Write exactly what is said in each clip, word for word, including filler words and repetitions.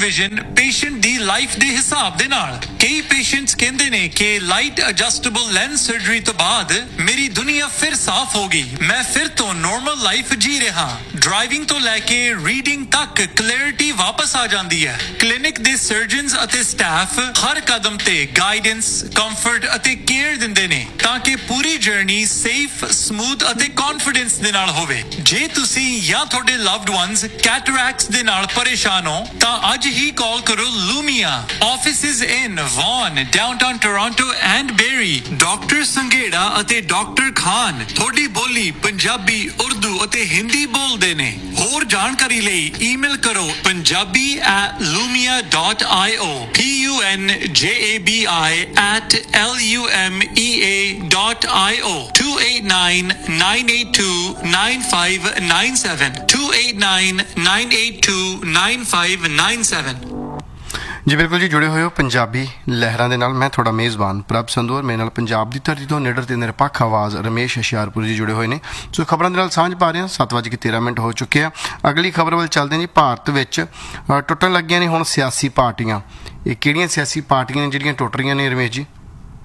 Vision patient दी life दे हिसाब दे नाल। कई पेशेंट्स कहंदे ने कि लाइट एडजस्टेबल लेंस सर्जरी तो बाद मेरी दुनिया फिर साफ हो गई, मैं फिर तो नॉर्मल लाइफ जी रहा। ड्राइविंग तो लैके रीडिंग तक क्लैरिटी वापस आ जाती है। क्लिनिक दे सर्जन्स अते स्टाफ हर कदम ते गाइडेंस, कंफर्ट अते केयर दिंदे ने ताकि पूरी जर्नी सेफ, स्मूथ अते कॉन्फिडेंस दे नाल होवे। जे तुसी या तुहाडे लव्ड वंस कैटरैक्ट्स दे नाल परेशान हो तां अज ही कॉल करो Lumia. Offices in von, downtown Toronto and berry. Doctor Sanghera अते डॉक्टर खान थोड़ी बोली पंजाबी, उर्दू अते हिंदी बोलदे ने। होर जानकारी लई ईमेल करो Punjabi at lumia dot io, P U N J A B I at L U M E A dot io, two eight nine, nine eight two, nine five nine seven, two eight nine, nine eight two, nine five nine seven। जी बिल्कुल जी, जुड़े हुए हो पंजाबी लहरां दे नाल। मैं थोड़ा मेज़बान प्रभ संधू और मेरे नाल पंजाब दी धरती तो निडर ते निरपक्ष आवाज़ रमेश हुशियारपुर जी जुड़े हुए ने। सो खबरां दे नाल सांझ पा रहे हैं। सत्त वज के तेरह मिनट हो चुके हैं। अगली खबर वाल चलदे जी। भारत विच टुटन लगियां ने हुण सियासी पार्टियां। ये किहड़ियां सियासी पार्टियां ने जिहड़ियां टुट रहीआं ने रमेश जी?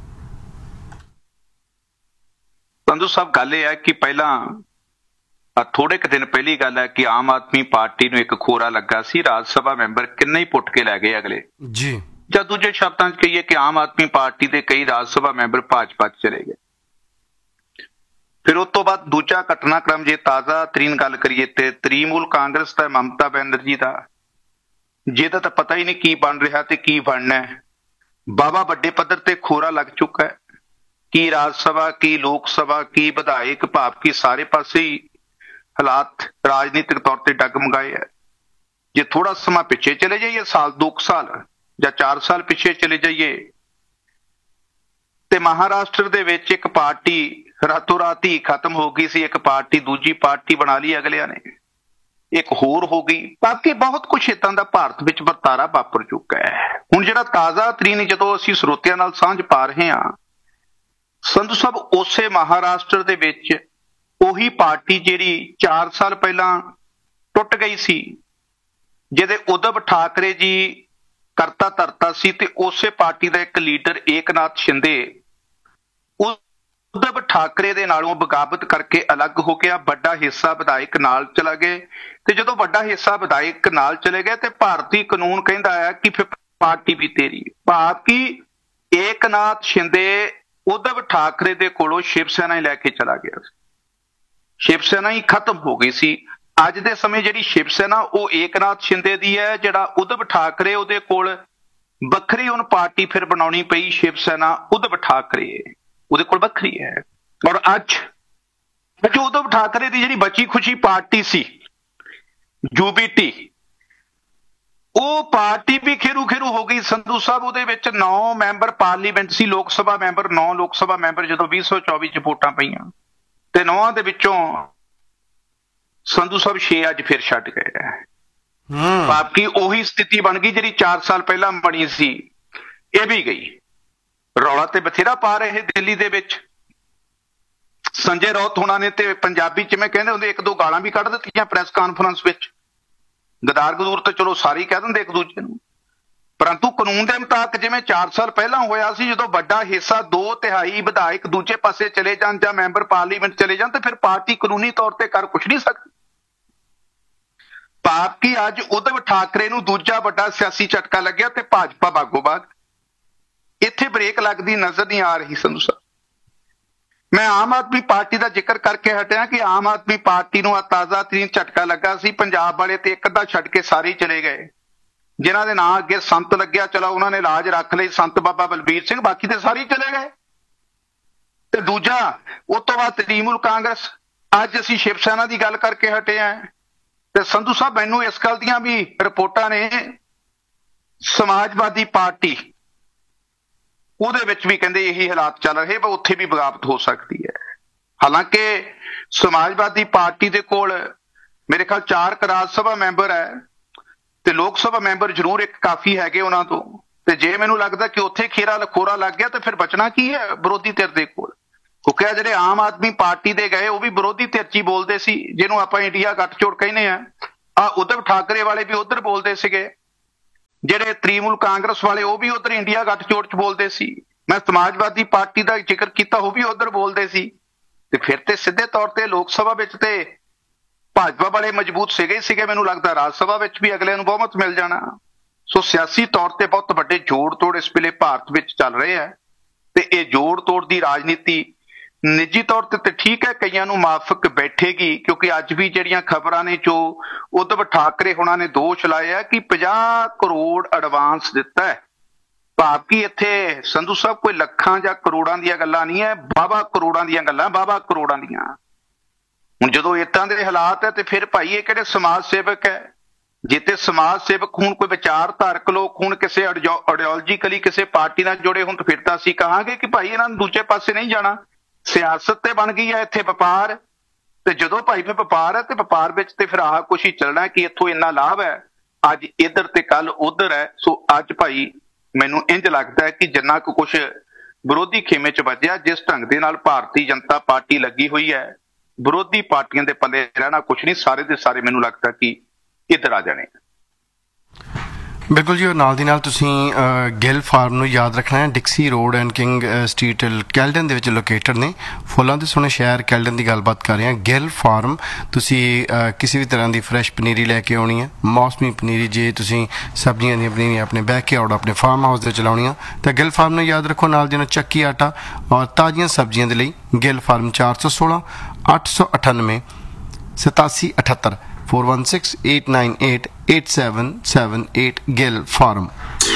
संधू साहब, गल ये है कि पहला थोड़े क दिन पहली गल है कि आम आदमी पार्टी ਨੂੰ ਇੱਕ ਖੋਰਾ ਲੱਗਾ ਸੀ। ਰਾਜ ਸਭਾ ਮੈਂਬਰ ਕਿੰਨੇ ਹੀ ਪੁੱਟ ਕੇ ਲੈ ਗਏ ਅਗਲੇ ਜੀ। ਜਾਂ ਦੂਜੇ ਸ਼ਬਦਾਂ 'ਚ ਕਹੀਏ ਕਿ ਆਮ ਆਦਮੀ ਪਾਰਟੀ ਦੇ ਕਈ ਰਾਜ ਸਭਾ ਮੈਂਬਰ ਭਾਜਪਾ 'ਚ ਚਲੇ ਗਏ। ਫਿਰ ਉਸ ਤੋਂ ਬਾਅਦ ਦੂਜਾ ਘਟਨਾਕ੍ਰਮ ਜੇ ਤਾਜ਼ਾ ਤਰੀਨ ਗੱਲ ਕਰੀਏ ਤੇ ਤ੍ਰਿਣਮੂਲ ਕਾਂਗਰਸ ਦਾ ਮਮਤਾ ਬੈਨਰਜੀ ਦਾ, ਜਿਹਦਾ ਤਾਂ ਪਤਾ ਹੀ ਨਹੀਂ ਕੀ ਬਣ ਰਿਹਾ ਤੇ ਕੀ ਬਣਨਾ ਹੈ। ਬਾਵਾ ਵੱਡੇ ਪੱਧਰ ਤੇ ਖੋਰਾ ਲੱਗ ਚੁੱਕਾ ਹੈ। ਕੀ ਰਾਜ ਸਭਾ, ਕੀ ਲੋਕ ਸਭਾ, ਕੀ ਵਿਧਾਇਕ, ਭਾਵ ਕੀ ਸਾਰੇ ਪਾਸੇ ਹੀ ਹਾਲਾਤ ਰਾਜਨੀਤਿਕ ਤੌਰ ਤੇ ਡਗਮਗਾਏ ਹੈ। ਜੇ ਥੋੜਾ ਸਮਾਂ ਪਿੱਛੇ ਚਲੇ ਜਾਈਏ, ਸਾਲ ਦੋ ਕੁ ਸਾਲ ਜਾਂ ਚਾਰ ਸਾਲ ਪਿੱਛੇ ਚਲੇ ਜਾਈਏ, ਤੇ ਮਹਾਰਾਸ਼ਟਰ ਦੇ ਵਿੱਚ ਇੱਕ ਪਾਰਟੀ ਰਾਤੋਂ ਰਾਤ ਹੀ ਖਤਮ ਹੋ ਗਈ ਸੀ। ਇੱਕ ਪਾਰਟੀ ਦੂਜੀ ਪਾਰਟੀ ਬਣਾ ਲਈ ਅਗਲਿਆਂ ਨੇ, ਇੱਕ ਹੋਰ ਹੋ ਗਈ। ਬਾਕੀ ਬਹੁਤ ਕੁਛ ਏਦਾਂ ਦਾ ਭਾਰਤ ਵਿੱਚ ਵਰਤਾਰਾ ਵਾਪਰ ਚੁੱਕਾ ਹੈ। ਹੁਣ ਜਿਹੜਾ ਤਾਜ਼ਾ ਤਰੀਨ ਜਦੋਂ ਅਸੀਂ ਸਰੋਤਿਆਂ ਨਾਲ ਸਾਂਝ ਪਾ ਰਹੇ ਹਾਂ, ਸੰਧੂ ਸਾਹਿਬ, ਉਸੇ ਮਹਾਰਾਸ਼ਟਰ ਦੇ ਵਿੱਚ ਉਹੀ ਪਾਰਟੀ ਜਿਹੜੀ ਚਾਰ ਸਾਲ ਪਹਿਲਾਂ ਟੁੱਟ ਗਈ ਸੀ, ਜਿਹਦੇ ਉਧਵ ਠਾਕਰੇ ਜੀ ਕਰਤਾ ਧਰਤਾ ਸੀ, ਤੇ ਉਸੇ ਪਾਰਟੀ ਦਾ ਇੱਕ ਲੀਡਰ ਏਕਨਾਥ ਸ਼ਿੰਦੇ ਉਧਵ ਠਾਕਰੇ ਦੇ ਨਾਲੋਂ ਬਗਾਵਤ ਕਰਕੇ ਅਲੱਗ ਹੋ ਗਿਆ। ਵੱਡਾ ਹਿੱਸਾ ਵਿਧਾਇਕ ਨਾਲ ਚਲਾ ਗਏ, ਤੇ ਜਦੋਂ ਵੱਡਾ ਹਿੱਸਾ ਵਿਧਾਇਕ ਨਾਲ ਚਲੇ ਗਏ ਤੇ ਭਾਰਤੀ ਕਾਨੂੰਨ ਕਹਿੰਦਾ ਹੈ ਕਿ ਫਿਰ ਪਾਰਟੀ ਵੀ ਤੇਰੀ। ਭਾਵ ਕਿ ਏਕਨਾਥ ਸ਼ਿੰਦੇ ਉਧਵ ਠਾਕਰੇ ਦੇ ਕੋਲੋਂ ਸ਼ਿਵ ਸੈਨਾ ਹੀ ਲੈ ਕੇ ਚਲਾ ਗਿਆ ਸੀ। ਸ਼ਿਵ ਸੈਨਾ ਹੀ ਖਤਮ ਹੋ ਗਈ ਸੀ। ਅੱਜ ਦੇ ਸਮੇਂ ਜਿਹੜੀ ਸ਼ਿਵ ਸੈਨਾ ਉਹ ਏਕਨਾਥ ਸ਼ਿੰਦੇ ਦੀ ਹੈ। ਜਿਹੜਾ ਉਧਵ ਠਾਕਰੇ ਉਹਦੇ ਕੋਲ ਵੱਖਰੀ ਉਹਨੂੰ ਪਾਰਟੀ ਫਿਰ ਬਣਾਉਣੀ ਪਈ। ਸ਼ਿਵ ਸੈਨਾ ਉਧਵ ਠਾਕਰੇ ਉਹਦੇ ਕੋਲ ਵੱਖਰੀ ਹੈ। ਔਰ ਅੱਜ ਜੋ ਉਧਵ ਠਾਕਰੇ ਦੀ ਜਿਹੜੀ ਬਚੀ ਖੁਸ਼ੀ ਪਾਰਟੀ ਸੀ ਯੂਬੀਟੀ, ਉਹ ਪਾਰਟੀ ਵੀ ਖੇਰੂ ਖੇਰੂ ਹੋ ਗਈ। ਸੰਧੂ ਸਾਹਿਬ, ਉਹਦੇ ਵਿੱਚ ਨੌ ਮੈਂਬਰ ਪਾਰਲੀਮੈਂਟ ਸੀ, ਲੋਕ ਸਭਾ ਮੈਂਬਰ ਨੌ ਲੋਕ ਸਭਾ ਮੈਂਬਰ ਜਦੋਂ ਵੀਹ ਸੌ ਚੌਵੀ ਚ ਵੋਟਾਂ ਪਈਆਂ, ਤੇ ਨੌਆਂ ਦੇ ਵਿੱਚੋਂ ਸੰਧੂ ਸਾਹਿਬ ਛੇ ਅੱਜ ਫਿਰ ਛੱਡ ਗਏ ਹੈ। ਭਾਵ ਕਿ ਉਹੀ ਸਥਿਤੀ ਬਣ ਗਈ ਜਿਹੜੀ ਚਾਰ ਸਾਲ ਪਹਿਲਾਂ ਬਣੀ ਸੀ, ਇਹ ਵੀ ਗਈ। ਰੌਲਾ ਤੇ ਬਥੇਰਾ ਪਾ ਰਹੇ ਦਿੱਲੀ ਦੇ ਵਿੱਚ। ਸੰਜੇ ਰੌਤ ਹੋਣਾ ਨੇ ਤੇ ਪੰਜਾਬੀ ਚ ਮੈਂ ਕਹਿੰਦੇ ਹੁੰਦੇ ਇੱਕ ਦੋ ਗਾਲਾਂ ਵੀ ਕੱਢ ਦਿੱਤੀਆਂ ਪ੍ਰੈਸ ਕਾਨਫਰੰਸ ਵਿੱਚ। ਗਦਾਰ ਗਦੂਰ ਤੇ ਚਲੋ ਸਾਰੇ ਹੀ ਕਹਿ ਦਿੰਦੇ ਇੱਕ ਦੂਜੇ ਨੂੰ, ਪਰੰਤੂ ਕਾਨੂੰਨ ਦੇ ਮੁਤਾਬਕ ਜਿਵੇਂ ਚਾਰ ਸਾਲ ਪਹਿਲਾਂ ਹੋਇਆ ਸੀ, ਜਦੋਂ ਵੱਡਾ ਹਿੱਸਾ ਦੋ ਤਿਹਾਈ ਵਿਧਾਇਕ ਦੂਜੇ ਪਾਸੇ ਚਲੇ ਜਾਣ ਜਾਂ ਮੈਂਬਰ ਪਾਰਲੀਮੈਂਟ ਚਲੇ ਜਾਣ, ਤੇ ਫਿਰ ਪਾਰਟੀ ਕਾਨੂੰਨੀ ਤੌਰ ਤੇ ਕਰ ਕੁਛ ਨਹੀਂ ਸਕਦੀ। ਭਾਵ ਕਿ ਅੱਜ ਉਧਵ ਠਾਕਰੇ ਨੂੰ ਦੂਜਾ ਵੱਡਾ ਸਿਆਸੀ ਝਟਕਾ ਲੱਗਿਆ ਤੇ ਭਾਜਪਾ ਬਾਗੋ ਬਾਗ। ਇੱਥੇ ਬ੍ਰੇਕ ਲੱਗਦੀ ਨਜ਼ਰ ਨਹੀਂ ਆ ਰਹੀ ਸੰਧੂ ਸਾਹਿਬ। ਮੈਂ ਆਮ ਆਦਮੀ ਪਾਰਟੀ ਦਾ ਜ਼ਿਕਰ ਕਰਕੇ ਹਟਿਆ ਕਿ ਆਮ ਆਦਮੀ ਪਾਰਟੀ ਨੂੰ ਆ ਤਾਜ਼ਾ ਤਰੀਨ ਝਟਕਾ ਲੱਗਾ ਸੀ। ਪੰਜਾਬ ਵਾਲੇ ਤੇ ਇੱਕ ਅੱਧਾ ਛੱਡ ਕੇ ਸਾਰੇ ਹੀ ਚਲੇ ਗਏ। ਜਿਨ੍ਹਾਂ ਦੇ ਨਾਂ ਅੱਗੇ ਸੰਤ ਲੱਗਿਆ, ਚਲੋ ਉਹਨਾਂ ਨੇ ਲਾਜ ਰੱਖ ਲਈ, ਸੰਤ ਬਾਬਾ ਬਲਬੀਰ ਸਿੰਘ, ਬਾਕੀ ਤੇ ਸਾਰੇ ਹੀ ਚਲੇ ਗਏ। ਤੇ ਦੂਜਾ ਉਸ ਤੋਂ ਬਾਅਦ ਤ੍ਰਿਣਮੂਲ ਕਾਂਗਰਸ। ਅੱਜ ਅਸੀਂ ਸ਼ਿਵ ਸੈਨਾ ਦੀ ਗੱਲ ਕਰਕੇ ਹਟੇ ਆ। ਤੇ ਸੰਧੂ ਸਾਹਿਬ, ਮੈਨੂੰ ਇਸ ਗੱਲ ਦੀਆਂ ਵੀ ਰਿਪੋਰਟਾਂ ਨੇ, ਸਮਾਜਵਾਦੀ ਪਾਰਟੀ ਉਹਦੇ ਵਿੱਚ ਵੀ ਕਹਿੰਦੇ ਇਹੀ ਹਾਲਾਤ ਚੱਲ ਰਹੇ, ਪਰ ਉੱਥੇ ਵੀ ਬਗਾਵਤ ਹੋ ਸਕਦੀ ਹੈ। ਹਾਲਾਂਕਿ ਸਮਾਜਵਾਦੀ ਪਾਰਟੀ ਦੇ ਕੋਲ ਮੇਰੇ ਖਿਆਲ ਚਾਰ ਕੁ ਰਾਜ ਸਭਾ ਮੈਂਬਰ ਹੈ, ਤੇ ਲੋਕ ਸਭਾ ਮੈਂਬਰ ਜ਼ਰੂਰ ਇੱਕ ਕਾਫੀ ਹੈਗੇ ਉਹਨਾਂ ਤੋਂ। ਤੇ ਜੇ ਮੈਨੂੰ ਲੱਗਦਾ ਕਿ ਉੱਥੇ ਖੇਰਾ ਲਖੋਰਾ ਲੱਗ ਗਿਆ, ਤੇ ਫਿਰ ਬਚਣਾ ਕੀ ਹੈ ਵਿਰੋਧੀ ਧਿਰ ਦੇ ਕੋਲ? ਕਿਉਂਕਿ ਜਿਹੜੇ ਆਮ ਆਦਮੀ ਪਾਰਟੀ ਦੇ ਗਏ ਉਹ ਵੀ ਵਿਰੋਧੀ ਧਿਰ 'ਚ ਹੀ ਬੋਲਦੇ ਸੀ, ਜਿਹਨੂੰ ਆਪਾਂ ਇੰਡੀਆ ਗੱਠਜੋੜ ਕਹਿੰਦੇ ਆ। ਆ ਉਧਵ ਠਾਕਰੇ ਵਾਲੇ ਵੀ ਉਧਰ ਬੋਲਦੇ ਸੀਗੇ, ਜਿਹੜੇ ਤ੍ਰਿਣਮੂਲ ਕਾਂਗਰਸ ਵਾਲੇ ਉਹ ਵੀ ਉਧਰ ਇੰਡੀਆ ਗੱਠਜੋੜ ਚ ਬੋਲਦੇ ਸੀ। ਮੈਂ ਸਮਾਜਵਾਦੀ ਪਾਰਟੀ ਦਾ ਜ਼ਿਕਰ ਕੀਤਾ, ਉਹ ਵੀ ਉਧਰ ਬੋਲਦੇ ਸੀ। ਤੇ ਫਿਰ ਤੇ ਸਿੱਧੇ ਤੌਰ ਤੇ ਲੋਕ ਸਭਾ ਵਿੱਚ ਤੇ ਭਾਜਪਾ ਵਾਲੇ ਮਜ਼ਬੂਤ ਸੀਗੇ ਸੀਗੇ ਮੈਨੂੰ ਲੱਗਦਾ ਰਾਜ ਸਭਾ ਵਿੱਚ ਵੀ ਅਗਲੇ ਨੂੰ ਬਹੁਮਤ ਮਿਲ ਜਾਣਾ। ਸੋ ਸਿਆਸੀ ਤੌਰ ਤੇ ਬਹੁਤ ਵੱਡੇ ਜੋੜ ਤੋੜ ਇਸ ਵੇਲੇ ਭਾਰਤ ਵਿੱਚ ਚੱਲ ਰਹੇ ਹੈ ਤੇ ਇਹ ਜੋੜ ਤੋੜ ਦੀ ਰਾਜਨੀਤੀ ਨਿੱਜੀ ਤੌਰ ਤੇ ਤੇ ਠੀਕ ਹੈ, ਕਈਆਂ ਨੂੰ ਮਾਫਕ ਬੈਠੇਗੀ, ਕਿਉਂਕਿ ਅੱਜ ਵੀ ਜਿਹੜੀਆਂ ਖਬਰਾਂ ਨੇ ਜੋ ਉद्धਵ ਠਾਕਰੇ ਹੋਣਾ ਨੇ ਦੋਸ਼ ਲਾਏ ਆ ਕਿ ਪੰਜਾਹ ਕਰੋੜ ਐਡਵਾਂਸ ਦਿੱਤਾ ਹੈ। ਭਾਵ ਕਿ ਇੱਥੇ ਸੰਧੂ ਸਾਹਿਬ ਕੋਈ ਲੱਖਾਂ ਜਾਂ ਕਰੋੜਾਂ ਦੀਆਂ ਗੱਲਾਂ ਨਹੀਂ ਹੈ, ਬਾਬਾ ਕਰੋੜਾਂ ਦੀਆਂ ਗੱਲਾਂ, ਬਾਬਾ ਕਰੋੜਾਂ ਦੀਆਂ। ਹੁਣ ਜਦੋਂ ਏਦਾਂ ਦੇ ਹਾਲਾਤ ਹੈ ਤੇ ਫਿਰ ਭਾਈ ਇਹ ਕਿਹੜੇ ਸਮਾਜ ਸੇਵਕ ਹੈ? ਜੇ ਤੇ ਸਮਾਜ ਸੇਵਕ ਹੁਣ ਕੋਈ ਵਿਚਾਰਧਾਰਕ ਲੋਕ ਹੁਣ ਕਿਸੇ ਆਈਡੀਓਲੋਜੀਕਲੀ ਕਿਸੇ ਪਾਰਟੀ ਨਾਲ ਜੁੜੇ ਹੁਣ, ਫਿਰ ਤਾਂ ਅਸੀਂ ਕਹਾਂਗੇ ਕਿ ਭਾਈ ਇਹਨਾਂ ਨੂੰ ਦੂਜੇ ਪਾਸੇ ਨਹੀਂ ਜਾਣਾ। ਸਿਆਸਤ ਤੇ ਬਣ ਗਈ ਹੈ ਇੱਥੇ ਵਪਾਰ, ਤੇ ਜਦੋਂ ਭਾਈ ਫਿਰ ਵਪਾਰ ਹੈ ਤੇ ਵਪਾਰ ਵਿੱਚ ਤੇ ਫਿਰ ਆਹ ਕੁਛ ਹੀ ਚੱਲਣਾ ਕਿ ਇੱਥੋਂ ਇੰਨਾ ਲਾਭ ਹੈ, ਅੱਜ ਇੱਧਰ ਤੇ ਕੱਲ ਉੱਧਰ ਹੈ। ਸੋ ਅੱਜ ਭਾਈ ਮੈਨੂੰ ਇੰਝ ਲੱਗਦਾ ਹੈ ਕਿ ਜਿੰਨਾ ਕੁ ਕੁਛ ਵਿਰੋਧੀ ਖੇਮੇ ਚ ਵੱਜਿਆ, ਜਿਸ ਢੰਗ ਦੇ ਨਾਲ ਭਾਰਤੀ ਜਨਤਾ ਪਾਰਟੀ ਲੱਗੀ ਹੋਈ ਹੈ, ਵਿਰੋਧੀ ਪਾਰਟੀਆਂ ਦੇ ਪੱਲੇ ਰਹਿਣਾ ਕੁਛ ਨਹੀਂ, ਸਾਰੇ ਦੇ ਸਾਰੇ ਮੈਨੂੰ ਲੱਗਦਾ ਕਿ ਇੱਧਰ ਆ ਜਾਣੇ। ਬਿਲਕੁਲ ਜੀ, ਔਰ ਨਾਲ ਦੀ ਨਾਲ ਤੁਸੀਂ ਗਿੱਲ ਫਾਰਮ ਨੂੰ ਯਾਦ ਰੱਖਣਾ ਹੈ। ਡਿਕਸੀ road and king street Caledon ਦੇ ਵਿੱਚ ਲੋਕੇਟਡ ਨੇ। ਫੁੱਲਾਂ ਦੇ ਸੋਹਣੇ ਸ਼ਹਿਰ ਕੈਲਡਨ ਦੀ ਗੱਲਬਾਤ ਕਰ ਰਹੇ ਹਾਂ। ਗਿੱਲ ਫਾਰਮ ਤੁਸੀਂ ਕਿਸੇ ਵੀ ਤਰ੍ਹਾਂ ਦੀ ਫਰੈਸ਼ ਪਨੀਰੀ ਲੈ ਕੇ ਆਉਣੀ ਹੈ, ਮੌਸਮੀ ਪਨੀਰੀ, ਜੇ ਤੁਸੀਂ ਸਬਜ਼ੀਆਂ ਦੀਆਂ ਪਨੀਰੀਆਂ ਆਪਣੇ ਬੈਕਯਾਰਡ ਆਪਣੇ ਫਾਰਮ ਹਾਊਸ ਦੇ ਵਿੱਚ ਲਾਉਣੀਆਂ ਤਾਂ ਗਿੱਲ ਫਾਰਮ ਨੂੰ ਯਾਦ ਰੱਖੋ। ਨਾਲ ਦੀ ਨਾਲ ਚੱਕੀ ਆਟਾ ਔਰ ਤਾਜ਼ੀਆਂ ਸਬਜ਼ੀਆਂ ਦੇ ਲਈ ਗਿੱਲ ਫਾਰਮ ਚਾਰ ਸੌ ਸੋਲਾਂ ਅੱਠ ਸੌ ਅਠਾਨਵੇਂ ਸਤਾਸੀ ਅਠੱਤਰ four one six eight nine eight eight seven seven eight Gill Farm।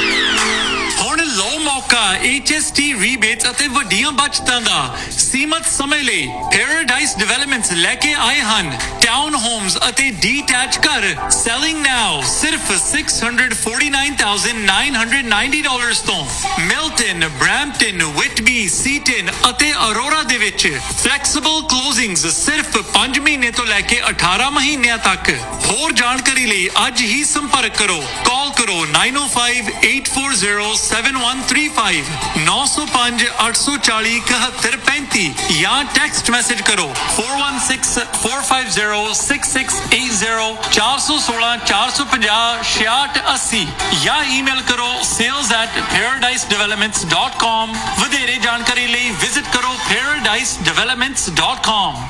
ਹੁਣ ਲੋ ਮੌਕਾ H S T ਰੀਬੇਟਸ ਅਤੇ ਵੱਡੀਆਂ ਬਚਤਾਂ ਦਾ ਸੀਮਤ ਸਮੇਂ ਲਈ ਪੈਰਾਡਾਈਜ਼ ਡਿਵੈਲਪਮੈਂਟਸ ਲੈ ਕੇ ਆਏ ਹਨ। ਟਾਊਨ ਹੋਮਸ ਅਤੇ ਡੀਟੈਚ ਘਰ ਸੈਲਿੰਗ ਨਾਓ ਸਿਰਫ six hundred forty-nine thousand nine hundred ninety dollars ਤੋਂ। ਮਿਲਟਨ, ਬ੍ਰੈਂਪਟਨ, ਵਿਟਬੀ, ਸੀਟਨ ਅਤੇ ਅਰੋਰਾ ਦੇ ਵਿੱਚ ਫਲੈਕਸੀਬਲ ਕਲੋਜ਼ਿੰਗਸ ਸਿਰਫ ਪੰਜ ਮਹੀਨੇ ਤੋਂ ਲੈ ਕੇ ਅਠਾਰਾਂ ਮਹੀਨਿਆਂ ਤੱਕ। ਹੋਰ ਜਾਣਕਾਰੀ ਲਈ ਅੱਜ ਹੀ ਸੰਪਰਕ ਕਰੋ। ਕਾਲ ਕਰੋ nine oh five eight four zero seven one three five ਨੌ ਸੌ ਪੰਜ ਅੱਠ ਸੌ ਚਾਲੀ ਇਕਹੱਤਰ ਪੈਂਤੀ ਜਾਂ ਟੈਕਸਟ ਮੈਸੇਜ ਕਰੋ four one six four five zero six six eight zero ਚਾਰ ਸੌ ਸੋਲਾਂ ਚਾਰ ਸੌ ਪੰਜਾਹ ਛਿਆਹਠ ਅੱਸੀ ਜਾਂ ਈਮੇਲ ਕਰੋ sales at paradise developments dot com। ਵਧੇਰੇ ਜਾਣਕਾਰੀ ਲਈ ਵਿਜ਼ਿਟ ਕਰੋ paradise developments dot com।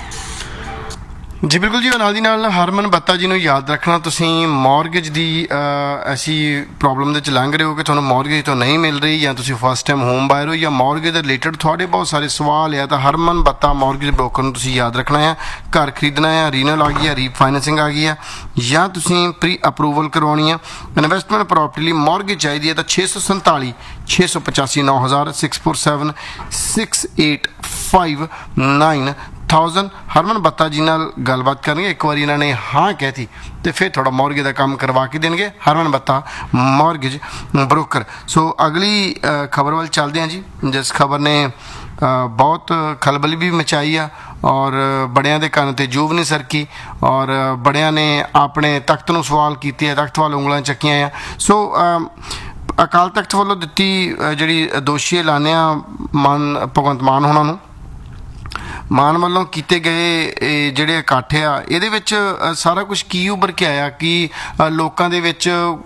ਜੀ ਬਿਲਕੁਲ ਜੀ, ਨਾਲ ਦੀ ਨਾਲ ਹਰਮਨ ਬੱਤਾ ਜੀ ਨੂੰ ਯਾਦ ਰੱਖਣਾ। ਤੁਸੀਂ ਮੌਰਗੇਜ ਦੀ ਐਸੀ ਪ੍ਰੋਬਲਮ ਦੇ ਵਿੱਚ ਲੰਘ ਰਹੇ ਹੋ ਕਿ ਤੁਹਾਨੂੰ ਮੌਰਗੇਜ ਤੋਂ ਨਹੀਂ ਮਿਲ ਰਹੀ, ਜਾਂ ਤੁਸੀਂ ਫਸਟ ਟਾਈਮ ਹੋਮ ਬਾਇਰ ਹੋ, ਜਾਂ ਮੌਰਗੇਜ ਦੇ ਰਿਲੇਟਡ ਤੁਹਾਡੇ ਬਹੁਤ ਸਾਰੇ ਸਵਾਲ ਆ, ਤਾਂ ਹਰਮਨ ਬੱਤਾ ਮੌਰਗੇਜ ਬ੍ਰੋਕਰ ਨੂੰ ਤੁਸੀਂ ਯਾਦ ਰੱਖਣਾ ਹੈ। ਘਰ ਖਰੀਦਣਾ ਹੈ, ਰੀਨਲ ਆ ਗਈ ਹੈ, ਰੀਫਾਈਨੈਂਸਿੰਗ ਆ ਗਈ ਹੈ, ਜਾਂ ਤੁਸੀਂ ਪ੍ਰੀ ਅਪਰੂਵਲ ਕਰਵਾਉਣੀ ਹੈ, ਇਨਵੈਸਟਮੈਂਟ ਪ੍ਰੋਪਰਟੀ ਲਈ ਮੌਰਗੇਜ ਚਾਹੀਦੀ ਹੈ, ਤਾਂ ਛੇ ਸੌ ਸੰਤਾਲੀ ਛੇ ਸੌ ਪਚਾਸੀ ਨੌ ਹਜ਼ਾਰ six four seven six eight five nine thousand Harman बत्ता जी नाल गलबात करेंगे। एक बार इन्होंने हाँ कहती तो फिर थोड़ा मॉर्गेज का काम करवा के देंगे हरमन बत्ता मॉर्गेज ब्रोकर। सो अगली खबर वाल चलते हैं जी, जिस खबर ने बहुत खलबली भी मचाई है और बड़िया के कान ते जूब नहीं सरकी और बड़िया ने अपने तख्त नूं सवाल कीते, तख्त वाल उंगलां चक्कियां आ। सो अकाल तख्त वालों दित्ती जिहड़ी दोषी ऐलानिया मान भगवंत मान होना नूं ਮਾਨ ਵੱਲੋਂ ਕੀਤੇ ਗਏ ਜਿਹੜੇ ਇਕੱਠ ਆ, ਇਹਦੇ ਵਿੱਚ ਸਾਰਾ ਕੁਝ ਕੀ ਉੱਭਰ ਕੇ ਆਇਆ ਕਿ ਲੋਕਾਂ ਦੇ ਵਿੱਚ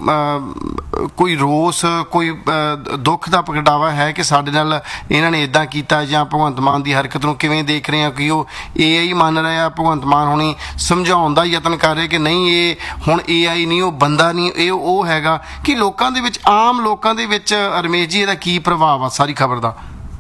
ਕੋਈ ਰੋਸ, ਕੋਈ ਦੁੱਖ ਦਾ ਪ੍ਰਗਟਾਵਾ ਹੈ ਕਿ ਸਾਡੇ ਨਾਲ ਇਹਨਾਂ ਨੇ ਇੱਦਾਂ ਕੀਤਾ, ਜਾਂ ਭਗਵੰਤ ਮਾਨ ਦੀ ਹਰਕਤ ਨੂੰ ਕਿਵੇਂ ਦੇਖ ਰਹੇ ਆ ਕਿ ਉਹ ਏ ਆਈ ਮੰਨ ਰਿਹਾ, ਭਗਵੰਤ ਮਾਨ ਹੁਣੀ ਸਮਝਾਉਣ ਦਾ ਯਤਨ ਕਰ ਰਹੇ ਕਿ ਨਹੀਂ ਇਹ ਹੁਣ ਏ ਆਈ ਨਹੀਂ, ਉਹ ਬੰਦਾ ਨਹੀਂ, ਇਹ ਉਹ ਹੈਗਾ, ਕਿ ਲੋਕਾਂ ਦੇ ਵਿੱਚ, ਆਮ ਲੋਕਾਂ ਦੇ ਵਿੱਚ ਰਮੇਸ਼ ਜੀ ਇਹਦਾ ਕੀ ਪ੍ਰਭਾਵ ਆ ਸਾਰੀ ਖਬਰ ਦਾ?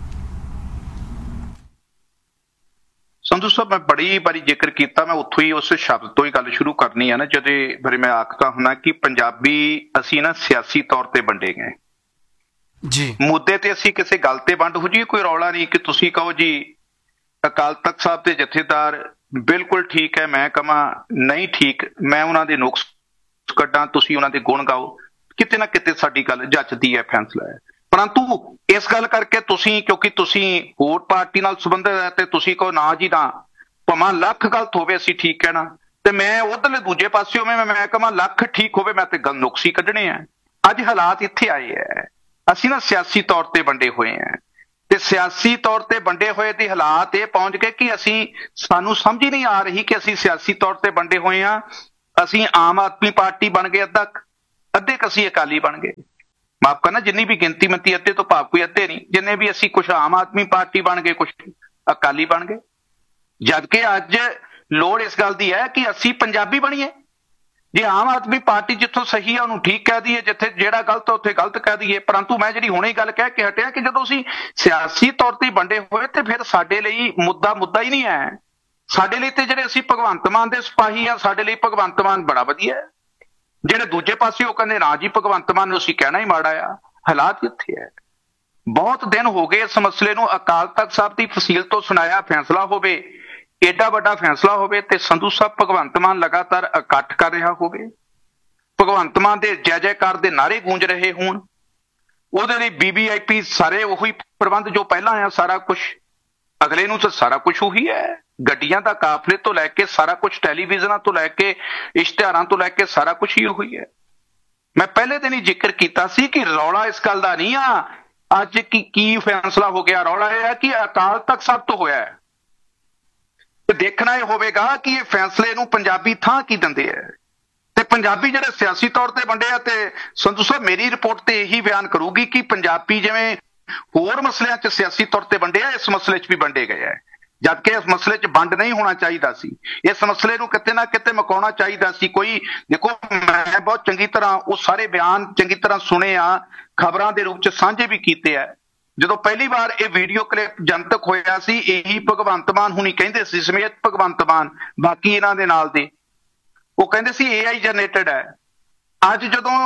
ਸੰਧੂ ਸਾਹਿਬ, ਮੈਂ ਬੜੀ ਵਾਰੀ ਜ਼ਿਕਰ ਕੀਤਾ, ਮੈਂ ਉੱਥੋਂ ਹੀ ਉਸ ਸ਼ਬਦ ਤੋਂ ਹੀ ਗੱਲ ਸ਼ੁਰੂ ਕਰਨੀ ਹੈ ਨਾ, ਜਦੋਂ ਫਿਰ ਮੈਂ ਆਖਦਾ ਹੁੰਦਾ ਕਿ ਪੰਜਾਬੀ ਅਸੀਂ ਨਾ ਸਿਆਸੀ ਤੌਰ ਤੇ ਵੰਡੇ ਗਏ ਜੀ। ਮੁੱਦੇ ਤੇ ਅਸੀਂ ਕਿਸੇ ਗੱਲ ਤੇ ਵੰਡ ਹੋ ਜੀ, ਕੋਈ ਰੌਲਾ ਨਹੀਂ ਕਿ ਤੁਸੀਂ ਕਹੋ ਜੀ ਅਕਾਲ ਤਖਤ ਸਾਹਿਬ ਦੇ ਜਥੇਦਾਰ ਬਿਲਕੁਲ ਠੀਕ ਹੈ, ਮੈਂ ਕਹਾਂ ਨਹੀਂ ਠੀਕ, ਮੈਂ ਉਹਨਾਂ ਦੇ ਨੁਕਸ ਕੱਢਾਂ, ਤੁਸੀਂ ਉਹਨਾਂ ਦੇ ਗੁਣ ਗਾਓ, ਕਿਤੇ ਨਾ ਕਿਤੇ ਸਾਡੀ ਗੱਲ ਜੱਚਦੀ ਹੈ, ਫੈਸਲਾ ਹੈ। ਪਰੰਤੂ ਇਸ ਗੱਲ ਕਰਕੇ ਤੁਸੀਂ, ਕਿਉਂਕਿ ਤੁਸੀਂ ਹੋਰ ਪਾਰਟੀ ਨਾਲ ਸੰਬੰਧਿਤ ਹੈ ਤੇ ਤੁਸੀਂ ਕਹੋ ਨਾ ਜੀ ਨਾ, ਭਾਵੇਂ ਲੱਖ ਗਲਤ ਹੋਵੇ ਅਸੀਂ ਠੀਕ ਕਹਿਣਾ, ਤੇ ਮੈਂ ਉਧਰਲੇ ਦੂਜੇ ਪਾਸੇ ਹੋਵੇ ਮੈਂ ਮੈਂ ਕਹਾਂ ਲੱਖ ਠੀਕ ਹੋਵੇ, ਮੈਂ ਤੇ ਗੱਲ ਨੁਕਸ ਹੀ ਕੱਢਣੇ ਆ। ਅੱਜ ਹਾਲਾਤ ਇੱਥੇ ਆਏ ਹੈ, ਅਸੀਂ ਨਾ ਸਿਆਸੀ ਤੌਰ ਤੇ ਵੰਡੇ ਹੋਏ ਆ, ਤੇ ਸਿਆਸੀ ਤੌਰ ਤੇ ਵੰਡੇ ਹੋਏ ਦੀ ਹਾਲਾਤ ਇਹ ਪਹੁੰਚ ਗਏ ਕਿ ਅਸੀਂ, ਸਾਨੂੰ ਸਮਝ ਹੀ ਨਹੀਂ ਆ ਰਹੀ ਕਿ ਅਸੀਂ ਸਿਆਸੀ ਤੌਰ ਤੇ ਵੰਡੇ ਹੋਏ ਆ। ਅਸੀਂ ਆਮ ਆਦਮੀ ਪਾਰਟੀ ਬਣ ਗਏ ਅੱਧਾ, ਅੱਧੇ ਕੁ ਅਸੀਂ ਅਕਾਲੀ ਬਣ ਗਏ। ਮਾਫ ਕਰਨਾ, ਜਿੰਨੀ ਵੀ ਗਿਣਤੀ ਮੰਤੀ ਅੱਧੇ ਤੋਂ ਭਾਵ ਕੋਈ ਅੱਧੇ ਨਹੀਂ, ਜਿੰਨੇ ਵੀ ਅਸੀਂ ਕੁਛ ਆਮ ਆਦਮੀ ਪਾਰਟੀ ਬਣ ਗਏ, ਕੁਛ ਅਕਾਲੀ ਬਣ ਗਏ। ਜਦ ਕਿ ਅੱਜ ਲੋੜ ਇਸ ਗੱਲ ਦੀ ਹੈ ਕਿ ਅਸੀਂ ਪੰਜਾਬੀ ਬਣੀਏ। ਜੇ ਆਮ ਆਦਮੀ ਪਾਰਟੀ ਜਿੱਥੋਂ ਸਹੀ ਆ ਉਹਨੂੰ ਠੀਕ ਕਹਿ ਦਈਏ, ਜਿੱਥੇ ਜਿਹੜਾ ਗਲਤ ਆ ਉੱਥੇ ਗਲਤ ਕਹਿ ਦਈਏ। ਪਰੰਤੂ ਮੈਂ ਜਿਹੜੀ ਹੁਣੇ ਗੱਲ ਕਹਿ ਕੇ ਹਟਿਆ ਕਿ ਜਦੋਂ ਅਸੀਂ ਸਿਆਸੀ ਤੌਰ ਤੇ ਵੰਡੇ ਹੋਏ ਤੇ ਫਿਰ ਸਾਡੇ ਲਈ ਮੁੱਦਾ ਮੁੱਦਾ ਹੀ ਨਹੀਂ ਹੈ। ਸਾਡੇ ਲਈ ਤੇ ਜਿਹੜੇ ਅਸੀਂ ਭਗਵੰਤ ਮਾਨ ਦੇ ਸਿਪਾਹੀ ਆ, ਸਾਡੇ ਲਈ ਭਗਵੰਤ ਮਾਨ ਬੜਾ ਵਧੀਆ ਹੈ। ਜਿਹੜੇ ਦੂਜੇ ਪਾਸੇ ਉਹ ਕਹਿੰਦੇ ਨਾ ਜੀ ਭਗਵੰਤ ਮਾਨ ਨੂੰ ਅਸੀਂ ਕਹਿਣਾ ਹੀ ਮਾੜਾ ਆ। ਹਾਲਾਤ ਕਿੱਥੇ ਹੈ? ਬਹੁਤ ਦਿਨ ਹੋ ਗਏ ਇਸ ਮਸਲੇ ਨੂੰ ਅਕਾਲ ਤਖਤ ਸਾਹਿਬ ਦੀ ਫਸੀਲ ਤੋਂ ਸੁਣਾਇਆ ਫੈਸਲਾ ਹੋਵੇ, ਏਡਾ ਵੱਡਾ ਫੈਸਲਾ ਹੋਵੇ ਤੇ ਸੰਧੂ ਸਾਹਿਬ ਭਗਵੰਤ ਮਾਨ ਲਗਾਤਾਰ ਇਕੱਠ ਕਰ ਰਿਹਾ ਹੋਵੇ, ਭਗਵੰਤ ਮਾਨ ਦੇ ਜੈ ਜੈਕਾਰ ਦੇ ਨਾਅਰੇ ਗੂੰਜ ਰਹੇ ਹੋਣ, ਉਹਦੇ ਲਈ ਵੀਵੀਆਈਪੀ ਸਾਰੇ ਉਹੀ ਪ੍ਰਬੰਧ ਜੋ ਪਹਿਲਾਂ ਆ, ਸਾਰਾ ਕੁਝ ਅਗਲੇ ਨੂੰ ਤਾਂ ਸਾਰਾ ਕੁਝ ਉਹੀ ਹੈ। ਗੱਡੀਆਂ ਦਾ ਕਾਫਲੇ ਤੋਂ ਲੈ ਕੇ ਸਾਰਾ ਕੁਝ, ਟੈਲੀਵਿਜ਼ਨਾਂ ਤੋਂ ਲੈ ਕੇ ਇਸ਼ਤਿਹਾਰਾਂ ਤੋਂ ਲੈ ਕੇ ਸਾਰਾ ਕੁਝ ਹੀ ਉਹੀ ਹੈ। ਮੈਂ ਪਹਿਲੇ ਦਿਨ ਹੀ ਜ਼ਿਕਰ ਕੀਤਾ ਸੀ ਕਿ ਰੌਲਾ ਇਸ ਗੱਲ ਦਾ ਨਹੀਂ ਆ ਅੱਜ ਕੀ ਕੀ ਫੈਸਲਾ ਹੋ ਗਿਆ। ਰੌਲਾ ਇਹ ਹੈ ਕਿ ਅਕਾਲ ਤਖਤ ਸਾਹਿਬ ਤੋਂ ਹੋਇਆ ਹੈ ਤੇ ਦੇਖਣਾ ਇਹ ਹੋਵੇਗਾ ਕਿ ਇਹ ਫੈਸਲੇ ਨੂੰ ਪੰਜਾਬੀ ਥਾਂ ਕੀ ਦਿੰਦੇ ਹੈ ਤੇ ਪੰਜਾਬੀ ਜਿਹੜੇ ਸਿਆਸੀ ਤੌਰ ਤੇ ਵੰਡੇ ਆ। ਤੇ ਸੰਧੂ ਸਾਹਿਬ ਮੇਰੀ ਰਿਪੋਰਟ ਤੇ ਇਹੀ ਬਿਆਨ ਕਰੂਗੀ ਕਿ ਪੰਜਾਬੀ ਜਿਵੇਂ ਹੋਰ ਮਸਲਿਆਂ 'ਚ ਸਿਆਸੀ ਤੌਰ ਤੇ ਵੰਡੇ ਆ, ਇਸ ਮਸਲੇ 'ਚ ਵੀ ਵੰਡੇ ਗਏ ਹੈ। ਜਦਕਿ ਇਸ ਮਸਲੇ 'ਚ ਵੰਡ ਨਹੀਂ ਹੋਣਾ ਚਾਹੀਦਾ ਸੀ। ਇਸ ਮਸਲੇ ਨੂੰ ਕਿਤੇ ਨਾ ਕਿਤੇ ਮੁਕਾਉਣਾ ਚਾਹੀਦਾ ਸੀ। ਕੋਈ ਦੇਖੋ, ਮੈਂ ਬਹੁਤ ਚੰਗੀ ਤਰ੍ਹਾਂ ਉਹ ਸਾਰੇ ਬਿਆਨ ਚੰਗੀ ਤਰ੍ਹਾਂ ਸੁਣੇ ਆ, ਖਬਰਾਂ ਦੇ ਰੂਪ 'ਚ ਸਾਂਝੇ ਵੀ ਕੀਤੇ ਆ। ਜਦੋਂ ਪਹਿਲੀ ਵਾਰ ਇਹ ਵੀਡੀਓ ਕਲਿੱਪ ਜਨਤਕ ਹੋਇਆ ਸੀ, ਇਹੀ ਭਗਵੰਤ ਮਾਨ ਹੁਣੀ ਕਹਿੰਦੇ ਸੀ, ਸਮੇਤ ਭਗਵੰਤ ਮਾਨ ਬਾਕੀ ਇਹਨਾਂ ਦੇ ਨਾਲ ਦੇ, ਉਹ ਕਹਿੰਦੇ ਸੀ ਏ ਆਈ ਜਨਰੇਟਡ ਹੈ। ਅੱਜ ਜਦੋਂ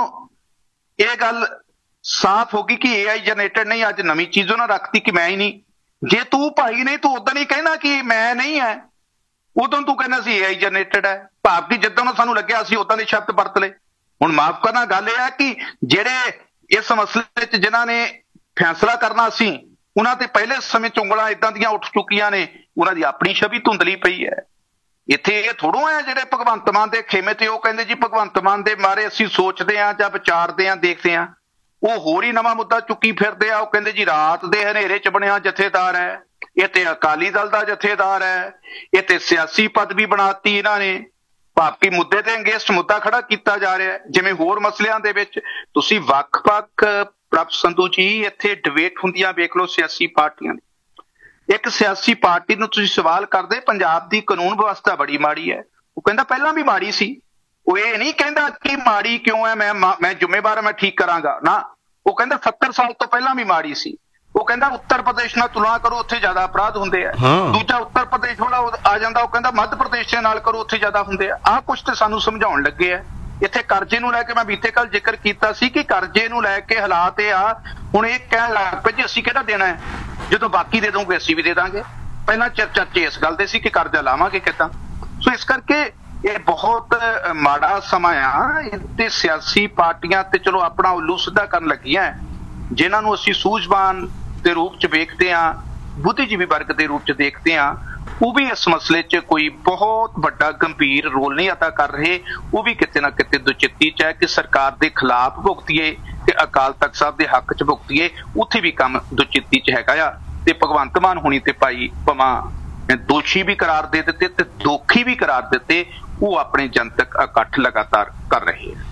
ਇਹ ਗੱਲ ਸਾਫ਼ ਹੋ ਗਈ ਕਿ ਏ ਆਈ ਜਨਰੇਟਡ ਨਹੀਂ, ਅੱਜ ਨਵੀਂ ਚੀਜ਼ ਉਹਨਾਂ ਰੱਖਤੀ ਕਿ ਮੈਂ ਹੀ ਨਹੀਂ। ਜੇ ਤੂੰ ਭਾਈ ਨਹੀਂ, ਤੂੰ ਉਦੋਂ ਹੀ ਕਹਿਣਾ ਕਿ ਮੈਂ ਨਹੀਂ ਹੈ, ਉਦੋਂ ਤੂੰ ਕਹਿੰਦਾ ਸੀ ਏ ਆਈ ਜਨਰੇਟਡ ਹੈ। ਭਾਵ ਕਿ ਜਿੱਦਾਂ ਸਾਨੂੰ ਲੱਗਿਆ ਅਸੀਂ ਉਦਾਂ ਦੇ ਸ਼ਬਦ ਵਰਤ ਲਏ। ਹੁਣ ਮਾਫ਼ ਕਰਨਾ, ਗੱਲ ਇਹ ਹੈ ਕਿ ਜਿਹੜੇ ਇਸ ਮਸਲੇ 'ਚ ਜਿਨ੍ਹਾਂ ਨੇ ਫੈਸਲਾ ਕਰਨਾ ਸੀ, ਉਹਨਾਂ ਤੇ ਪਹਿਲੇ ਸਮੇਂ 'ਚ ਉਂਗਲਾਂ ਇਦਾਂ ਦੀਆਂ ਉੱਠ ਚੁੱਕੀਆਂ ਨੇ, ਉਹਨਾਂ ਦੀ ਆਪਣੀ ਛਵੀ ਧੁੰਦਲੀ ਪਈ ਹੈ। ਇੱਥੇ ਇਹ ਥੋੜ੍ਹੋ ਹੈ ਜਿਹੜੇ ਭਗਵੰਤ ਮਾਨ ਦੇ ਖੇਮੇ ਤੇ ਉਹ ਕਹਿੰਦੇ ਜੀ ਭਗਵੰਤ ਮਾਨ ਦੇ ਬਾਰੇ ਅਸੀਂ ਸੋਚਦੇ ਹਾਂ ਜਾਂ ਵਿਚਾਰਦੇ ਹਾਂ, ਦੇਖਦੇ ਹਾਂ। ਉਹ ਹੋਰ ਹੀ ਨਵਾਂ ਮੁੱਦਾ ਚੁੱਕੀ ਫਿਰਦੇ ਆ। ਉਹ ਕਹਿੰਦੇ ਜੀ ਰਾਤ ਦੇ ਹਨੇਰੇ 'ਚ ਬਣਿਆ ਜਥੇਦਾਰ ਹੈ, ਇਹ ਤੇ ਅਕਾਲੀ ਦਲ ਦਾ ਜਥੇਦਾਰ ਹੈ, ਇਹ ਤੇ ਸਿਆਸੀ ਪਦਵੀ ਬਣਾਤੀ ਇਹਨਾਂ ਨੇ। ਭਾਵੀ ਮੁੱਦੇ ਤੇ ਅੰਗੇਸਟ ਮੁੱਦਾ ਖੜਾ ਕੀਤਾ ਜਾ ਰਿਹਾ ਹੈ। ਜਿਵੇਂ ਹੋਰ ਮਸਲਿਆਂ ਦੇ ਵਿੱਚ ਤੁਸੀਂ ਵੱਖ-ਵੱਖ ਪ੍ਰਭ ਸੰਧੂ ਜੀ ਇੱਥੇ ਡਿਬੇਟ ਹੁੰਦੀਆਂ ਵੇਖ ਲਓ ਸਿਆਸੀ ਪਾਰਟੀਆਂ ਦੀ। ਇੱਕ ਸਿਆਸੀ ਪਾਰਟੀ ਨੂੰ ਤੁਸੀਂ ਸਵਾਲ ਕਰਦੇ ਪੰਜਾਬ ਦੀ ਕਾਨੂੰਨ ਵਿਵਸਥਾ ਬੜੀ ਮਾੜੀ ਹੈ, ਉਹ ਕਹਿੰਦਾ ਪਹਿਲਾਂ ਵੀ ਮਾੜੀ ਸੀ। ਉਹ ਇਹ ਨਹੀਂ ਕਹਿੰਦਾ ਕਿ ਮਾੜੀ ਕਿਉਂ ਹੈ, ਮੈਂ ਮੈਂ ਜ਼ਿੰਮੇਵਾਰ, ਮੈਂ ਠੀਕ ਕਰਾਂਗਾ ਨਾ। ਉਹ ਕਹਿੰਦਾ ਸੱਤਰ ਸਾਲ ਤੋਂ ਪਹਿਲਾਂ ਵੀ ਮਾੜੀ ਸੀ। ਉਹ ਕਹਿੰਦਾ ਉੱਤਰ ਪ੍ਰਦੇਸ਼ ਨਾਲ ਤੁਲਨਾ ਕਰੋ, ਉੱਥੇ ਜ਼ਿਆਦਾ ਅਪਰਾਧ ਹੁੰਦੇ ਆ। ਦੂਜਾ ਉੱਤਰ ਪ੍ਰਦੇਸ਼ ਵਾਲਾ ਆ ਜਾਂਦਾ, ਉਹ ਕਹਿੰਦਾ ਮੱਧ ਪ੍ਰਦੇਸ਼ ਦੇ ਨਾਲ ਕਰੋ, ਉੱਥੇ ਜ਼ਿਆਦਾ ਹੁੰਦੇ ਆ। ਆਹ ਕੁਛ ਤੇ ਸਾਨੂੰ ਸਮਝਾਉਣ ਲੱਗੇ ਆ। ਇੱਥੇ ਕਰਜ਼ੇ ਨੂੰ ਲੈ ਕੇ ਮੈਂ ਬੀਤੇ ਕੱਲ ਜ਼ਿਕਰ ਕੀਤਾ ਸੀ ਕਿ ਕਰਜ਼ੇ ਨੂੰ ਲੈ ਕੇ ਹਾਲਾਤ ਇਹ ਆ, ਹੁਣ ਇਹ ਕਹਿਣ ਲੱਗ ਪਏ ਜੀ ਅਸੀਂ ਕਿਹੜਾ ਦੇਣਾ ਹੈ, ਜਦੋਂ ਬਾਕੀ ਦੇ ਦੋਗੇ ਅਸੀਂ ਵੀ ਦੇ ਦਾਂਗੇ। ਪਹਿਲਾਂ ਚਰਚੇ ਇਸ ਗੱਲ ਦੇ ਸੀ ਕਿ ਕਰਜ਼ਾ ਲਾਵਾਂਗੇ ਕਿੱਦਾਂ। ਸੋ ਇਸ ਕਰਕੇ ਇਹ ਬਹੁਤ ਮਾੜਾ ਸਮਾਂ ਆ। ਤੇ ਸਿਆਸੀ ਪਾਰਟੀਆਂ ਤੇ ਚਲੋ ਆਪਣਾ ਉੱਲੂ ਸਿੱਧਾ ਕਰਨ ਲੱਗੀਆਂ, ਜਿਨ੍ਹਾਂ ਨੂੰ ਅਸੀਂ ਸੂਝਵਾਨ ਦੇ ਰੂਪ 'ਚ ਵੇਖਦੇ ਹਾਂ, ਬੁੱਧੀਜੀਵੀ ਵਰਗ ਦੇ ਰੂਪ 'ਚ ਦੇਖਦੇ ਹਾਂ, ਉਹ ਵੀ ਇਸ ਮਸਲੇ 'ਚ ਕੋਈ ਬਹੁਤ ਵੱਡਾ ਗੰਭੀਰ ਰੋਲ ਨਹੀਂ ਅਦਾ ਕਰ ਰਹੇ। ਉਹ ਵੀ ਕਿਤੇ ਨਾ ਕਿਤੇ ਦੁਚਿੱਤੀ 'ਚ ਹੈ ਕਿ ਸਰਕਾਰ ਦੇ ਖਿਲਾਫ ਭੁਗਤੀਏ ਤੇ ਅਕਾਲ ਤਖਤ ਸਾਹਿਬ ਦੇ ਹੱਕ 'ਚ ਭੁਗਤੀਏ। ਉੱਥੇ ਵੀ ਕੰਮ ਦੁਚਿੱਤੀ 'ਚ ਹੈਗਾ ਆ। ਤੇ ਭਗਵੰਤ ਮਾਨ ਹੁਣੀ ਤੇ ਭਾਈ ਭਵਾਂ ਦੋਸ਼ੀ ਵੀ ਕਰਾਰ ਦੇ ਦਿੱਤੇ ਤੇ ਦੋਖੀ ਵੀ ਕਰਾਰ ਦਿੱਤੇ, ਉਹ ਆਪਣੇ ਜਨਤਕ ਇਕੱਠ ਲਗਾਤਾਰ ਕਰ ਰਹੇ ਹੈ।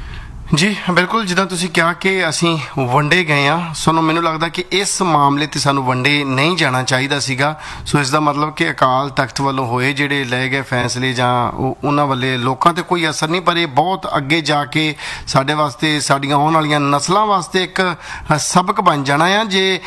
ਜੀ ਬਿਲਕੁਲ, ਜਿੱਦਾਂ ਤੁਸੀਂ ਕਿਹਾ ਕਿ ਅਸੀਂ ਵੰਡੇ ਗਏ ਆ, ਸਾਨੂੰ ਮੈਨੂੰ ਲੱਗਦਾ ਕਿ ਇਸ ਮਾਮਲੇ ਤੇ ਸਾਨੂੰ ਵੰਡੇ ਨਹੀਂ ਜਾਣਾ ਚਾਹੀਦਾ ਸੀਗਾ। ਸੋ ਇਸ ਦਾ ਮਤਲਬ ਕਿ ਅਕਾਲ ਤਖਤ ਵੱਲੋਂ ਹੋਏ ਜਿਹੜੇ ਲਏ ਗਏ ਫੈਸਲੇ ਜਾਂ ਉਹ ਉਹਨਾਂ ਵੱਲੇ ਲੋਕਾਂ ਤੇ ਕੋਈ ਅਸਰ ਨਹੀਂ, ਪਰ ਇਹ ਬਹੁਤ ਅੱਗੇ ਜਾ ਕੇ ਸਾਡੇ ਵਾਸਤੇ, ਸਾਡੀਆਂ ਆਉਣ ਵਾਲੀਆਂ ਨਸਲਾਂ ਵਾਸਤੇ ਇੱਕ ਸਬਕ ਬਣ ਜਾਣਾ ਆ। ਜੇ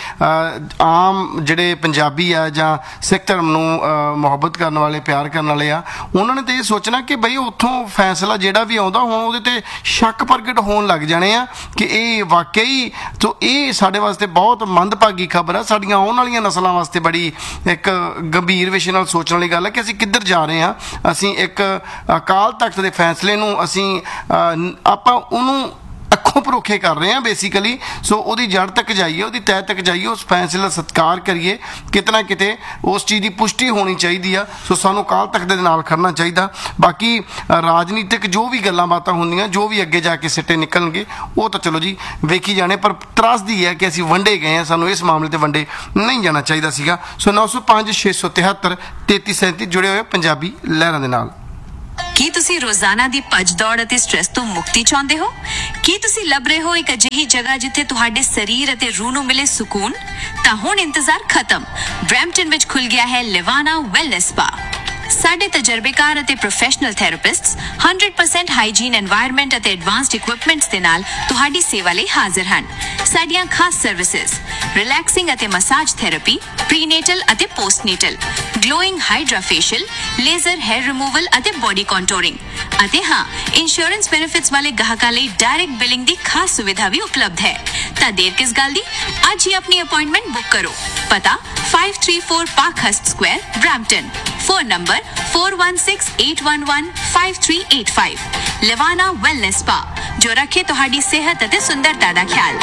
ਆਮ ਜਿਹੜੇ ਪੰਜਾਬੀ ਆ ਜਾਂ ਸਿੱਖ ਧਰਮ ਨੂੰ ਮੁਹੱਬਤ ਕਰਨ ਵਾਲੇ, ਪਿਆਰ ਕਰਨ ਵਾਲੇ ਆ, ਉਹਨਾਂ ਨੇ ਤਾਂ ਇਹ ਸੋਚਣਾ ਕਿ ਬਈ ਉੱਥੋਂ ਫੈਸਲਾ ਜਿਹੜਾ ਵੀ ਆਉਂਦਾ ਹੁਣ ਉਹਦੇ ਤੇ ਸ਼ੱਕ ਪ੍ਰਗਟ ਹੋਣ ਲੱਗ ਜਾਣੇ ਆ ਕਿ ਇਹ ਵਾਕਈ। ਸੋ ਇਹ ਸਾਡੇ ਵਾਸਤੇ ਬਹੁਤ ਮੰਦਭਾਗੀ ਖਬਰ ਆ, ਸਾਡੀਆਂ ਆਉਣ ਵਾਲੀਆਂ ਨਸਲਾਂ ਵਾਸਤੇ ਬੜੀ ਇੱਕ ਗੰਭੀਰ ਵਿਸ਼ੇ ਨਾਲ ਸੋਚਣ ਵਾਲੀ ਗੱਲ ਹੈ ਕਿ ਅਸੀਂ ਕਿੱਧਰ ਜਾ ਰਹੇ ਹਾਂ। ਅਸੀਂ ਇੱਕ ਅਕਾਲ ਤਖਤ ਦੇ ਫੈਸਲੇ ਨੂੰ ਅਸੀਂ ਆਪਾਂ ਉਹਨੂੰ ਅੱਖੋਂ ਪਰੋਖੇ ਕਰ ਰਹੇ ਹਾਂ ਬੇਸਿਕਲੀ। ਸੋ ਉਹਦੀ ਜੜ ਤੱਕ ਜਾਈਏ, ਉਹਦੀ ਤਹਿ ਤੱਕ ਜਾਈਏ, ਉਸ ਫੈਸਲੇ ਦਾ ਸਤਿਕਾਰ ਕਰੀਏ। ਕਿਤੇ ਨਾ ਕਿਤੇ ਉਸ ਚੀਜ਼ ਦੀ ਪੁਸ਼ਟੀ ਹੋਣੀ ਚਾਹੀਦੀ ਆ। ਸੋ ਸਾਨੂੰ ਅਕਾਲ ਤਖਤ ਦੇ ਨਾਲ ਖੜਨਾ ਚਾਹੀਦਾ। ਬਾਕੀ ਰਾਜਨੀਤਿਕ ਜੋ ਵੀ ਗੱਲਾਂ ਬਾਤਾਂ ਹੁੰਦੀਆਂ, ਜੋ ਵੀ ਅੱਗੇ ਜਾ ਕੇ ਸਿੱਟੇ ਨਿਕਲਣਗੇ, ਉਹ ਤਾਂ ਚਲੋ ਜੀ ਵੇਖੀ ਜਾਣੇ। ਪਰ ਤਰਾਸਦੀ ਹੈ ਕਿ ਅਸੀਂ ਵੰਡੇ ਗਏ ਹਾਂ, ਸਾਨੂੰ ਇਸ ਮਾਮਲੇ ਤੇ ਵੰਡੇ ਨਹੀਂ ਜਾਣਾ ਚਾਹੀਦਾ ਸੀਗਾ। ਸੋ ਨੌ ਸੌ ਪੰਜ ਛੇ ਸੌ ਤਿਹੱਤਰ ਤੇਤੀ ਸੈਂਤੀ ਜੁੜੇ ਹੋਏ ਪੰਜਾਬੀ ਲਹਿਰਾਂ ਦੇ ਨਾਲ। ਕੀ ਤੁਸੀਂ ਰੋਜ਼ਾਨਾ ਦੀ ਭੱਜ ਦੌੜ ਅਤੇ ਸਟ੍ਰੈਸ ਤੋਂ ਮੁਕਤੀ ਚਾਹੁੰਦੇ ਹੋ? ਕੀ ਤੁਸੀਂ ਲੱਭ ਰਹੇ ਹੋ ਇੱਕ ਅਜਿਹੀ ਜਗ੍ਹਾ ਜਿੱਥੇ ਤੁਹਾਡੇ ਸਰੀਰ ਅਤੇ ਰੂਹ ਨੂੰ ਮਿਲੇ ਸਕੂਨ? ਤਾਂ ਹੁਣ ਇੰਤਜ਼ਾਰ ਖਤਮ। ਬਰੈਂਪਟਨ ਵਿੱਚ ਖੁੱਲ ਗਿਆ ਹੈ ਲਿਵਾਨਾ ਵੈਲਨੈਸ ਸਪਾ। ਸਾਡੇ ਤਜਰਬੇਕਾਰ ਅਤੇ professional ਥੈਰੇਪਿਸਟਸ one hundred percent hygiene environment ਅਤੇ ਐਡਵਾਂਸਡ ਇਕਵਿਪਮੈਂਟਸ ਦੇ ਨਾਲ ਤੁਹਾਡੀ ਸੇਵਾ ਲਈ ਹਾਜ਼ਰ ਹਨ। ਸਾਡੀਆਂ ਖਾਸ ਸਰਵਿਸਿਜ਼ ਰਿਲੈਕਸਿੰਗ ਅਤੇ ਮਸਾਜ ਥੈਰੇਪੀ, ਪ੍ਰੀਨੇਟਲ ਅਤੇ ਪੋਸਟਨੇਟਲ, glowing hydra facial, laser hair removal ਅਤੇ ਬੋਡੀ ਕੰਟੂਰਿੰਗ, ਅਤੇ ਹਾਂ, ਇੰਸ਼ੋਰੈਂਸ ਬੈਨੀਫਿਟਸ ਵਾਲੇ ਗਾਹਕਾਂ ਲਈ ਡਾਇਰੈਕਟ ਬਿਲਿੰਗ ਦੀ ਖਾਸ ਸੁਵਿਧਾ ਵੀ ਉਪਲਬਧ ਹੈ। ਤਾਂ ਦੇਰ ਕਿਸ ਗੱਲ ਦੀ, ਅੱਜ ਹੀ ਆਪਣੀ ਅਪਾਇੰਟਮੈਂਟ ਬੁੱਕ ਕਰੋ। ਪਤਾ five three four Parkhurst Square, Brampton। Phone number four one six eight one one five three eight five। ਲਿਵਾਨਾ wellness spa, ਜੋ ਰੱਖੇ ਤੁਹਾਡੀ ਸਿਹਤ ਅਤੇ ਸੁੰਦਰਤਾ ਦਾ ਖਿਆਲ।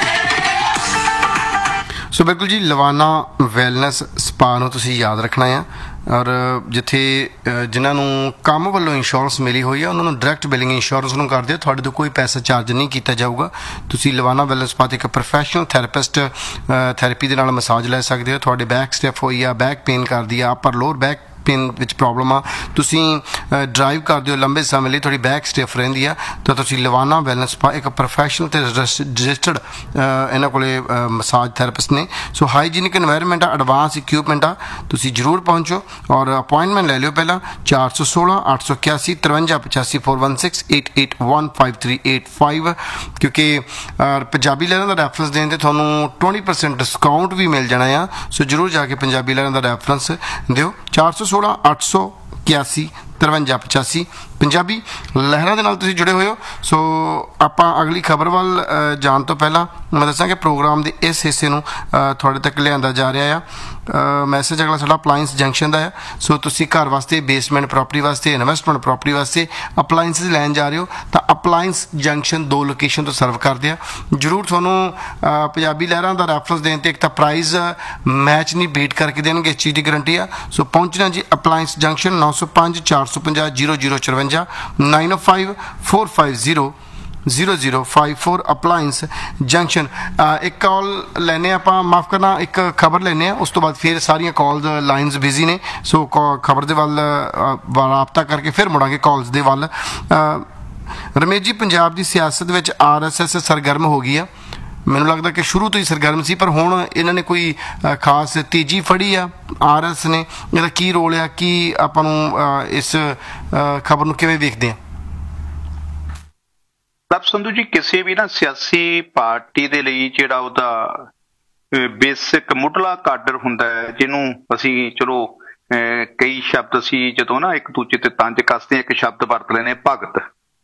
ਸੋ ਬਿਲਕੁਲ ਜੀ, ਲਵਾਨਾ ਵੈਲਨੈਸ ਸਪਾ ਨੂੰ ਤੁਸੀਂ ਯਾਦ ਰੱਖਣਾ ਆ। ਔਰ ਜਿੱਥੇ ਜਿਨ੍ਹਾਂ ਨੂੰ ਕੰਮ ਵੱਲੋਂ ਇੰਸ਼ੋਰੈਂਸ ਮਿਲੀ ਹੋਈ ਆ ਉਹਨਾਂ ਨੂੰ ਡਾਇਰੈਕਟ ਬਿਲਿੰਗ ਇੰਸ਼ੋਰੈਂਸ ਨੂੰ ਕਰਦੇ ਆ, ਤੁਹਾਡੇ ਤੋਂ ਕੋਈ ਪੈਸਾ ਚਾਰਜ ਨਹੀਂ ਕੀਤਾ ਜਾਊਗਾ। ਤੁਸੀਂ ਲਵਾਨਾ ਵੈਲਨੈਸ ਸਪਾ 'ਤੇ ਇੱਕ ਪ੍ਰੋਫੈਸ਼ਨਲ ਥੈਰੇਪਿਸਟ ਥੈਰੇਪੀ ਦੇ ਨਾਲ ਮਸਾਜ ਲੈ ਸਕਦੇ ਹੋ। ਤੁਹਾਡੇ ਬੈਕ ਸਟਿਫ ਹੋਈ ਆ, ਬੈਕ ਪੇਨ ਕਰਦੀ ਆ, ਅਪਰ ਲੋਅਰ ਬੈਕ ਪੇਨ ਵਿੱਚ ਪ੍ਰੋਬਲਮ ਆ, ਤੁਸੀਂ ਡਰਾਈਵ ਕਰਦੇ ਹੋ ਲੰਬੇ ਸਮੇਂ ਲਈ, ਤੁਹਾਡੀ ਬੈਕ ਸਟਿਫ ਰਹਿੰਦੀ ਆ, ਤਾਂ ਤੁਸੀਂ ਲਵਾਨਾ ਵੈਲਨੈਸ ਸਪਾ ਇੱਕ ਪ੍ਰੋਫੈਸ਼ਨਲ ਅਤੇ ਰਜਿਸਟਰਡ ਇਹਨਾਂ ਕੋਲੇ ਮਸਾਜ ਥੈਰੇਪਿਸਟ ਨੇ। ਸੋ ਹਾਈਜੀਨਿਕ ਇਨਵਾਇਰਨਮੈਂਟ ਆ, ਐਡਵਾਂਸ ਇਕਵਿਪਮੈਂਟ ਆ, ਤੁਸੀਂ ਜ਼ਰੂਰ ਪਹੁੰਚੋ ਔਰ ਅਪਾਇੰਟਮੈਂਟ ਲੈ ਲਿਓ ਪਹਿਲਾਂ। ਚਾਰ ਸੌ ਸੋਲਾਂ ਅੱਠ ਸੌ ਇਕਿਆਸੀ ਤਰਵੰਜਾ ਪਚਾਸੀ four one six eight eight one five three eight five, ਕਿਉਂਕਿ ਪੰਜਾਬੀ ਲਹਿਰਾਂ ਦਾ ਰੈਫਰੈਂਸ ਦੇਣ 'ਤੇ ਤੁਹਾਨੂੰ twenty percent ਡਿਸਕਾਊਂਟ ਵੀ ਮਿਲ ਜਾਣਾ ਆ। ਸੋ ਜ਼ਰੂਰ ਜਾ ਕੇ ਪੰਜਾਬੀ ਲਹਿਰਾਂ ਦਾ ਰੈਫਰੈਂਸ ਦਿਓ। ਚਾਰ ਸੌ ਸੋਲਾਂ ਅੱਠ ਸੌ ਇਕਿਆਸੀ ਤਰਵੰਜਾ ਪਚਾਸੀ ਪੰਜਾਬੀ ਲਹਿਰਾਂ ਦੇ ਨਾਲ ਤੁਸੀਂ ਜੁੜੇ ਹੋਏ ਹੋ। ਸੋ ਆਪਾਂ ਅਗਲੀ ਖਬਰ ਵੱਲ ਜਾਣ ਤੋਂ ਪਹਿਲਾਂ ਮੈਂ ਦੱਸਾਂ ਕਿ ਪ੍ਰੋਗਰਾਮ ਦੇ ਇਸ ਹਿੱਸੇ ਨੂੰ ਤੁਹਾਡੇ ਤੱਕ ਲਿਆਂਦਾ ਜਾ ਰਿਹਾ ਆ। ਮੈਸੇਜ ਅਗਲਾ ਸਾਡਾ ਅਪਲਾਇੰਸ ਜੰਕਸ਼ਨ ਦਾ ਆ। ਸੋ ਤੁਸੀਂ ਘਰ ਵਾਸਤੇ, ਬੇਸਮੈਂਟ ਪ੍ਰੋਪਰਟੀ ਵਾਸਤੇ, ਇਨਵੈਸਟਮੈਂਟ ਪ੍ਰੋਪਰਟੀ ਵਾਸਤੇ ਅਪਲਾਇੰਸਿਸ ਲੈਣ ਜਾ ਰਹੇ ਹੋ ਤਾਂ ਅਪਲਾਇੰਸ ਜੰਕਸ਼ਨ ਦੋ ਲੋਕੇਸ਼ਨ ਤੋਂ ਸਰਵ ਕਰਦੇ ਆ। ਜ਼ਰੂਰ ਤੁਹਾਨੂੰ ਪੰਜਾਬੀ ਲਹਿਰਾਂ ਦਾ ਰੈਫਰੈਂਸ ਦੇਣ 'ਤੇ ਇੱਕ ਤਾਂ ਪ੍ਰਾਈਜ਼ ਮੈਚ ਨਹੀਂ ਬੀਟ ਕਰਕੇ ਦੇਣਗੇ, ਇਸ ਚੀਜ਼ ਦੀ ਗਰੰਟੀ ਆ। ਸੋ ਪਹੁੰਚਣਾ ਜੀ ਅਪਲਾਇੰਸ ਜੰਕਸ਼ਨ, ਨੌ ਸੌ ਪੰਜ ਚਾਰ ਸੌ ਪੰਜਾਹ ਜ਼ੀਰੋ ਜ਼ੀਰੋ ਚੁਰੰਜਾ nine oh five four five zero zero zero five four appliance junction. ਇੱਕ ਕਾਲ ਲੈਂਦੇ ਆਪਾਂ, ਮਾਫ ਕਰਨਾ ਇੱਕ ਖਬਰ ਲੈਂਦੇ ਆ, ਉਸ ਤੋਂ ਬਾਅਦ ਫਿਰ ਸਾਰੀਆਂ ਕਾਲਸ ਲਾਈਨਸ ਬਿਜ਼ੀ ਨੇ। ਸੋ ਖਬਰ ਦੇ ਵੱਲ ਰਾਬਤਾ ਕਰਕੇ ਫਿਰ ਮੁੜਾਂਗੇ ਕਾਲਸ ਦੇ ਵੱਲ। ਰਮੇਸ਼ ਜੀ, ਪੰਜਾਬ ਦੀ ਸਿਆਸਤ ਵਿੱਚ ਆਰ ਐਸ ਐਸ ਸਰਗਰਮ ਹੋ ਗਈ ਆ। ਮੈਨੂੰ ਲੱਗਦਾ ਕਿ ਸ਼ੁਰੂ ਤੋਂ ਹੀ ਸਰਗਰਮ ਸੀ, ਪਰ ਹੁਣ ਇਹਨਾਂ ਨੇ ਕੋਈ ਖਾਸ ਤੇਜ਼ੀ ਫੜੀ ਆ ਆਰ ਐਸ ਨੇ। ਇਹਦਾ ਕੀ ਰੋਲ ਆ, ਕੀ ਆਪਾਂ ਨੂੰ ਇਸ ਖਬਰ ਨੂੰ ਕਿਵੇਂ ਵੇਖਦੇ ਆ? ਪ੍ਰਭ ਸੰਧੂ ਜੀ, ਕਿਸੇ ਵੀ ਨਾ ਸਿਆਸੀ ਪਾਰਟੀ ਦੇ ਲਈ ਜਿਹੜਾ ਉਹਦਾ ਬੇਸਿਕ ਮੁੱਢਲਾ ਕਾਡਰ ਹੁੰਦਾ ਹੈ, ਜਿਹਨੂੰ ਅਸੀਂ ਚਲੋ ਕਈ ਸ਼ਬਦ ਅਸੀਂ ਜਦੋਂ ਨਾ ਇੱਕ ਦੂਜੇ ਤੇ ਤੰਜ ਕੱਸਦੇ ਇੱਕ ਸ਼ਬਦ ਵਰਤ ਲੈਂਦੇ, ਭਗਤ।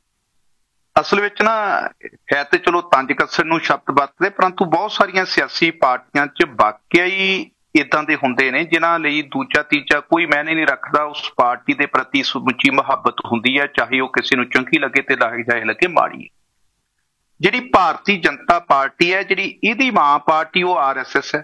ਅਸਲ ਵਿੱਚ ਨਾ ਹੈ ਤੇ ਚਲੋ ਤੰਜ ਕੱਸਣ ਨੂੰ ਸ਼ਬਦ ਵਰਤਦੇ, ਪਰੰਤੂ ਬਹੁਤ ਸਾਰੀਆਂ ਸਿਆਸੀ ਪਾਰਟੀਆਂ 'ਚ ਵਾਕਿਆ ਹੀ ਇੱਦਾਂ ਦੇ ਹੁੰਦੇ ਨੇ ਜਿਨ੍ਹਾਂ ਲਈ ਦੂਜਾ ਤੀਜਾ ਕੋਈ ਮਾਇਨੇ ਨਹੀਂ ਰੱਖਦਾ। ਉਸ ਪਾਰਟੀ ਦੇ ਪ੍ਰਤੀ ਸਮੁੱਚੀ ਮੁਹੱਬਤ ਹੁੰਦੀ ਹੈ, ਚਾਹੇ ਉਹ ਕਿਸੇ ਨੂੰ ਚੰਗੀ ਲੱਗੇ ਤੇ ਚਾਹੇ ਲੱਗੇ ਮਾੜੀ। ਜਿਹੜੀ ਭਾਰਤੀ ਜਨਤਾ ਪਾਰਟੀ ਹੈ, ਜਿਹੜੀ ਇਹਦੀ ਮਾਂ ਪਾਰਟੀ, ਉਹ ਆਰ ਐਸ ਐਸ ਹੈ।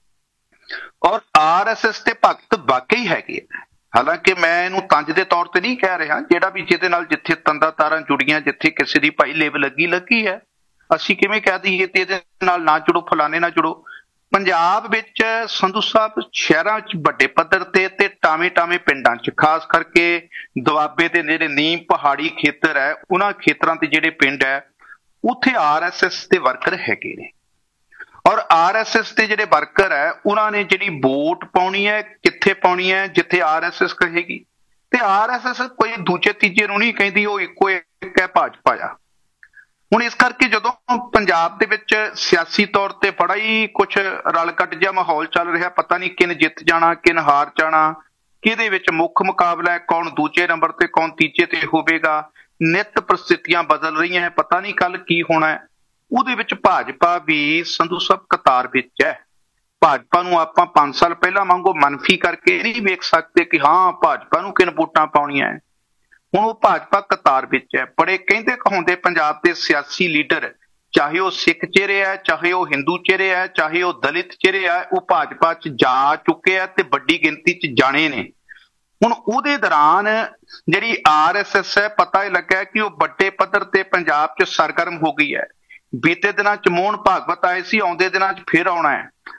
ਔਰ ਆਰ ਐਸ ਐਸ ਤੇ ਭਗਤ ਵਾਕਈ ਹੈਗੇ ਆ। ਹਾਲਾਂਕਿ ਮੈਂ ਇਹਨੂੰ ਤੰਜ ਦੇ ਤੌਰ ਤੇ ਨਹੀਂ ਕਹਿ ਰਿਹਾ, ਜਿਹੜਾ ਵੀ ਜਿਹਦੇ ਨਾਲ ਜਿੱਥੇ ਤੰਦਾਂ ਤਾਰਾਂ ਜੁੜੀਆਂ, ਜਿੱਥੇ ਕਿਸੇ ਦੀ ਭਾਈ ਲਿਵ ਲੱਗੀ ਲੱਗੀ ਹੈ, ਅਸੀਂ ਕਿਵੇਂ ਕਹਿ ਦਈਏ ਤੇ ਇਹਦੇ ਨਾਲ ਨਾ ਜੁੜੋ, ਫਲਾਣੇ ਨਾਲ ਜੁੜੋ। ਪੰਜਾਬ ਵਿੱਚ ਸੰਧੂ ਸਾਹਿਬ ਸ਼ਹਿਰਾਂ 'ਚ ਵੱਡੇ ਪੱਧਰ ਤੇ ਤੇ ਟਾਵੇਂ ਟਾਵੇਂ ਪਿੰਡਾਂ 'ਚ, ਖਾਸ ਕਰਕੇ ਦੁਆਬੇ ਦੇ ਜਿਹੜੇ ਨੀਮ ਪਹਾੜੀ ਖੇਤਰ ਹੈ, ਉਹਨਾਂ ਖੇਤਰਾਂ ਤੇ ਜਿਹੜੇ ਪਿੰਡ ਹੈ, ਉੱਥੇ ਆਰ ਐਸ ਐਸ ਦੇ ਵਰਕਰ ਹੈਗੇ ਨੇ। ਔਰ ਆਰ ਐਸ ਐਸ ਦੇ ਜਿਹੜੇ ਵਰਕਰ ਹੈ, ਉਹਨਾਂ ਨੇ ਜਿਹੜੀ ਵੋਟ ਪਾਉਣੀ ਹੈ, ਕਿੱਥੇ ਪਾਉਣੀ ਹੈ? ਜਿੱਥੇ ਆਰ ਐਸ ਐਸ ਕਹੇਗੀ। ਤੇ ਆਰ ਐਸ ਐਸ ਕੋਈ ਦੂਜੇ ਤੀਜੇ ਨੂੰ ਨਹੀਂ ਕਹਿੰਦੀ, ਉਹ ਇੱਕੋ ਇੱਕ ਹੈ, ਭਾਜਪਾ ਆ। ਹੁਣ ਇਸ ਕਰਕੇ ਜਦੋਂ ਪੰਜਾਬ ਦੇ ਵਿੱਚ ਸਿਆਸੀ ਤੌਰ ਤੇ ਬੜਾ ਹੀ ਕੁਛ ਰਲ ਕੱਟ ਜਿਹਾ ਮਾਹੌਲ ਚੱਲ ਰਿਹਾ, ਪਤਾ ਨਹੀਂ ਕਿਨ ਜਿੱਤ ਜਾਣਾ, ਕਿਨ ਹਾਰ ਜਾਣਾ, ਕਿਹਦੇ ਵਿੱਚ ਮੁੱਖ ਮੁਕਾਬਲਾ ਹੈ, ਕੌਣ ਦੂਜੇ ਨੰਬਰ ਤੇ ਕੌਣ ਤੀਜੇ ਤੇ ਹੋਵੇਗਾ, ਨਿੱਤ ਪ੍ਰਸਥਿਤੀਆਂ ਬਦਲ ਰਹੀਆਂ ਹੈ, ਪਤਾ ਨਹੀਂ ਕੱਲ ਕੀ ਹੋਣਾ ਹੈ। ਉਹਦੇ ਵਿੱਚ ਭਾਜਪਾ ਵੀ ਸੰਧੂ ਸਾਹਿਬ ਕਤਾਰ ਵਿੱਚ ਹੈ। ਭਾਜਪਾ ਨੂੰ ਆਪਾਂ ਪੰਜ ਸਾਲ ਪਹਿਲਾਂ ਵਾਂਗੂ ਮਨਫੀ ਕਰਕੇ ਨਹੀਂ ਵੇਖ ਸਕਦੇ ਕਿ ਹਾਂ ਭਾਜਪਾ ਨੂੰ ਕਿਨ ਵੋਟਾਂ ਪਾਉਣੀਆਂ ਹੈ। ਹੁਣ ਉਹ ਭਾਜਪਾ ਕਤਾਰ ਵਿੱਚ ਹੈ। ਬੜੇ ਕਹਿੰਦੇ ਕਹਾਉਂਦੇ ਪੰਜਾਬ ਦੇ ਸਿਆਸੀ ਲੀਡਰ, ਚਾਹੇ ਉਹ ਸਿੱਖ ਚਿਹਰੇ ਹੈ, ਚਾਹੇ ਉਹ ਹਿੰਦੂ ਚਿਹਰੇ ਹੈ, ਚਾਹੇ ਉਹ ਦਲਿਤ ਚਿਹਰੇ ਹੈ, ਉਹ ਭਾਜਪਾ 'ਚ ਜਾ ਚੁੱਕੇ ਆ ਤੇ ਵੱਡੀ ਗਿਣਤੀ 'ਚ ਜਾਣੇ ਨੇ। ਹੁਣ ਉਹਦੇ ਦੌਰਾਨ ਜਿਹੜੀ ਆਰ ਐਸ ਐਸ ਹੈ, ਪਤਾ ਇਹ ਲੱਗਾ ਕਿ ਉਹ ਵੱਡੇ ਪੱਧਰ ਤੇ ਪੰਜਾਬ 'ਚ ਸਰਗਰਮ ਹੋ ਗਈ ਹੈ। ਬੀਤੇ ਦਿਨਾਂ 'ਚ ਮੋਹਨ ਭਾਗਵਤ ਆਏ ਸੀ, ਆਉਂਦੇ ਦਿਨਾਂ 'ਚ ਫਿਰ ਆਉਣਾ ਹੈ।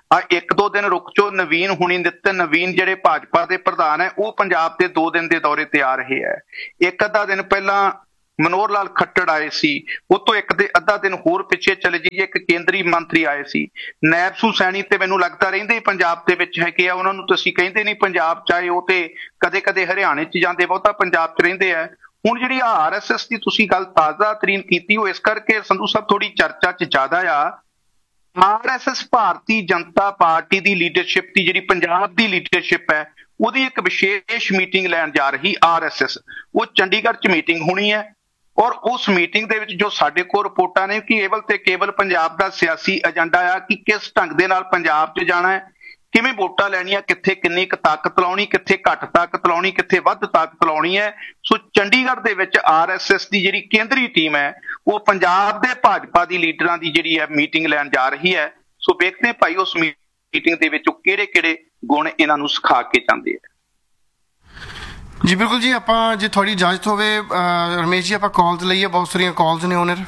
ਆ ਇੱਕ ਦੋ ਦਿਨ ਰੁਕ ਚੋ। ਨਵੀਨ ਹੁਣੀ ਨਿਤਿਨ ਨਵੀਨ ਜਿਹੜੇ ਭਾਜਪਾ ਦੇ ਪ੍ਰਧਾਨ ਹੈ ਉਹ ਪੰਜਾਬ ਦੇ ਦੋ ਦਿਨ ਦੇ ਦੌਰੇ ਤੇ ਆ ਰਹੇ ਹੈ। ਇੱਕ ਅੱਧਾ ਦਿਨ ਪਹਿਲਾਂ ਮਨੋਹਰ ਲਾਲ ਖੱਟੜ ਆਏ ਸੀ, ਉਹ ਤੋਂ ਇੱਕ ਦੇ ਅੱਧਾ ਦਿਨ ਹੋਰ ਪਿੱਛੇ ਚਲੇ ਜਾਈਏ ਇੱਕ ਕੇਂਦਰੀ ਮੰਤਰੀ ਆਏ ਸੀ। ਨੈਬਸੂ ਸੈਣੀ ਤੇ ਮੈਨੂੰ ਲੱਗਦਾ ਰਹਿੰਦੇ ਹੀ ਪੰਜਾਬ ਦੇ ਵਿੱਚ ਹੈਗੇ ਆ, ਉਹਨਾਂ ਨੂੰ ਤੁਸੀਂ ਕਹਿੰਦੇ ਨਹੀਂ ਪੰਜਾਬ ਚ ਆਏ, ਉਹ ਤੇ ਕਦੇ ਕਦੇ ਹਰਿਆਣੇ ਚ ਜਾਂਦੇ, ਬਹੁਤਾ ਪੰਜਾਬ ਚ ਰਹਿੰਦੇ ਆ। ਹੁਣ ਜਿਹੜੀ ਆਰ ਐਸ ਐਸ ਦੀ ਤੁਸੀਂ ਗੱਲ ਤਾਜ਼ਾ ਤਰੀਨ ਕੀਤੀ, ਉਹ ਇਸ ਕਰਕੇ ਸੰਧੂ ਸਾਹਿਬ ਥੋੜੀ ਚਰਚਾ ਚ ਜ਼ਿਆਦਾ ਆ। R S S Bharatiya Janata party ਦੀ ਲੀਡਰਸ਼ਿਪ ਦੀ ਜਿਹੜੀ ਪੰਜਾਬ ਦੀ ਲੀਡਰਸ਼ਿਪ ਹੈ ਉਹਦੀ ਇੱਕ ਵਿਸ਼ੇਸ਼ ਮੀਟਿੰਗ ਲੈਣ ਜਾ ਰਹੀ ਆਰ ਐਸ ਐਸ। ਉਹ ਚੰਡੀਗੜ੍ਹ ਚ ਮੀਟਿੰਗ ਹੋਣੀ ਹੈ ਔਰ ਉਸ ਮੀਟਿੰਗ ਦੇ ਵਿੱਚ ਜੋ ਸਾਡੇ ਕੋਲ ਰਿਪੋਰਟਾਂ ਨੇ ਕਿ ਕੇਵਲ ਤੇ ਕੇਵਲ ਪੰਜਾਬ ਦਾ ਸਿਆਸੀ ਏਜੰਡਾ ਆ ਕਿ ਕਿਸ ਢੰਗ ਦੇ ਨਾਲ ਪੰਜਾਬ 'ਚ ਜਾਣਾ ਹੈ, ਕਿਵੇਂ ਵੋਟਾਂ ਲੈਣੀਆਂ, ਕਿੱਥੇ ਕਿੰਨੀ ਕੁ ਤਾਕਤ ਲਾਉਣੀ, ਕਿੱਥੇ ਘੱਟ ਤਾਕਤ ਲਾਉਣੀ, ਕਿੱਥੇ ਵੱਧ ਤਾਕਤ ਲਾਉਣੀ ਹੈ। ਸੋ ਚੰਡੀਗੜ੍ਹ ਦੇ ਵਿੱਚ ਆਰ ਐਸ ਐਸ ਦੀ ਜਿਹੜੀ ਕੇਂਦਰੀ ਟੀਮ ਹੈ ਉਹ ਪੰਜਾਬ ਦੇ ਭਾਜਪਾ ਦੀ ਲੀਡਰਾਂ ਦੀ ਜਿਹੜੀ ਹੈ ਮੀਟਿੰਗ ਲੈਣ ਜਾ ਰਹੀ ਹੈ। ਸੋ ਵੇਖਦੇ ਹਾਂ ਭਾਈ ਉਸ ਮੀਟਿੰਗ ਦੇ ਵਿੱਚ ਉਹ ਕਿਹੜੇ ਕਿਹੜੇ ਗੁਣ ਇਹਨਾਂ ਨੂੰ ਸਿਖਾ ਕੇ ਜਾਂਦੇ ਆ। ਜੀ ਬਿਲਕੁਲ ਜੀ, ਆਪਾਂ ਜੇ ਤੁਹਾਡੀ ਇਜਾਜ਼ਤ ਹੋਵੇ ਰਮੇਸ਼ ਜੀ ਆਪਾਂ ਕਾਲਸ ਲਈਏ, ਬਹੁਤ ਸਾਰੀਆਂ ਕਾਲਸ ਨੇ ਓਨਰ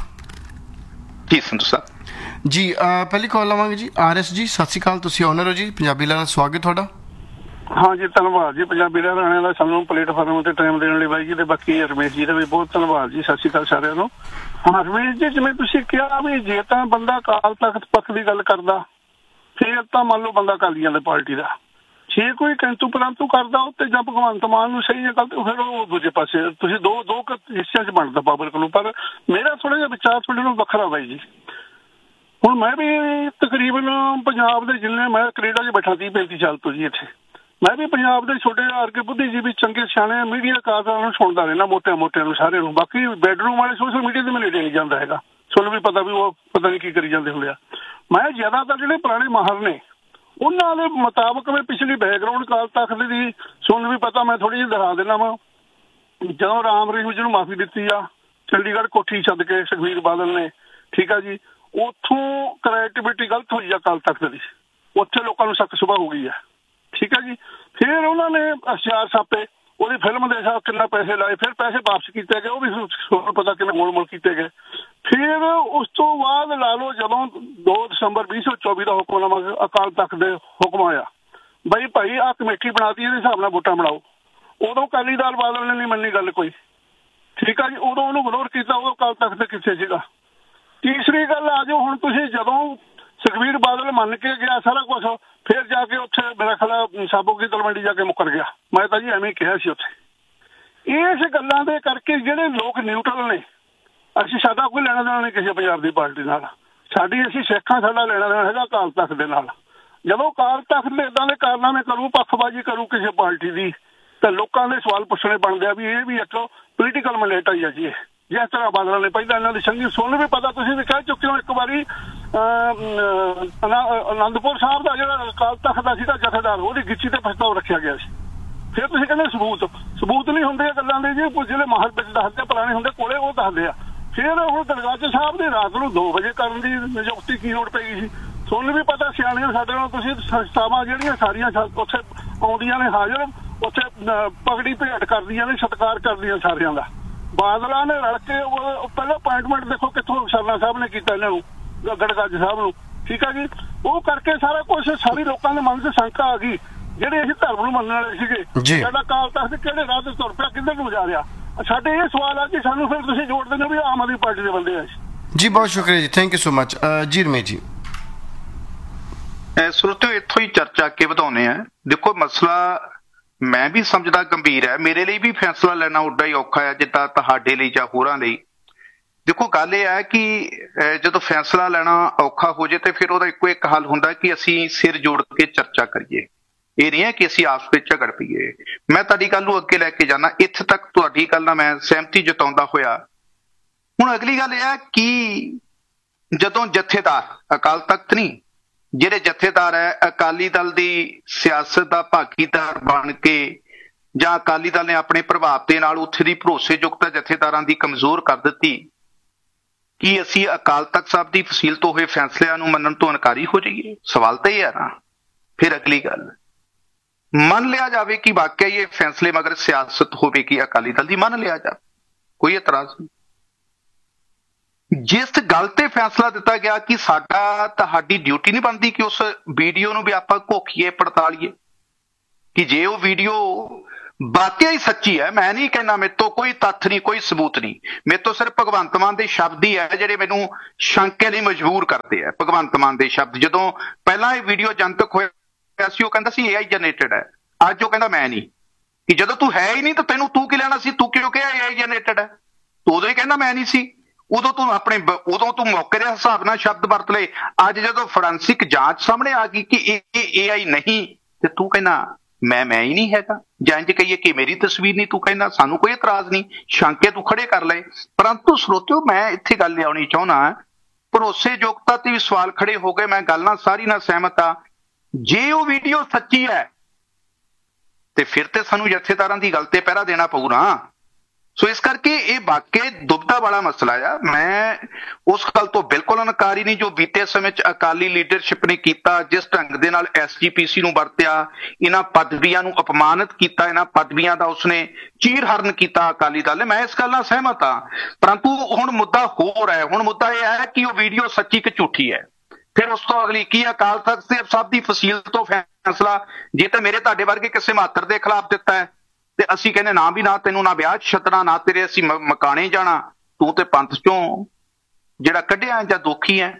ਜੀ। ਸੰਧੂ ਸਾਹਿਬ ਜੀ ਪਹਿਲੀ ਕਾਲ ਲਵਾਂਗੇ ਜੀ। ਆਰ ਐਸ ਜੀ ਸਤਿ ਸ਼੍ਰੀ ਅਕਾਲ, ਤੁਸੀਂ ਓਨਰ ਹੋ ਜੀ ਪੰਜਾਬੀ ਲਹਿਰਾਂ, ਸਵਾਗਤ ਤੁਹਾਡਾ। ਹਾਂ ਜੀ ਧੰਨਵਾਦ ਜੀ ਪੰਜਾਬੀ ਲਹਿਰਾਂ ਦਾ ਸਾਨੂੰ ਪਲੇਟਫਾਰਮ ਤੇ ਟਾਈਮ ਦੇਣ ਲਈ ਬਾਈ ਜੀ, ਤੇ ਬਾਕੀ ਰਮੇਸ਼ ਜੀ ਦਾ ਵੀ ਬਹੁਤ ਧੰਨਵਾਦ ਜੀ। ਸਤਿ ਸ਼੍ਰੀ ਅਕਾਲ ਸਾਰਿਆਂ ਨੂੰ। ਹਾਂ ਰਮੇਸ਼ ਜੀ, ਜਿਵੇਂ ਤੁਸੀਂ ਕਿਹਾ ਵੀ ਜੇ ਤਾਂ ਬੰਦਾ ਅਕਾਲ ਤਖਤ ਪੱਖ ਦੀ ਗੱਲ ਕਰਦਾ ਫਿਰ ਤਾਂ ਮੰਨ ਲਓ ਬੰਦਾ ਅਕਾਲੀਆਂ ਦੀ ਪਾਰਟੀ ਦਾ, ਜੇ ਕੋਈ ਕਿੰਤੂ ਪਰੰਤੂ ਕਰਦਾ ਉੱਤੇ ਜਾਂ ਭਗਵੰਤ ਮਾਨ ਨੂੰ ਸਹੀ ਹੈ ਗੱਲ, ਫਿਰ ਉਹ ਦੂਜੇ ਪਾਸੇ ਤੁਸੀਂ ਦੋ ਦੋ ਹਿੱਸਿਆਂ 'ਚ ਬਣਦਾ ਪਬਲਿਕ ਨੂੰ। ਪਰ ਮੇਰਾ ਥੋੜਾ ਜਿਹਾ ਵਿਚਾਰ ਤੁਹਾਡੇ ਨੂੰ ਵੱਖਰਾ ਬਾਈ ਜੀ। ਹੁਣ ਮੈਂ ਵੀ ਤਕਰੀਬਨ ਪੰਜਾਬ ਦੇ ਜਿੰਨੇ, ਮੈਂ ਕੈਨੇਡਾ 'ਚ ਬੈਠਾ ਤੀਹ ਪੈਂਤੀ ਸਾਲ ਤੋਂ ਜੀ ਇੱਥੇ, ਮੈਂ ਵੀ ਪੰਜਾਬ ਦੇ ਛੋਟੇ ਅਰਗੇ ਬੁੱਧੀਜੀਵੀ ਚੰਗੇ ਸਿਆਣੇ ਮੀਡੀਆ ਕਾਰਾਂ ਨੂੰ ਸੁਣਦਾ ਰਹਿਣਾ, ਮੋਟਿਆਂ ਮੋਟਿਆਂ ਨੂੰ ਸਾਰਿਆਂ ਨੂੰ। ਬਾਕੀ ਬੈਡਰੂਮ ਵਾਲੇ ਸੋਸ਼ਲ ਮੀਡੀਆ ਦੇ ਨੇੜੇ ਨਹੀਂ ਜਾਂਦਾ ਹੈਗਾ, ਤੁਹਾਨੂੰ ਵੀ ਪਤਾ ਵੀ ਉਹ ਪਤਾ ਨਹੀਂ ਕੀ ਕਰੀ ਜਾਂਦੇ ਹੁੰਦੇ ਆ। ਮੈਂ ਜ਼ਿਆਦਾਤਰ ਜਿਹੜੇ ਪੁਰਾਣੇ ਮਾਹਰ ਨੇ ਉਹਨਾਂ ਦੇ ਮੁਤਾਬਕ ਮੈਂ ਪਿਛਲੀ ਬੈਕਗਰਾਊਂਡ ਕਾਲ ਤੱਕ ਦੀ ਸੁਣ ਵੀ ਪਤਾ, ਮੈਂ ਥੋੜੀ ਜਿਹੀ ਦਿਖਾ ਦੇਣਾ ਵਾ। ਜਦੋਂ ਰਾਮ ਰਹੀਮ ਜੀ ਨੂੰ ਮਾਫੀ ਦਿੱਤੀ ਆ ਚੰਡੀਗੜ੍ਹ ਕੋਠੀ ਛੱਡ ਕੇ ਸੁਖਬੀਰ ਬਾਦਲ ਨੇ, ਠੀਕ ਆ ਜੀ, ਉੱਥੋਂ ਕ੍ਰੈਡੀਬਿਲਿਟੀ ਗਲਤ ਹੋਈ ਆ ਕਾਲ ਤੱਕ ਦੀ, ਉੱਥੇ ਲੋਕਾਂ ਨੂੰ ਸ਼ੱਕ ਸੁਭਾ ਹੋ ਗਈ ਆ, ਠੀਕ ਆ ਜੀ। ਫਿਰ ਉਹਨਾਂ ਨੇ ਹਥਿਆਰ ਛਾਪੇ, ਉਹਦੀ ਫਿਲਮ ਦੇ ਹਿਸਾਬ ਕਿੰਨਾ ਪੈਸੇ ਲਾਏ, ਫਿਰ ਪੈਸੇ ਵਾਪਸ ਕੀਤੇ ਗਏ, ਉਹ ਵੀ ਪਤਾ ਕਿੰਨੇ ਮੋੜ ਮੋੜ ਕੀਤੇ ਗਏ। ਫਿਰ ਉਸ ਤੋਂ ਬਾਅਦ ਲਾ ਲਓ ਜਦੋਂ ਦੋ ਦਸੰਬਰ ਵੀਹ ਸੌ ਚੌਵੀ ਦਾ ਹੁਕਮਨਾਮਾ ਅਕਾਲ ਤਖਤ ਦੇ ਹੁਕਮ ਆਇਆ ਬਈ ਭਾਈ ਆਹ ਕਮੇਟੀ ਬਣਾਤੀ, ਇਹਦੇ ਹਿਸਾਬ ਨਾਲ ਵੋਟਾਂ ਬਣਾਓ, ਉਦੋਂ ਅਕਾਲੀ ਦਲ ਬਾਦਲ ਨੇ ਨਹੀਂ ਮੰਨੀ ਗੱਲ ਕੋਈ, ਠੀਕ ਆ ਜੀ। ਉਦੋਂ ਉਹਨੂੰ ਇਗਨੋਰ ਕੀਤਾ, ਉਦੋਂ ਅਕਾਲ ਤਖਤ ਦੇ ਕਿੱਥੇ ਸੀਗਾ। ਤੀਸਰੀ ਗੱਲ ਆ ਜਾਓ ਹੁਣ ਤੁਸੀਂ, ਜਦੋਂ ਸੁਖਬੀਰ ਬਾਦਲ ਮੰਨ ਕੇ ਗਿਆ ਸਾਰਾ ਕੁਛ, ਫਿਰ ਜਾ ਕੇ ਉੱਥੇ ਮੇਰਾ ਖਿਆਲ ਸਾਬੋ ਕੀ ਤਲਵੰਡੀ ਜਾ ਕੇ ਮੁੱਕਰ ਗਿਆ। ਮੈਂ ਤਾਂ ਜੀ ਐਵੇਂ ਕਿਹਾ ਸੀ ਉੱਥੇ। ਇਸ ਗੱਲਾਂ ਦੇ ਕਰਕੇ ਜਿਹੜੇ ਲੋਕ ਨਿਊਟਰਲ ਨੇ, ਅਸੀਂ ਸਾਡਾ ਕੋਈ ਲੈਣਾ ਦੇਣਾ ਨਹੀਂ ਕਿਸੇ ਪੰਜਾਬ ਦੀ ਪਾਰਟੀ ਨਾਲ, ਸਾਡੀ ਅਸੀਂ ਸਿੱਖਾਂ, ਸਾਡਾ ਲੈਣਾ ਦੇਣਾ ਹੈਗਾ ਅਕਾਲ ਤਖਤ ਦੇ ਨਾਲ। ਜਦੋਂ ਅਕਾਲ ਤਖਤ ਦੇ ਇੱਦਾਂ ਦੇ ਕਾਰਨਾਮੇ ਕਰੂ, ਪੱਖਬਾਜ਼ੀ ਕਰੂ ਕਿਸੇ ਪਾਰਟੀ ਦੀ, ਤਾਂ ਲੋਕਾਂ ਦੇ ਸਵਾਲ ਪੁੱਛਣੇ ਬਣਦੇ ਆ ਵੀ ਇਹ ਵੀ ਇੱਕ ਪੋਲੀਟੀਕਲ ਮੈਂਡੇਟ ਆਈ ਆ ਜੀ। ਇਹ ਜਿਸ ਤਰ੍ਹਾਂ ਬਾਦਲਾਂ ਨੇ ਪਹਿਲਾਂ ਇਹਨਾਂ ਦੀ ਸੰਗੀ ਸੁਣ ਵੀ ਪਤਾ, ਤੁਸੀਂ ਵੀ ਕਹਿ ਚੁੱਕੇ ਹੋ ਇੱਕ ਵਾਰੀ ਅਨੰਦਪੁਰ ਸਾਹਿਬ ਦਾ ਜਿਹੜਾ ਅਕਾਲ ਤਖਤ ਦਾ ਸੀਗਾ ਜਥੇਦਾਰ, ਉਹਦੀ ਗਿੱਚੀ ਤੇ ਪ੍ਰਸਤਾਵ ਰੱਖਿਆ ਗਿਆ ਸੀ। ਫਿਰ ਤੁਸੀਂ ਕਹਿੰਦੇ ਸਬੂਤ ਸਬੂਤ ਨਹੀਂ ਹੁੰਦੇ ਗੱਲਾਂ ਦੇ ਜੀ, ਜਿਹੜੇ ਮਾਹਰ ਵਿੱਚ ਦੱਸਦੇ ਪੁਰਾਣੇ ਹੁੰਦੇ ਕੋਲੇ ਉਹ ਦੱਸਦੇ ਆ। ਫਿਰ ਹੁਣ ਦਰਗਾਹ ਸਾਹਿਬ ਦੀ ਰਾਤ ਨੂੰ ਦੋ ਵਜੇ ਕਰਨ ਦੀ ਨਿਯੁਕਤੀ ਕੀ ਲੋੜ ਪਈ ਸੀ, ਤੁਹਾਨੂੰ ਵੀ ਪਤਾ ਸਿਆਣੀਆਂ ਸਾਡੇ ਨਾਲ, ਤੁਸੀਂ ਸੰਸਥਾਵਾਂ ਜਿਹੜੀਆਂ ਸਾਰੀਆਂ ਉੱਥੇ ਆਉਂਦੀਆਂ ਨੇ ਹਾਜ਼ਰ, ਉੱਥੇ ਪਗੜੀ ਭੇਟ ਕਰਦੀਆਂ ਨੇ, ਸਤਿਕਾਰ ਕਰਦੀਆਂ ਸਾਰਿਆਂ ਦਾ। ਬਾਦਲਾਂ ਨੇ ਰਲ ਕੇ ਪਹਿਲਾਂ ਅਪਾਇੰਟਮੈਂਟ ਦੇਖੋ ਕਿੱਥੋਂ ਸਰਨਾ ਸਾਹਿਬ ਨੇ ਕੀਤਾ ਇਹਨਾਂ ਨੂੰ, ਗੜਗੱਜ ਸਾਹਿਬ ਨੂੰ, ਠੀਕ ਆ ਜੀ। ਉਹ ਕਰਕੇ ਸਾਰਾ ਕੁਛ ਸਾਰੀ ਲੋਕਾਂ ਦੇ ਮਨ 'ਚ ਸ਼ੰਕਾ ਆ ਗਈ, ਜਿਹੜੇ ਅਸੀਂ ਧਰਮ ਨੂੰ ਮੰਨਣ ਵਾਲੇ ਸੀਗੇ, ਸਾਡਾ ਅਕਾਲ ਤਖਤ ਕਿਹੜੇ ਰਾਹ ਤੇ ਤੁਰ ਪਿਆ, ਕਿੱਧਰ ਨੂੰ ਜਾ ਰਿਹਾ। ਸਾਡੇ ਇਹ ਸਵਾਲ ਆ ਕਿ ਸਾਨੂੰ ਫਿਰ ਤੁਸੀਂ ਜੋੜ ਦਿੰਦੇ ਵੀ ਆਮ ਆਦਮੀ ਪਾਰਟੀ ਦੇ ਬੰਦੇ ਆ ਜੀ। ਬਹੁਤ ਸ਼ੁਕਰੀਆ ਜੀ, ਥੈਂਕ ਯੂ ਸੋ ਮਚ ਜੀ। ਰਮੇਸ਼ ਜੀ ਸਰੋਤਿਓ ਇੱਥੋਂ ਹੀ ਚਰਚਾ ਅੱਗੇ ਵਧਾਉਂਦੇ ਆ। ਦੇਖੋ ਮਸਲਾ ਮੈਂ ਵੀ ਸਮਝਦਾ ਗੰਭੀਰ ਹੈ, ਮੇਰੇ ਲਈ ਵੀ ਫੈਸਲਾ ਲੈਣਾ ਉੱਡਾ ਹੀ ਔਖਾ ਹੈ ਜਿੱਦਾਂ ਤੁਹਾਡੇ ਲਈ ਜਾਂ ਹੋਰਾਂ ਲਈ। ਦੇਖੋ ਗੱਲ ਇਹ ਹੈ ਕਿ ਜਦੋਂ ਫੈਸਲਾ ਲੈਣਾ ਔਖਾ ਹੋ ਜਾਏ ਤੇ ਫਿਰ ਉਹਦਾ ਇੱਕੋ ਇੱਕ ਹੱਲ ਹੁੰਦਾ ਕਿ ਅਸੀਂ ਸਿਰ ਜੋੜ ਕੇ ਚਰਚਾ ਕਰੀਏ। ਇਹ ਨਹੀਂ ਹੈ ਕਿ ਅਸੀਂ ਆਪਸ ਵਿੱਚ ਝਗੜ ਪਈਏ। ਮੈਂ ਤੁਹਾਡੀ ਗੱਲ ਨੂੰ ਅੱਗੇ ਲੈ ਕੇ ਜਾਣਾ, ਇੱਥੇ ਤੱਕ ਤੁਹਾਡੀ ਗੱਲ ਨਾਲ ਮੈਂ ਸਹਿਮਤੀ ਜਤਾਉਂਦਾ ਹੋਇਆ। ਹੁਣ ਅਗਲੀ ਗੱਲ ਇਹ ਹੈ ਕਿ ਜਦੋਂ ਜਥੇਦਾਰ, ਅਕਾਲ ਤਖਤ ਨਹੀਂ, ਜਿਹੜੇ ਜਥੇਦਾਰ ਹੈ ਅਕਾਲੀ ਦਲ ਦੀ ਸਿਆਸਤ ਦਾ ਭਾਗੀਦਾਰ ਬਣ ਕੇ ਜਾਂ ਅਕਾਲੀ ਦਲ ਨੇ ਆਪਣੇ ਪ੍ਰਭਾਵ ਦੇ ਨਾਲ ਉੱਥੇ ਦੀ ਭਰੋਸੇਯੋਗਤਾ ਜਥੇਦਾਰਾਂ ਦੀ ਕਮਜ਼ੋਰ ਕਰ ਦਿੱਤੀ, ਕੀ ਅਸੀਂ ਅਕਾਲ ਤਖਤ ਸਾਹਿਬ ਦੀ ਫਸੀਲ ਤੋਂ ਹੋਏ ਫੈਸਲਿਆਂ ਨੂੰ ਮੰਨਣ ਤੋਂ ਇਨਕਾਰੀ ਹੋ ਜਾਈਏ? ਸਵਾਲ ਤਾਂ ਇਹ ਹੈ ਨਾ। ਫਿਰ ਅਗਲੀ ਗੱਲ ਮੰਨ ਲਿਆ ਜਾਵੇ ਕਿ ਵਾਕਿਆ ਇਹ ਫੈਸਲੇ ਮਗਰ ਸਿਆਸਤ ਹੋਵੇਗੀ ਅਕਾਲੀ ਦਲ ਦੀ, ਮੰਨ ਲਿਆ ਜਾਵੇ, ਕੋਈ ਇਤਰਾਜ਼ ਨਹੀਂ। ਜਿਸ ਗੱਲ ਤੇ ਫੈਸਲਾ ਦਿੱਤਾ ਗਿਆ ਕਿ ਸਾਡਾ ਤੁਹਾਡੀ ਡਿਊਟੀ ਨਹੀਂ ਬਣਦੀ ਕਿ ਉਸ ਵੀਡੀਓ ਨੂੰ ਵੀ ਆਪਾਂ ਘੋਖੀਏ ਪੜਤਾਲੀਏ, ਕਿ ਜੇ ਉਹ ਵੀਡੀਓ ਵਾਕਿਆ ਹੀ ਸੱਚੀ ਹੈ, ਮੈਂ ਨਹੀਂ ਕਹਿੰਦਾ ਮੇਰੇ ਤੋਂ ਕੋਈ ਤੱਥ ਨਹੀਂ, ਕੋਈ ਸਬੂਤ ਨਹੀਂ, ਮੇਰੇ ਤੋਂ ਸਿਰਫ ਭਗਵੰਤ ਮਾਨ ਦੇ ਸ਼ਬਦ ਹੀ ਹੈ ਜਿਹੜੇ ਮੈਨੂੰ ਸ਼ੰਕੇ ਲਈ ਮਜਬੂਰ ਕਰਦੇ ਆ। ਭਗਵੰਤ ਮਾਨ ਦੇ ਸ਼ਬਦ, ਜਦੋਂ ਪਹਿਲਾਂ ਇਹ ਵੀਡੀਓ ਜਨਤਕ ਹੋਇਆ ਸੀ ਉਹ ਕਹਿੰਦਾ ਸੀ ਏ ਆਈ ਜਨਰੇਟਡ ਹੈ, ਅੱਜ ਉਹ ਕਹਿੰਦਾ ਮੈਂ ਨਹੀਂ, ਕਿ ਜਦੋਂ ਤੂੰ ਹੈ ਹੀ ਨਹੀਂ ਤਾਂ ਤੈਨੂੰ ਤੂੰ ਕੀ ਲੈਣਾ ਸੀ, ਤੂੰ ਕਿਉਂ ਕਿਹਾ ਏ ਆਈ ਜਨਰੇਟਡ ਹੈ, ਤੂੰ ਉਦੋਂ ਹੀ ਕਹਿੰਦਾ ਮੈਂ ਨਹੀਂ ਸੀ, ਉਦੋਂ ਤੂੰ ਆਪਣੇ ਉਦੋਂ ਤੂੰ ਮੌਕੇ ਦੇ ਹਿਸਾਬ ਨਾਲ ਸ਼ਬਦ ਵਰਤ ਲਏ। ਅੱਜ ਜਦੋਂ ਫੋਰੈਂਸਿਕ ਜਾਂਚ ਸਾਹਮਣੇ ਆ ਗਈ ਕਿ ਇਹ ਏ ਆਈ ਨਹੀਂ, ਤੇ ਤੂੰ ਕਹਿੰਦਾ ਮੈਂ ਮੈਂ ਹੀ ਨਹੀਂ ਹੈਗਾ, ਜਾਂ ਇੰਝ ਕਹੀਏ ਕਿ ਮੇਰੀ ਤਸਵੀਰ ਨਹੀਂ, ਤੂੰ ਕਹਿੰਦਾ ਸਾਨੂੰ ਕੋਈ ਇਤਰਾਜ਼ ਨਹੀਂ, ਸ਼ੰਕੇ ਤੂੰ ਖੜੇ ਕਰ ਲਏ। ਪਰੰਤੂ ਸਰੋਤਿਓ, ਮੈਂ ਇੱਥੇ ਗੱਲ ਲਿਆਉਣੀ ਚਾਹੁੰਦਾ, ਭਰੋਸੇਯੋਗਤਾ ਤੇ ਵੀ ਸਵਾਲ ਖੜੇ ਹੋ ਗਏ। ਮੈਂ ਗੱਲ ਨਾਲ ਸਾਰੀ ਨਾਲ ਸਹਿਮਤ ਆ, ਜੇ ਉਹ ਵੀਡੀਓ ਸੱਚੀ ਹੈ ਤੇ ਫਿਰ ਤੇ ਸਾਨੂੰ ਜਥੇਦਾਰਾਂ ਦੀ ਗੱਲ ਤੇ ਪਹਿਰਾ ਦੇਣਾ ਪਊ ਨਾ। ਸੋ ਇਸ ਕਰਕੇ ਇਹ ਵਾਕਈ ਦੁਬਦਾ ਵਾਲਾ ਮਸਲਾ ਆ। ਮੈਂ ਉਸ ਗੱਲ ਤੋਂ ਬਿਲਕੁਲ ਇਨਕਾਰੀ ਨਹੀਂ ਜੋ ਬੀਤੇ ਸਮੇਂ 'ਚ ਅਕਾਲੀ ਲੀਡਰਸ਼ਿਪ ਨੇ ਕੀਤਾ, ਜਿਸ ਢੰਗ ਦੇ ਨਾਲ ਐਸ ਜੀ ਪੀ ਸੀ ਨੂੰ ਵਰਤਿਆ, ਇਹਨਾਂ ਪਦਵੀਆਂ ਨੂੰ ਅਪਮਾਨਿਤ ਕੀਤਾ, ਇਹਨਾਂ ਪਦਵੀਆਂ ਦਾ ਉਸਨੇ ਚੀਰਹਰਨ ਕੀਤਾ ਅਕਾਲੀ ਦਲ ਨੇ, ਮੈਂ ਇਸ ਗੱਲ ਨਾਲ ਸਹਿਮਤ ਹਾਂ। ਪਰੰਤੂ ਹੁਣ ਮੁੱਦਾ ਹੋਰ ਹੈ, ਹੁਣ ਮੁੱਦਾ ਇਹ ਹੈ ਕਿ ਉਹ ਵੀਡੀਓ ਸੱਚੀ ਕਿ ਝੂਠੀ ਹੈ। ਫਿਰ ਉਸ ਤੋਂ ਅਗਲੀ ਕੀ ਅਕਾਲ ਤਖਤ ਸਾਹਿਬ ਦੀ ਫਸੀਲ ਤੋਂ ਫੈਸਲਾ, ਜੇ ਤਾਂ ਮੇਰੇ ਤੁਹਾਡੇ ਵਰਗੇ ਕਿਸੇ ਮਾਤਰ ਦੇ ਖਿਲਾਫ ਦਿੱਤਾ ਹੈ ਤੇ ਅਸੀਂ ਕਹਿੰਦੇ ਨਾ ਵੀ ਨਾ ਤੈਨੂੰ ਨਾ ਵਿਆਹ ਛੱਤਣਾ, ਨਾ ਤੇਰੇ ਅਸੀਂ ਮਕਾਣੇ ਜਾਣਾ, ਤੂੰ ਤੇ ਪੰਥ ਚੋਂ ਜਿਹੜਾ ਕੱਢਿਆ ਜਾਂ ਦੋਖੀ ਹੈ।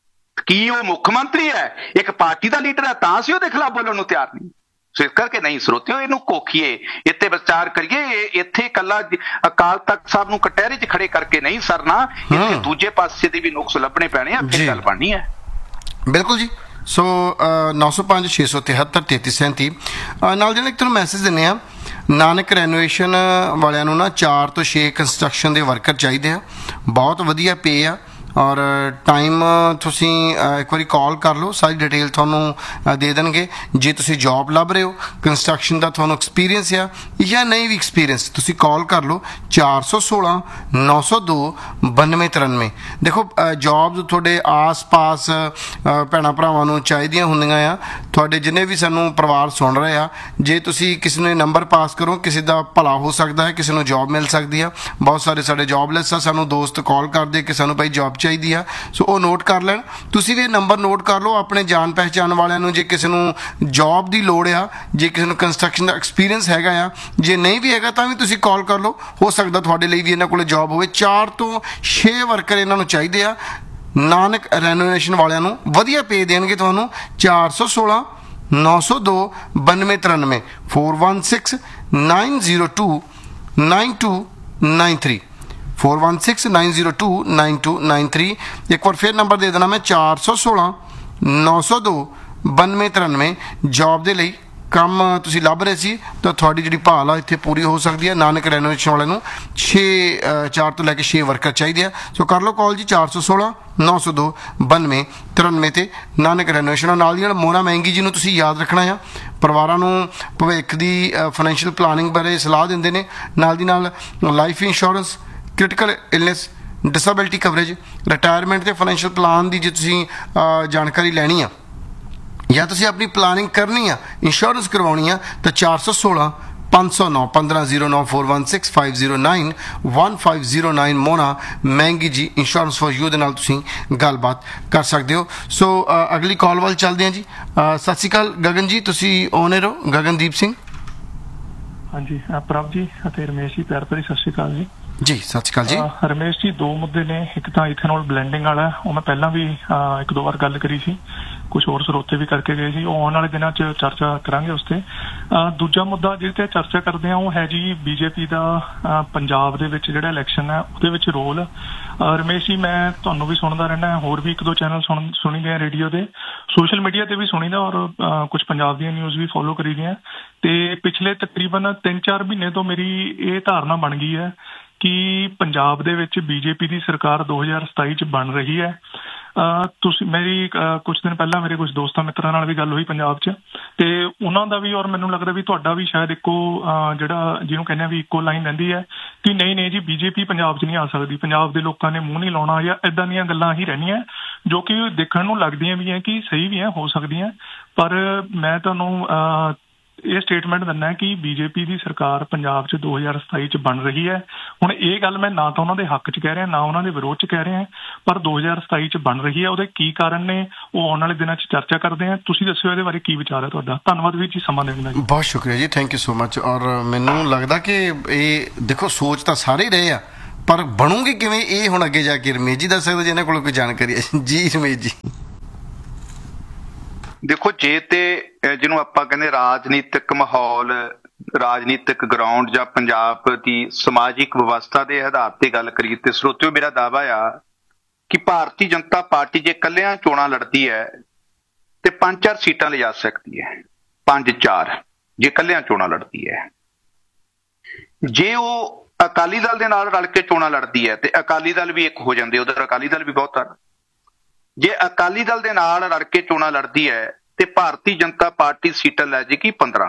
ਕੀ ਉਹ ਮੁੱਖ ਮੰਤਰੀ ਹੈ, ਇੱਕ ਪਾਰਟੀ ਦਾ ਲੀਡਰ ਹੈ, ਤਾਂ ਅਸੀਂ ਉਹਦੇ ਖਿਲਾਫ ਬੋਲਣ ਨੂੰ ਤਿਆਰ ਨਹੀਂ। ਸੋ ਇਸ ਕਰਕੇ ਨਹੀਂ ਸਰੋਤਿਓ, ਇਹਨੂੰ ਕੋਖੀਏ, ਇੱਥੇ ਵਿਚਾਰ ਕਰੀਏ। ਇੱਥੇ ਇਕੱਲਾ ਅਕਾਲ ਤਖਤ ਸਾਹਿਬ ਨੂੰ ਕਟਹਿਰੇ 'ਚ ਖੜੇ ਕਰਕੇ ਨਹੀਂ ਸਰਨਾ, ਇੱਥੇ ਦੂਜੇ ਪਾਸੇ ਦੇ ਵੀ ਨੁਕਸ ਲੱਭਣੇ ਪੈਣੇ ਆ, ਫਿਰ ਗੱਲ ਬਣਨੀ ਹੈ। ਬਿਲਕੁਲ ਜੀ। ਸੋ ਨੌ ਸੌ ਪੰਜ ਛੇ ਸੌ ਤਿਹੱਤਰ ਤੇਤੀ ਸੈਂਤੀ ਨਾਲ ਜਿਹੜਾ ਇੱਕ ਤੁਹਾਨੂੰ ਮੈਸੇਜ ਦਿੰਦੇ ਆ, ਨਾਨਕ ਰੈਨੋਵੇਸ਼ਨ ਵਾਲਿਆਂ ਨੂੰ ਨਾ ਚਾਰ ਤੋਂ ਛੇ ਕੰਸਟਰਕਸ਼ਨ ਦੇ ਵਰਕਰ ਚਾਹੀਦੇ ਆ, ਬਹੁਤ ਵਧੀਆ ਪੇ ਆ, ਔਰ ਟਾਈਮ ਤੁਸੀਂ ਇੱਕ ਵਾਰੀ ਕਾਲ ਕਰ ਲਓ, ਸਾਰੀ ਡਿਟੇਲ ਤੁਹਾਨੂੰ ਦੇ ਦੇਣਗੇ। ਜੇ ਤੁਸੀਂ ਜੌਬ ਲੱਭ ਰਹੇ ਹੋ, ਕੰਸਟਰਕਸ਼ਨ ਦਾ ਤੁਹਾਨੂੰ ਐਕਸਪੀਰੀਅੰਸ ਆ ਜਾਂ ਨਹੀਂ ਵੀ ਐਕਸਪੀਰੀਅੰਸ, ਤੁਸੀਂ ਕਾਲ ਕਰ ਲਓ ਚਾਰ ਸੌ ਸੋਲਾਂ ਨੌ ਸੌ ਦੋ ਬਾਨਵੇਂ ਤਰਾਨਵੇਂ। ਦੇਖੋ ਜੌਬਸ ਤੁਹਾਡੇ ਆਸ-ਪਾਸ ਭੈਣਾਂ ਭਰਾਵਾਂ ਨੂੰ ਚਾਹੀਦੀਆਂ ਹੁੰਦੀਆਂ ਆ। ਤੁਹਾਡੇ ਜਿੰਨੇ ਵੀ ਸਾਨੂੰ ਪਰਿਵਾਰ ਸੁਣ ਰਹੇ ਆ, ਜੇ ਤੁਸੀਂ ਕਿਸੇ ਨੂੰ ਨੰਬਰ ਪਾਸ ਕਰੋ, ਕਿਸੇ ਦਾ ਭਲਾ ਹੋ ਸਕਦਾ ਹੈ, ਕਿਸੇ ਨੂੰ ਜੌਬ ਮਿਲ ਸਕਦੀ ਆ। ਬਹੁਤ ਸਾਰੇ ਸਾਡੇ ਜੌਬਲੈਸ ਆ, ਸਾਨੂੰ ਦੋਸਤ ਕਾਲ ਕਰਦੇ ਕਿ ਸਾਨੂੰ ਭਾਈ ਜੌਬ ਚਾਹੀਦੀ ਆ। ਸੋ ਉਹ ਨੋਟ ਕਰ ਲੈਣ, ਤੁਸੀਂ ਵੀ ਇਹ ਨੰਬਰ ਨੋਟ ਕਰ ਲਓ ਆਪਣੇ ਜਾਣ ਪਹਿਚਾਣ ਵਾਲਿਆਂ ਨੂੰ। ਜੇ ਕਿਸੇ ਨੂੰ ਜੌਬ ਦੀ ਲੋੜ ਆ, ਜੇ ਕਿਸੇ ਨੂੰ ਕੰਸਟਰਕਸ਼ਨ ਦਾ ਐਕਸਪੀਰੀਅੰਸ ਹੈਗਾ ਆ, ਜੇ ਨਹੀਂ ਵੀ ਹੈਗਾ ਤਾਂ ਵੀ ਤੁਸੀਂ ਕਾਲ ਕਰ ਲਓ, ਹੋ ਸਕਦਾ ਤੁਹਾਡੇ ਲਈ ਵੀ ਇਹਨਾਂ ਕੋਲ ਜੌਬ ਹੋਵੇ। ਚਾਰ ਤੋਂ ਛੇ ਵਰਕਰ ਇਹਨਾਂ ਨੂੰ ਚਾਹੀਦੇ ਆ। ਨਾਨਕ ਰੈਨੋਵੇਸ਼ਨ ਵਾਲਿਆਂ ਨੂੰ ਵਧੀਆ ਪੇ ਦੇਣਗੇ ਤੁਹਾਨੂੰ। ਚਾਰ ਸੌ ਸੋਲਾਂ ਨੌ ਸੌ ਦੋ ਬਾਨਵੇਂ ਤਰਾਨਵੇਂ four one six nine zero two nine to nine three four one six nine zero to nine to nine three. एक बार फिर नंबर दे देना मैं, चार सौ सोलह नौ सौ दो बानवे तिरानवे। जॉब के लिए ਕੰਮ ਤੁਸੀਂ ਲੱਭ ਰਹੇ ਸੀ ਤਾਂ ਤੁਹਾਡੀ ਜਿਹੜੀ ਭਾਲ ਆ ਇੱਥੇ ਪੂਰੀ ਹੋ ਸਕਦੀ ਹੈ। ਨਾਨਕ ਰੈਨੋਵੇਸ਼ਨ ਵਾਲਿਆਂ ਨੂੰ ਛੇ ਚਾਰ ਤੋਂ ਲੈ ਕੇ ਛੇ ਵਰਕਰ ਚਾਹੀਦੇ ਆ। ਸੋ ਕਰ ਲਓ ਕਾਲ ਜੀ ਚਾਰ ਸੌ ਸੋਲਾਂ ਨੌ ਸੌ ਦੋ ਬਾਨਵੇਂ ਤਰਾਨਵੇਂ 'ਤੇ ਨਾਨਕ ਰੈਨੋਵੇਸ਼ਨ। ਨਾਲ ਦੀ ਨਾਲ ਮੋਨਾ ਮਹਿੰਗੀ ਜੀ ਨੂੰ ਤੁਸੀਂ ਯਾਦ ਰੱਖਣਾ ਆ। ਪਰਿਵਾਰਾਂ ਨੂੰ ਭਵਿੱਖ ਦੀ ਫਾਈਨੈਂਸ਼ੀਅਲ ਪਲਾਨਿੰਗ ਬਾਰੇ ਸਲਾਹ ਦਿੰਦੇ ਨੇ। ਨਾਲ ਦੀ ਨਾਲ life insurance, critical illness, disability coverage, retirement ਤੇ ਫਾਈਨੈਂਸ਼ੀਅਲ ਪਲਾਨ ਦੀ ਜੇ ਤੁਸੀਂ ਜਾਣਕਾਰੀ ਲੈਣੀ ਆ ਜਾਂ ਤੁਸੀਂ ਆਪਣੀ ਪਲਾਨਿੰਗ ਕਰਨੀ ਆ, ਇੰਸ਼ੋਰੈਂਸ ਕਰਵਾਉਣੀ ਆ, ਤਾਂ ਚਾਰ ਸੌ ਸੋਲਾਂ ਪੰਜ ਸੌ ਨੌ ਪੰਦਰਾਂ ਜ਼ੀਰੋ ਨੌ four one six five zero nine one five zero nine ਮੋਨਾ ਮਹਿੰਗੀ ਜੀ ਇੰਸ਼ੋਰੈਂਸ ਫॉर ਯੂ ਦੇ ਨਾਲ ਤੁਸੀਂ ਗੱਲਬਾਤ ਕਰ ਸਕਦੇ ਹੋ। ਸੋ ਅਗਲੀ ਕਾਲ ਵੱਲ ਚੱਲਦੇ ਹਾਂ ਜੀ। ਸਤਿ ਸ਼੍ਰੀ ਅਕਾਲ ਗਗਨ ਜੀ, ਤੁਸੀਂ ਔਨ 에ਅਰ ਹੋ। ਗਗਨਦੀਪ ਸਿੰਘ। ਹਾਂਜੀ ਪ੍ਰਭ ਜੀ ਅਤੇ ਰਮੇਸ਼ ਜੀ, ਪਿਆਰ ਭਰੀ ਸਤਿ ਸ਼੍ਰੀ ਅਕਾਲ ਜੀ। ਜੀ ਸਤਿ ਸ਼੍ਰੀ ਅਕਾਲ ਜੀ। ਰਮੇਸ਼ ਜੀ, ਦੋ ਮੁੱਦੇ ਨੇ। ਇੱਕ ਤਾਂ ਇਥੇਨੋਲ ਬਲੈਂਡਿੰਗ ਵਾਲਾ, ਉਹ ਮੈਂ ਪਹਿਲਾਂ ਵੀ ਇੱਕ ਦੋ ਵਾਰ ਗੱਲ ਕਰੀ ਸੀ, ਕੁਝ ਹੋਰ ਸਰੋਤੇ ਵੀ ਕਰਕੇ ਗਏ ਸੀ, ਉਹ ਆਉਣ ਵਾਲੇ ਦਿਨਾਂ 'ਚ ਚਰਚਾ ਕਰਾਂਗੇ ਉਸ 'ਤੇ। ਦੂਜਾ ਮੁੱਦਾ ਜਿਹਦੇ 'ਤੇ ਚਰਚਾ ਕਰਦੇ ਹਾਂ ਉਹ ਹੈ ਜੀ ਬੀਜੇਪੀ ਦਾ ਪੰਜਾਬ ਦੇ ਵਿੱਚ ਜਿਹੜਾ ਇਲੈਕਸ਼ਨ ਹੈ ਉਹਦੇ ਵਿੱਚ ਰੋਲ। ਰਮੇਸ਼ ਜੀ, ਮੈਂ ਤੁਹਾਨੂੰ ਵੀ ਸੁਣਦਾ ਰਹਿਣਾ, ਹੋਰ ਵੀ ਇੱਕ ਦੋ ਚੈਨਲ ਸੁਣ ਸੁਣੀ ਦੇ ਆ ਰੇਡੀਓ ਦੇ, ਸੋਸ਼ਲ ਮੀਡੀਆ 'ਤੇ ਵੀ ਸੁਣੀਦਾ, ਔਰ ਕੁਝ ਪੰਜਾਬ ਦੀਆਂ ਨਿਊਜ਼ ਵੀ ਫੋਲੋ ਕਰੀ ਦੀਆਂ। ਤੇ ਪਿਛਲੇ ਤਕਰੀਬਨ ਤਿੰਨ ਚਾਰ ਮਹੀਨੇ ਤੋਂ ਮੇਰੀ ਇਹ ਧਾਰਨਾ ਬਣ ਗਈ ਹੈ ਕਿ ਪੰਜਾਬ ਦੇ ਵਿੱਚ ਬੀਜੇਪੀ ਦੀ ਸਰਕਾਰ ਦੋ ਹਜ਼ਾਰ ਸਤਾਈ 'ਚ ਬਣ ਰਹੀ ਹੈ। ਤੁਸੀਂ ਮੇਰੀ ਕੁਝ ਦਿਨ ਪਹਿਲਾਂ ਮੇਰੇ ਕੁਝ ਦੋਸਤਾਂ ਮਿੱਤਰਾਂ ਨਾਲ ਵੀ ਗੱਲ ਹੋਈ ਪੰਜਾਬ 'ਚ, ਤੇ ਉਹਨਾਂ ਦਾ ਵੀ ਔਰ ਮੈਨੂੰ ਲੱਗਦਾ ਵੀ ਤੁਹਾਡਾ ਵੀ ਸ਼ਾਇਦ ਇੱਕੋ ਜਿਹੜਾ ਜਿਹਨੂੰ ਕਹਿੰਦੇ ਆ ਵੀ ਇੱਕੋ ਲਾਈਨ ਰਹਿੰਦੀ ਹੈ ਕਿ ਨਹੀਂ ਨਹੀਂ ਜੀ ਬੀਜੇਪੀ ਪੰਜਾਬ 'ਚ ਨਹੀਂ ਆ ਸਕਦੀ, ਪੰਜਾਬ ਦੇ ਲੋਕਾਂ ਨੇ ਮੂੰਹ ਨਹੀਂ ਲਾਉਣਾ, ਜਾਂ ਇੱਦਾਂ ਦੀਆਂ ਗੱਲਾਂ ਹੀ ਰਹਿਣੀਆਂ ਜੋ ਕਿ ਦੇਖਣ ਨੂੰ ਲੱਗਦੀਆਂ ਵੀ ਹੈ ਕਿ ਸਹੀ ਵੀ ਹੈ, ਹੋ ਸਕਦੀਆਂ। ਪਰ ਮੈਂ ਤੁਹਾਨੂੰ ਇਹ ਸਟੇਟਮੈਂਟ ਦਿੰਦਾ ਕਿ ਬੀਜੇਪੀ ਦੀ ਸਰਕਾਰ ਪੰਜਾਬ 'ਚ ਦੋ ਹਜ਼ਾਰ ਸਤਾਈ 'ਚ ਬਣ ਰਹੀ ਹੈ। ਹੁਣ ਇਹ ਗੱਲ ਮੈਂ ਨਾ ਤਾਂ ਉਹਨਾਂ ਦੇ ਹੱਕ 'ਚ ਕਹਿ ਰਿਹਾ, ਨਾ ਉਹਨਾਂ ਦੇ ਵਿਰੋਧ 'ਚ ਕਹਿ ਰਿਹਾ, ਪਰ ਦੋ ਹਜ਼ਾਰ ਸਤਾਈ 'ਚ ਬਣ ਰਹੀ ਹੈ। ਉਹਦੇ ਕੀ ਕਾਰਨ ਨੇ ਉਹ ਆਉਣ ਵਾਲੇ ਦਿਨਾਂ 'ਚ ਚਰਚਾ ਕਰਦੇ ਆ। ਤੁਸੀਂ ਦੱਸਿਓ ਇਹਦੇ ਬਾਰੇ ਕੀ ਵਿਚਾਰ ਹੈ ਤੁਹਾਡਾ। ਧੰਨਵਾਦ ਵੀਰ ਜੀ ਸਮਾਂ ਦੇਣ ਦਾ। ਬਹੁਤ ਸ਼ੁਕਰੀਆ ਜੀ, ਥੈਂਕ ਯੂ ਸੋ ਮਚ। ਔਰ ਮੈਨੂੰ ਲੱਗਦਾ ਕਿ ਇਹ ਦੇਖੋ ਸੋਚ ਤਾਂ ਸਾਰੇ ਰਹੇ ਆ, ਪਰ ਬਣੂਗੀ ਕਿਵੇਂ ਇਹ ਹੁਣ ਅੱਗੇ ਜਾ ਕੇ ਰਮੇਸ਼ ਜੀ ਦੱਸ ਸਕਦੇ ਜੇ ਇਹਨਾਂ ਕੋਲ ਕੋਈ ਜਾਣਕਾਰੀ ਹੈ ਜੀ। ਰਮੇਸ਼ ਜੀ ਦੇਖੋ, ਜੇ ਤੇ ਜਿਹਨੂੰ ਆਪਾਂ ਕਹਿੰਦੇ ਰਾਜਨੀਤਿਕ ਮਾਹੌਲ, ਰਾਜਨੀਤਿਕ ਗਰਾਊਂਡ ਜਾਂ ਪੰਜਾਬ ਦੀ ਸਮਾਜਿਕ ਵਿਵਸਥਾ ਦੇ ਆਧਾਰ ਤੇ ਗੱਲ ਕਰੀਏ ਤੇ ਸਰੋਤਿਓ ਮੇਰਾ ਦਾਅਵਾ ਆ ਕਿ ਭਾਰਤੀ ਜਨਤਾ ਪਾਰਟੀ ਜੇ ਇਕੱਲਿਆਂ ਚੋਣਾਂ ਲੜਦੀ ਹੈ ਤੇ ਪੰਜ ਚਾਰ ਸੀਟਾਂ ਲਿਜਾ ਸਕਦੀ ਹੈ, ਪੰਜ ਚਾਰ ਜੇ ਇਕੱਲਿਆਂ ਚੋਣਾਂ ਲੜਦੀ ਹੈ। ਜੇ ਉਹ ਅਕਾਲੀ ਦਲ ਦੇ ਨਾਲ ਰਲ ਕੇ ਚੋਣਾਂ ਲੜਦੀ ਹੈ ਤੇ ਅਕਾਲੀ ਦਲ ਵੀ ਇੱਕ ਹੋ ਜਾਂਦੇ, ਉਧਰ ਅਕਾਲੀ ਦਲ ਵੀ ਬਹੁਤ ਆ। ਜੇ ਅਕਾਲੀ ਦਲ ਦੇ ਨਾਲ ਰਲ ਕੇ ਚੋਣਾਂ ਲੜਦੀ ਹੈ ਤੇ ਭਾਰਤੀ ਜਨਤਾ ਪਾਰਟੀ ਸੀਟਾਂ ਲੈ ਜਾਏਗੀ ਪੰਦਰਾਂ।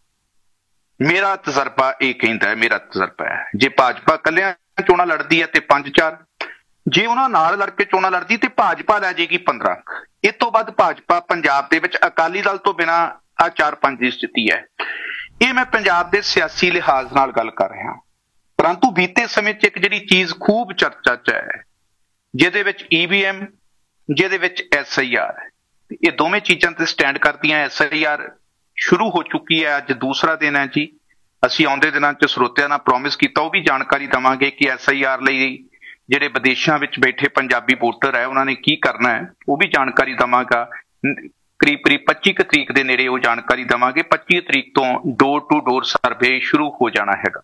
ਮੇਰਾ ਤਜਰਬਾ ਇਹ ਕਹਿੰਦਾ ਹੈ, ਮੇਰਾ ਤਜਰਬਾ ਹੈ। ਜੇ ਭਾਜਪਾ ਇਕੱਲਿਆਂ ਚੋਣਾਂ ਲੜਦੀ ਹੈ ਤੇ ਪੰਜ ਚਾਰ, ਜੇ ਉਹਨਾਂ ਨਾਲ ਲੜ ਕੇ ਚੋਣਾਂ ਲੜਦੀ ਤੇ ਭਾਜਪਾ ਲੈ ਜਾਏਗੀ ਪੰਦਰਾਂ। ਇਹ ਤੋਂ ਵੱਧ ਭਾਜਪਾ ਪੰਜਾਬ ਦੇ ਵਿੱਚ ਅਕਾਲੀ ਦਲ ਤੋਂ ਬਿਨਾਂ ਆ ਚਾਰ ਪੰਜ ਦੀ ਸਥਿਤੀ ਹੈ। ਇਹ ਮੈਂ ਪੰਜਾਬ ਦੇ ਸਿਆਸੀ ਲਿਹਾਜ਼ ਨਾਲ ਗੱਲ ਕਰ ਰਿਹਾ। ਪਰੰਤੂ ਬੀਤੇ ਸਮੇਂ 'ਚ ਇੱਕ ਜਿਹੜੀ ਚੀਜ਼ ਖੂਬ ਚਰਚਾ 'ਚ ਹੈ, ਜਿਹਦੇ ਵਿੱਚ ਈ ਵੀ ਐਮ, ਜਿਹਦੇ ਵਿੱਚ ਐਸ ਆਈ ਆਰ, ਇਹ ਦੋਵੇਂ ਚੀਜ਼ਾਂ ਤੇ ਸਟੈਂਡ ਕਰਦੀਆਂ। ਐਸ ਆਈ ਆਰ ਸ਼ੁਰੂ ਹੋ ਚੁੱਕੀ ਹੈ, ਅੱਜ ਦੂਸਰਾ ਦਿਨ ਹੈ ਜੀ। ਅਸੀਂ ਆਉਂਦੇ ਦਿਨਾਂ 'ਚ ਸਰੋਤਿਆਂ ਨਾਲ ਪ੍ਰੋਮਿਸ ਕੀਤਾ ਉਹ ਵੀ ਜਾਣਕਾਰੀ ਦੇਵਾਂਗੇ ਕਿ ਐਸ ਆਈ ਆਰ ਲਈ ਜਿਹੜੇ ਵਿਦੇਸ਼ਾਂ ਵਿੱਚ ਬੈਠੇ ਪੰਜਾਬੀ ਵੋਟਰ ਹੈ ਉਹਨਾਂ ਨੇ ਕੀ ਕਰਨਾ ਹੈ, ਉਹ ਵੀ ਜਾਣਕਾਰੀ ਦੇਵਾਂਗਾ। ਕਰੀਬ ਕਰੀਬ ਪੱਚੀ ਕੁ ਤਰੀਕ ਦੇ ਨੇੜੇ ਉਹ ਜਾਣਕਾਰੀ ਦੇਵਾਂਗੇ। ਪੱਚੀ ਤਰੀਕ ਤੋਂ ਡੋਰ ਟੂ ਡੋਰ ਸਰਵੇ ਸ਼ੁਰੂ ਹੋ ਜਾਣਾ ਹੈਗਾ।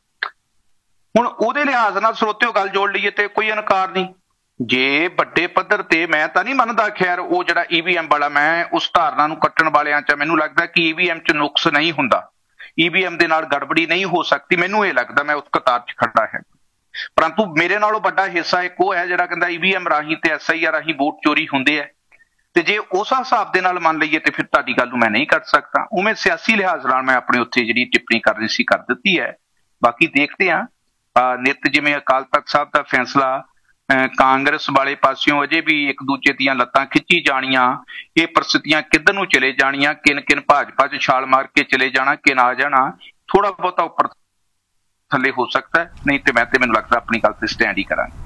ਹੁਣ ਉਹਦੇ ਲਿਹਾਜ਼ ਨਾਲ ਸਰੋਤਿਓ ਗੱਲ ਜੋੜ ਲਈਏ ਤੇ ਕੋਈ ਇਨਕਾਰ ਨਹੀਂ। ਜੇ ਵੱਡੇ ਪੱਧਰ ਤੇ, ਮੈਂ ਤਾਂ ਨਹੀਂ ਮੰਨਦਾ ਖੈਰ ਉਹ ਜਿਹੜਾ ਈ ਵੀ ਐਮ ਵਾਲਾ, ਮੈਂ ਉਸ ਧਾਰਨਾ ਨੂੰ ਕੱਟਣ ਵਾਲਿਆਂ 'ਚ ਮੈਨੂੰ ਲੱਗਦਾ ਕਿ ਈ ਵੀ ਐਮ 'ਚ ਨੁਕਸ ਨਹੀਂ ਹੁੰਦਾ, ਈ ਵੀ ਐਮ ਦੇ ਨਾਲ ਗੜਬੜੀ ਨਹੀਂ ਹੋ ਸਕਦੀ। ਮੈਨੂੰ ਇਹ ਲੱਗਦਾ, ਮੈਂ ਉਸ ਕਤਾਰ 'ਚ ਖੜਾ ਹੈ। ਪਰੰਤੂ ਮੇਰੇ ਨਾਲੋਂ ਵੱਡਾ ਹਿੱਸਾ ਇੱਕ ਉਹ ਹੈ ਜਿਹੜਾ ਕਹਿੰਦਾ ਈ ਵੀ ਐਮ ਰਾਹੀਂ ਤੇ ਐਸ ਆਈ ਆਰ ਰਾਹੀਂ ਵੋਟ ਚੋਰੀ ਹੁੰਦੇ ਹੈ। ਤੇ ਜੇ ਉਸ ਹਿਸਾਬ ਦੇ ਨਾਲ ਮੰਨ ਲਈਏ ਤੇ ਫਿਰ ਤੁਹਾਡੀ ਗੱਲ ਨੂੰ ਮੈਂ ਨਹੀਂ ਕੱਟ ਸਕਦਾ। ਉਵੇਂ ਸਿਆਸੀ ਲਿਹਾਜ਼ ਨਾਲ ਮੈਂ ਆਪਣੇ ਉੱਥੇ ਜਿਹੜੀ ਟਿੱਪਣੀ ਕਰਨੀ ਸੀ ਕਰ ਦਿੱਤੀ ਹੈ। ਬਾਕੀ ਦੇਖਦੇ ਹਾਂ ਨਿੱਤ ਜਿਵੇਂ ਅਕਾਲ ਤਖਤ ਸਾਹਿਬ ਦਾ ਫੈਸਲਾ, ਕਾਂਗਰਸ ਵਾਲੇ ਪਾਸਿਓਂ ਅਜੇ ਵੀ ਇੱਕ ਦੂਜੇ ਦੀਆਂ ਲੱਤਾਂ ਖਿੱਚੀ ਜਾਣੀਆਂ, ਇਹ ਪ੍ਰਸਥਿਤੀਆਂ ਕਿੱਧਰ ਨੂੰ ਚਲੇ ਜਾਣੀਆਂ, ਕਿਨ ਕਿਨ ਭਾਜਪਾ 'ਚ ਛਾਲ ਮਾਰ ਕੇ ਚਲੇ ਜਾਣਾ, ਕਿਨ ਆ ਜਾਣਾ, ਥੋੜਾ ਬਹੁਤਾ ਉੱਪਰ ਥੱਲੇ ਹੋ ਸਕਦਾ। ਨਹੀਂ ਤੇ ਮੈਂ ਤੇ ਮੈਨੂੰ ਲੱਗਦਾ ਆਪਣੀ ਗੱਲ ਤੇ ਸਟੈਂਡ ਹੀ ਕਰਾਂਗੇ।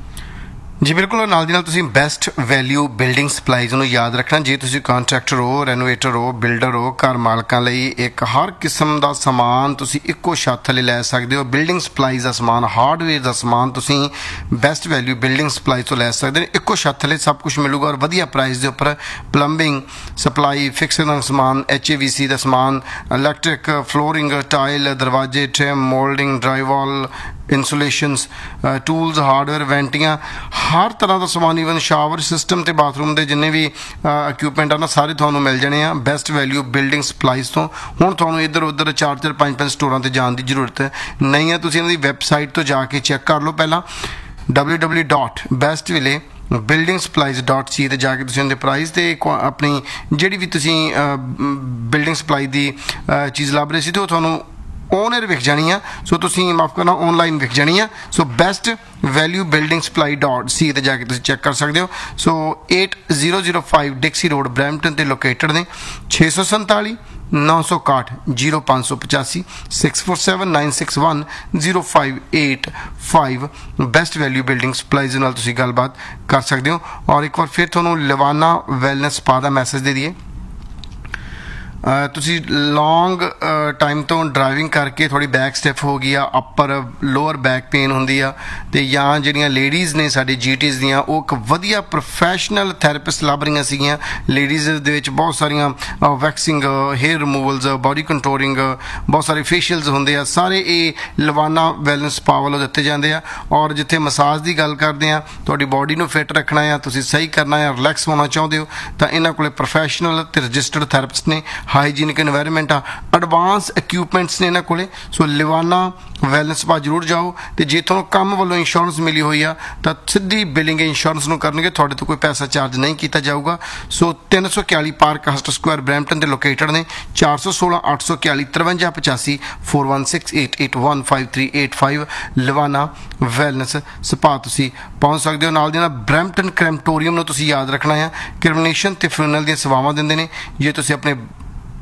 ਜੀ ਬਿਲਕੁਲ। ਨਾਲ ਦੀ ਨਾਲ ਤੁਸੀਂ ਬੈਸਟ ਵੈਲਿਊ ਬਿਲਡਿੰਗ ਸਪਲਾਈਜ਼ ਨੂੰ ਯਾਦ ਰੱਖਣਾ। ਜੇ ਤੁਸੀਂ ਕੰਟਰੈਕਟਰ ਹੋ, ਰੈਨੋਵੇਟਰ ਹੋ, ਬਿਲਡਰ ਹੋ, ਘਰ ਮਾਲਕਾਂ ਲਈ ਇੱਕ ਹਰ ਕਿਸਮ ਦਾ ਸਮਾਨ ਤੁਸੀਂ ਇੱਕੋ ਛੱਤ ਥੱਲੇ ਲੈ ਸਕਦੇ ਹੋ। ਬਿਲਡਿੰਗ ਸਪਲਾਈਜ਼ ਦਾ ਸਮਾਨ, ਹਾਰਡਵੇਅਰ ਦਾ ਸਮਾਨ ਤੁਸੀਂ ਬੈਸਟ ਵੈਲਿਊ ਬਿਲਡਿੰਗ ਸਪਲਾਈ ਤੋਂ ਲੈ ਸਕਦੇ ਹੋ। ਇੱਕੋ ਛੱਤ ਥੱਲੇ ਸਭ ਕੁਝ ਮਿਲੂਗਾ ਔਰ ਵਧੀਆ ਪ੍ਰਾਈਸ ਦੇ ਉੱਪਰ। ਪਲੰਬਿੰਗ ਸਪਲਾਈ, ਫਿਕਸਿੰਗ ਦਾ ਸਮਾਨ, ਐਚ ਏ ਵੀ ਸੀ ਦਾ ਸਮਾਨ, ਇਲੈਕਟ੍ਰਿਕ, ਫਲੋਰਿੰਗ, ਟਾਇਲ, ਦਰਵਾਜ਼ੇ, ਟ੍ਰਿਮ, ਮੋਲਡਿੰਗ, ਡਰਾਈਵਾਲ, ਇੰਸੂਲੇਸ਼ਨਸ, ਟੂਲਸ, ਹਾਰਡਵੇਅਰ, ਵੈਂਟੀਆਂ, ਹਰ ਤਰ੍ਹਾਂ ਦਾ ਸਮਾਨ, ਈਵਨ ਸ਼ਾਵਰ ਸਿਸਟਮ ਤੇ ਬਾਥਰੂਮ ਦੇ ਜਿੰਨੇ ਵੀ ਇਕਵਿਪਮੈਂਟ ਆ ਨਾ ਸਾਰੇ ਤੁਹਾਨੂੰ ਮਿਲ ਜਾਣੇ ਆ ਬੈਸਟ ਵੈਲਿਊ ਬਿਲਡਿੰਗ ਸਪਲਾਈਜ਼ ਤੋਂ। ਹੁਣ ਤੁਹਾਨੂੰ ਇੱਧਰ ਉੱਧਰ ਚਾਰ ਚਾਰ ਪੰਜ ਪੰਜ ਸਟੋਰਾਂ ਤੇ ਜਾਣ ਦੀ ਜ਼ਰੂਰਤ ਨਹੀਂ ਹੈ। ਤੁਸੀਂ ਇਹਨਾਂ ਦੀ ਵੈਬਸਾਈਟ ਤੋਂ ਜਾ ਕੇ ਚੈੱਕ ਕਰ ਲਓ ਪਹਿਲਾਂ, W W dot best ਵਿਲੇ building supplies dot ਸੀ ਤੇ ਜਾ ਕੇ ਤੁਸੀਂ ਉਹਦੇ ਪ੍ਰਾਈਸ ਤੇ ਆਪਣੀ ਜਿਹੜੀ ਵੀ ਤੁਸੀਂ ਬਿਲਡਿੰਗ ਸਪਲਾਈ ਦੀ ਚੀਜ਼ ਲੱਭ ਰਹੇ ਸੀ ਤੇ ਉਹ ਤੁਹਾਨੂੰ ਔਨਲਾਈਨ ਵਿਕ ਜਾਣੀ ਆ। ਸੋ ਤੁਸੀਂ ਮਾਫ ਕਰਨਾ ਔਨਲਾਈਨ ਵਿਕ ਜਾਣੀ ਆ। So best value building supply dot ਸੀ ਤੇ ਜਾ ਕੇ ਤੁਸੀਂ ਚੈੱਕ ਕਰ ਸਕਦੇ ਹੋ। ਸੋ eight thousand five ਡਿਕਸੀ road Brampton ਤੇ ਲੋਕੇਟਡ ਨੇ। ਛੇ ਸੌ ਸੰਤਾਲੀ ਨੌ ਸੌ ਇਕਾਹਠ ਜ਼ੀਰੋ ਪੰਜ ਸੌ ਪਚਾਸੀ six four seven nine six one zero five eight five best value building supplies ਨਾਲ ਤੁਸੀਂ ਗੱਲਬਾਤ ਕਰ ਸਕਦੇ ਹੋ। ਔਰ ਇੱਕ ਵਾਰ ਫਿਰ ਤੁਹਾਨੂੰ ਲਵਾਨਾ ਵੈਲਨੈਸ ਸਪਾ ਦਾ ਮੈਸੇਜ ਦੇ ਦਈਏ। ਤੁਸੀਂ ਲੌਂਗ ਟਾਈਮ ਤੋਂ ਡਰਾਈਵਿੰਗ ਕਰਕੇ ਥੋੜ੍ਹੀ ਬੈਕ ਸਟਿਫ ਹੋ ਗਈ ਆ, ਅੱਪਰ ਲੋਅਰ ਬੈਕ ਪੇਨ ਹੁੰਦੀ ਆ, ਅਤੇ ਜਾਂ ਜਿਹੜੀਆਂ ਲੇਡੀਜ਼ ਨੇ ਸਾਡੀ ਜੀ ਟੀਜ਼ ਦੀਆਂ ਉਹ ਇੱਕ ਵਧੀਆ ਪ੍ਰੋਫੈਸ਼ਨਲ ਥੈਰੇਪਿਸਟ ਲੱਭ ਰਹੀਆਂ ਸੀਗੀਆਂ। ਲੇਡੀਜ਼ ਦੇ ਵਿੱਚ ਬਹੁਤ ਸਾਰੀਆਂ ਵੈਕਸਿੰਗ, ਹੇਅਰ ਰਿਮੂਵਲਸ, ਬਾਡੀ ਕੰਟੋਰਿੰਗ, ਬਹੁਤ ਸਾਰੇ ਫੇਸ਼ੀਅਲਸ ਹੁੰਦੇ ਆ, ਸਾਰੇ ਇਹ ਲਵਾਨਾ ਵੈਲਨੈਸ ਸਪਾ ਵੱਲੋਂ ਦਿੱਤੇ ਜਾਂਦੇ ਆ। ਔਰ ਜਿੱਥੇ ਮਸਾਜ ਦੀ ਗੱਲ ਕਰਦੇ ਆ, ਤੁਹਾਡੀ ਬਾਡੀ ਨੂੰ ਫਿੱਟ ਰੱਖਣਾ ਆ, ਤੁਸੀਂ ਸਹੀ ਕਰਨਾ ਆ, ਰਿਲੈਕਸ ਹੋਣਾ ਚਾਹੁੰਦੇ ਹੋ ਤਾਂ ਇਹਨਾਂ ਕੋਲ ਪ੍ਰੋਫੈਸ਼ਨਲ ਅਤੇ ਰਜਿਸਟਰਡ ਥੈਰੇਪਿਸਟ ਨੇ। ਹਾਈਜੀਨਿਕ ਇਨਵਾਇਰਮੈਂਟ ਆ, ਐਡਵਾਂਸ ਇਕਵਿਪਮੈਂਟਸ ਨੇ ਇਹਨਾਂ ਕੋਲੇ। ਸੋ ਲਿਵਾਨਾ ਵੈਲਨੈਸ ਸਪਾ ਜ਼ਰੂਰ ਜਾਓ। ਅਤੇ ਜੇ ਤੁਹਾਨੂੰ ਕੰਮ ਵੱਲੋਂ ਇੰਸ਼ੋਰੈਂਸ ਮਿਲੀ ਹੋਈ ਆ ਤਾਂ ਸਿੱਧੀ ਬਿਲਿੰਗ ਇੰਸ਼ੋਰੈਂਸ ਨੂੰ ਕਰਨਗੇ, ਤੁਹਾਡੇ ਤੋਂ ਕੋਈ ਪੈਸਾ ਚਾਰਜ ਨਹੀਂ ਕੀਤਾ ਜਾਊਗਾ। ਸੋ ਤਿੰਨ ਸੌ ਇਕਤਾਲੀ ਪਾਰਕ ਹਸਟ ਸਕੁਆਇਰ ਬਰੈਂਪਟਨ ਦੇ ਲੋਕੇਟਡ ਨੇ। ਚਾਰ ਸੌ ਸੋਲਾਂ ਅੱਠ ਸੌ ਇਕਤਾਲੀ ਤਰਵੰਜਾ ਪਚਾਸੀ four one six eight eight one five three eight five ਲਿਵਾਨਾ wellness spa ਤੁਸੀਂ ਪਹੁੰਚ ਸਕਦੇ ਹੋ। ਨਾਲ ਦੀ ਨਾਲ ਬਰੈਂਪਟਨ ਕ੍ਰੈਮਟੋਰੀਅਮ ਨੂੰ ਤੁਸੀਂ ਯਾਦ ਰੱਖਣਾ ਆ, ਕ੍ਰਿਮੀਨੇਸ਼ਨ ਅਤੇ ਫਿਊਨਰਲ ਦੀਆਂ ਸੇਵਾਵਾਂ ਦਿੰਦੇ ਨੇ। ਜੇ ਤੁਸੀਂ ਆਪਣੇ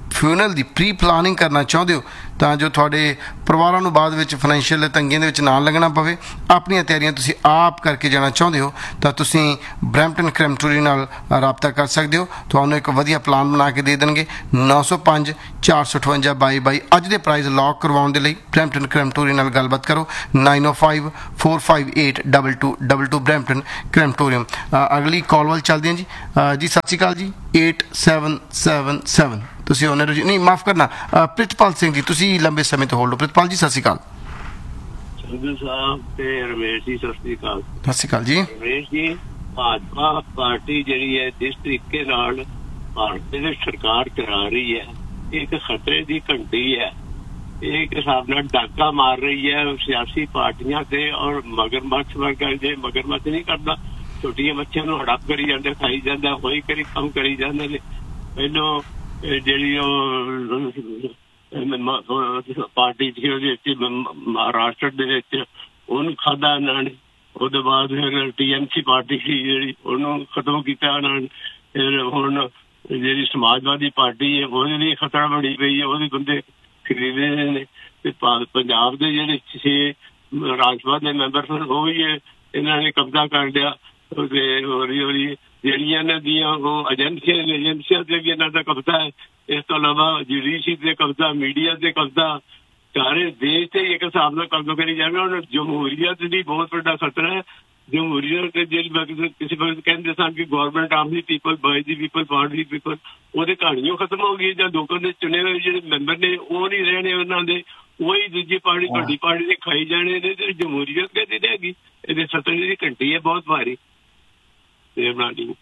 ਫਿਊਨਰਲ ਦੀ ਪ੍ਰੀ ਪਲਾਨਿੰਗ ਕਰਨਾ ਚਾਹੁੰਦੇ ਹੋ ਤਾਂ ਜੋ ਤੁਹਾਡੇ ਪਰਿਵਾਰਾਂ ਨੂੰ ਬਾਅਦ ਵਿੱਚ ਫਾਈਨੈਂਸ਼ੀਅਲ ਤੰਗੀਆਂ ਦੇ ਵਿੱਚ ਨਾ ਲੱਗਣਾ ਪਵੇ, ਆਪਣੀਆਂ ਤਿਆਰੀਆਂ ਤੁਸੀਂ ਆਪ ਕਰਕੇ ਜਾਣਾ ਚਾਹੁੰਦੇ ਹੋ ਤਾਂ ਤੁਸੀਂ ਬਰੈਂਪਟਨ ਕ੍ਰੈਮਟੋਰੀ ਨਾਲ ਰਾਬਤਾ ਕਰ ਸਕਦੇ ਹੋ। ਤੁਹਾਨੂੰ ਇੱਕ ਵਧੀਆ ਪਲਾਨ ਬਣਾ ਕੇ ਦੇ ਦੇਣਗੇ। ਨੌ ਸੌ ਪੰਜ ਚਾਰ ਸੌ ਅਠਵੰਜਾ ਬਾਈ ਬਾਈ ਅੱਜ ਦੇ ਪ੍ਰਾਈਸ ਲੌਕ ਕਰਵਾਉਣ ਦੇ ਲਈ ਬਰੈਂਪਟਨ ਕ੍ਰੈਮਟੋਰੀ ਨਾਲ ਗੱਲਬਾਤ ਕਰੋ। ਨਾਈਨ ਓ five four five eight double two double two Brampton ਕ੍ਰੈਮਟੋਰੀਅਮ। ਅਗਲੀ ਕਾਲ ਵੱਲ ਚੱਲਦੇ ਹਾਂ ਜੀ। ਅ, ਜੀ ਸਤਿ ਸ਼੍ਰੀ ਅਕਾਲ ਜੀ। ਏਟ ਸੈਵਨ ਸੈਵਨ ਸੈਵਨ ਤੁਸੀਂ ਓਨਰ ਜੀ, ਨਹੀਂ ਮਾਫ ਕਰਨਾ, ਪ੍ਰਿਤਪਾਲ ਸਿੰਘ ਜੀ, ਤੁਸੀਂ ਲੰਬੇ ਸਮੇਂ ਤੋਂ ਹੋਲਡ ਹੋ। ਪ੍ਰਿਤਪਾਲ ਜੀ ਸਤਿ ਸ਼੍ਰੀ ਅਕਾਲ। ਸੰਧੂ ਸਾਹਿਬ ਤੇ ਰਮੇਸ਼ ਜੀ ਸਤਿ ਸ਼੍ਰੀ ਅਕਾਲ। ਸਤਿ ਸ਼੍ਰੀ ਅਕਾਲ ਜੀ। ਰਮੇਸ਼ ਜੀ, ਭਾਜਪਾ ਪਾਰਟੀ ਜਿਹੜੀ ਹੈ ਜਿਸ ਤਰੀਕੇ ਨਾਲ ਭਾਰਤ ਦੀ ਸਰਕਾਰ ਚਲਾ ਰਹੀ ਹੈ, ਇਹ ਇੱਕ ਖਤਰੇ ਦੀ ਘੰਟੀ ਹੈ। ਇਹ ਇੱਕ ਹਿਸਾਬ ਨਾਲ ਡਾਕਾ ਮਾਰ ਰਹੀ ਹੈ ਸਿਆਸੀ ਪਾਰਟੀਆਂ ਤੇ, ਔਰ ਮਗਰਮੱਛ ਵਰਗਾ ਜੇ ਮਗਰਮੱਛ ਨਹੀਂ ਕਰਦਾ, ਛੋਟੀਆਂ ਮੱਛੀਆਂ ਨੂੰ ਹੜਪ ਕਰੀ ਜਾਂਦੇ, ਖਾਈ ਜਾਂਦਾ, ਹੋਈ ਕਰੀ ਕੰਮ ਕਰੀ ਜਾਂਦੇ ਨੇ। ਪਹਿਲੋਂ ਜਿਹੜੀ ਉਹ ਪਾਰਟੀ ਸੀ ਉਹਦੇ ਵਿੱਚ ਮਹਾਰਾਸ਼ਟਰ ਦੇ ਵਿੱਚ ਉਹਨੂੰ ਖਾਧਾ ਇਹਨਾਂ ਨੇ। ਉਹਦੇ ਬਾਅਦ ਫਿਰ ਟੀ ਐਮ ਸੀ ਪਾਰਟੀ ਸੀ ਜਿਹੜੀ, ਉਹਨੂੰ ਖਤਮ ਕੀਤਾ ਇਹਨਾਂ ਨੇ। ਫਿਰ ਹੁਣ ਜਿਹੜੀ ਸਮਾਜਵਾਦੀ ਪਾਰਟੀ ਹੈ ਉਹਦੇ ਲਈ ਖਤਰਾ ਬਣੀ ਪਈ ਹੈ, ਉਹਦੇ ਬੰਦੇ ਖਰੀਦੇ ਨੇ। ਤੇ ਪੰਜਾਬ ਦੇ ਜਿਹੜੇ ਛੇ ਰਾਜ ਸਭਾ ਦੇ ਮੈਂਬਰ ਸਨ ਉਹ ਵੀ ਇਹਨਾਂ ਨੇ ਕਬਜ਼ਾ ਕਰ ਲਿਆ। ਤੇ ਹੌਲੀ ਹੌਲੀ ਜਿਹੜੀਆਂ ਇਹਨਾਂ ਦੀਆਂ ਉਹ ਏਜੰਸੀਆਂ ਨੇ, ਏਜੰਸੀਆਂ ਤੇ ਵੀ ਇਹਨਾਂ ਦਾ ਕਬਜ਼ਾ ਹੈ। ਇਸ ਤੋਂ ਇਲਾਵਾ ਜੁਡੀਸ਼ਰੀ ਤੇ ਕਬਜ਼ਾ, ਮੀਡੀਆ ਤੇ ਕਬਜ਼ਾ, ਸਾਰੇ ਦੇਸ਼ ਤੇ ਇੱਕ ਹਿਸਾਬ ਨਾਲ ਕਬਜ਼ਾ ਕਰੀ ਜਾਵੇ। ਹੁਣ ਜਮਹੂਰੀਅਤ ਦੀ ਬਹੁਤ ਵੱਡਾ ਖਤਰਾ ਹੈ। ਜਮਹੂਰੀਅਤ ਜਿਹੜੀ ਕਿਸੇ ਵਕਤ ਕਹਿੰਦੇ ਸਨ ਕਿ government of the people, by the people, for the people, ਉਹਦੇ ਕਹਾਣੀਆਂ ਖਤਮ ਹੋ ਗਈ। ਜਾਂ ਲੋਕਾਂ ਦੇ ਚੁਣੇ ਹੋਏ ਜਿਹੜੇ ਮੈਂਬਰ ਨੇ ਉਹ ਨਹੀਂ ਰਹਿਣੇ ਉਹਨਾਂ ਦੇ, ਉਹੀ ਦੂਜੀ ਪਾਰਟੀ ਵੱਡੀ ਪਾਰਟੀ ਦੇ ਖਾਈ ਜਾਣੇ ਨੇ। ਤੇ ਜਮਹੂਰੀਅਤ ਕਹਿੰਦੀ ਰਹੇਗੀ। ਇਹਦੇ ਖਤਰੇ ਦੀ ਘੰਟੀ ਹੈ ਬਹੁਤ ਭਾਰੀ। ਤੇ ਬਣਾ ਲਈ